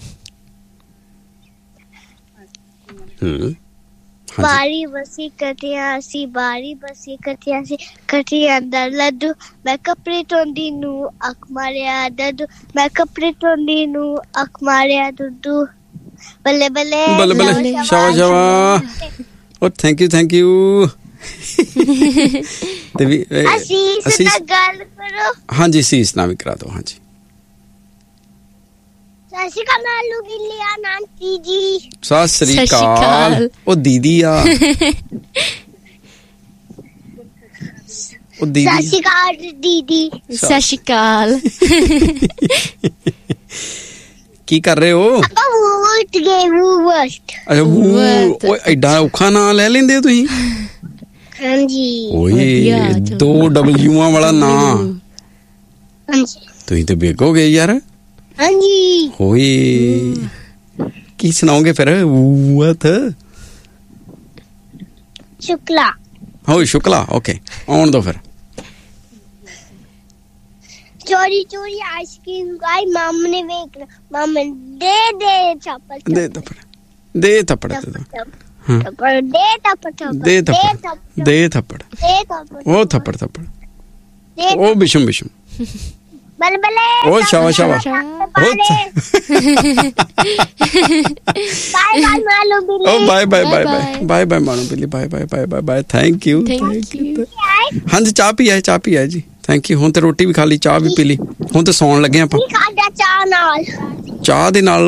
ਬਾਰੀ ਬਸੀ ਕਟਿਆ ਸੀ, ਬਾਰੀ ਬਸੀ ਕਟਿਆ ਸੀ, ਕਟੀ ਅੰਦਰ ਲੱਡੂ, ਮੈਂ ਕੱਪੜੇ ਧੋਂਦੀ ਨੂੰ ਅੱਖ ਮਾਰਿਆ ਦੱਦੂ, ਮੈਂ ਕੱਪੜੇ ਧੋਂਦੀ ਨੂੰ ਅੱਖ ਮਾਰਿਆ ਦੁੱਦੂ, ਬੱਲੇ ਬੱਲੇ ਸ਼ਾਵਾ। ਓ ਥੈਂਕ ਯੂ। ਤੇ ਵੀ ਅਸੀਂ ਗੱਲ ਕਰੋ। ਹਾਂਜੀ, ਸੀਸ ਨਾ ਵੀ ਕਰਾ ਦਿਓ। ਹਾਂਜੀ। ਸਤਿ ਸ਼੍ਰੀ ਅਕਾਲ ਨਾਲੂ ਗਿੱਲਿਆ ਨਾਂਟੀ ਜੀ। ਸਤਿ ਸ੍ਰੀ ਅਕਾਲ। ਉਹ ਦੀਦੀ ਆ ਉਹ ਦੀਦੀ। ਸਤਿ ਸ਼੍ਰੀ ਅਕਾਲ ਦੀਦੀ। ਸਤਿ ਸ਼੍ਰੀ ਅਕਾਲ। ਕੀ ਕਰ ਰਹੇ ਹੋ? ਆਪਾਂ ਵੂਟ ਗਏ ਵੂਵਟ। ਅੱਛਾ ਓਏ ਐਡਾ ਔਖਾ ਨਾਂ ਲੈ ਲੈਂਦੇ ਹੋ ਤੁਸੀਂ? ਹਾਂਜੀ। ਓਏ 2 W'ਾਂ ਵਾਲਾ ਨਾਂ। ਹਾਂਜੀ। ਤੁਸੀਂ ਤੇ ਬੇਗ ਹੋ ਗਏ ਯਾਰ। ਹਾਂਜੀ। ਓਏ ਕੀ ਸੁਣਾਓਗੇ ਫਿਰ? ਵੂਤ ਸ਼ੁਕਲਾ। ਹੋ ਸ਼ੁਕਲਾ। ਓਕੇ ਆਉਣ ਦੋ ਫਿਰ। ਚੋਰੀ ਚੋਰੀ ਆਈਸਕ੍ਰੀਮ ਖਾਈ ਮਾਮ ਨੇ ਵੇਖ ਮਾਮ ਦੇ ਚੱਪਲ ਦੇ ਥੱਪੜ ਦੇ ਥੱਪੜ ਦੇ ਥੱਪੜ ਦੇ ਥੱਪੜ ਦੇ ਥੱਪੜ ਉਹ ਥੱਪੜ ਥੱਪੜ ਉਹ ਬਿਸ਼ਮ ਬਿਸ਼ਮ ਬਲਬਲੇ ਉਹ ਸ਼ਾਬਾਸ਼ ਸ਼ਾਬਾਸ਼ ਬਾਏ ਬਾਏ ਮਾਲੂ ਬਿੱਲੀ। ਉਹ bye bye bye bye bye bye Malu ਬਿੱਲੀ bye bye bye bye bye thank you. ਹਾਂਜੀ ਚਾਹ ਪੀ ਆਏ ਜੀ। Thank you. ਹੁਣ ਤੇ ਰੋਟੀ ਵੀ ਖਾ ਲਈ ਚਾਹ ਵੀ ਪੀ ਲਈ ਹੁਣ ਤੇ ਸੌਣ ਲੱਗੇ ਆਪਾਂ। ਚਾਹ ਨਾਲ ਚਾਹ ਦੇ ਨਾਲ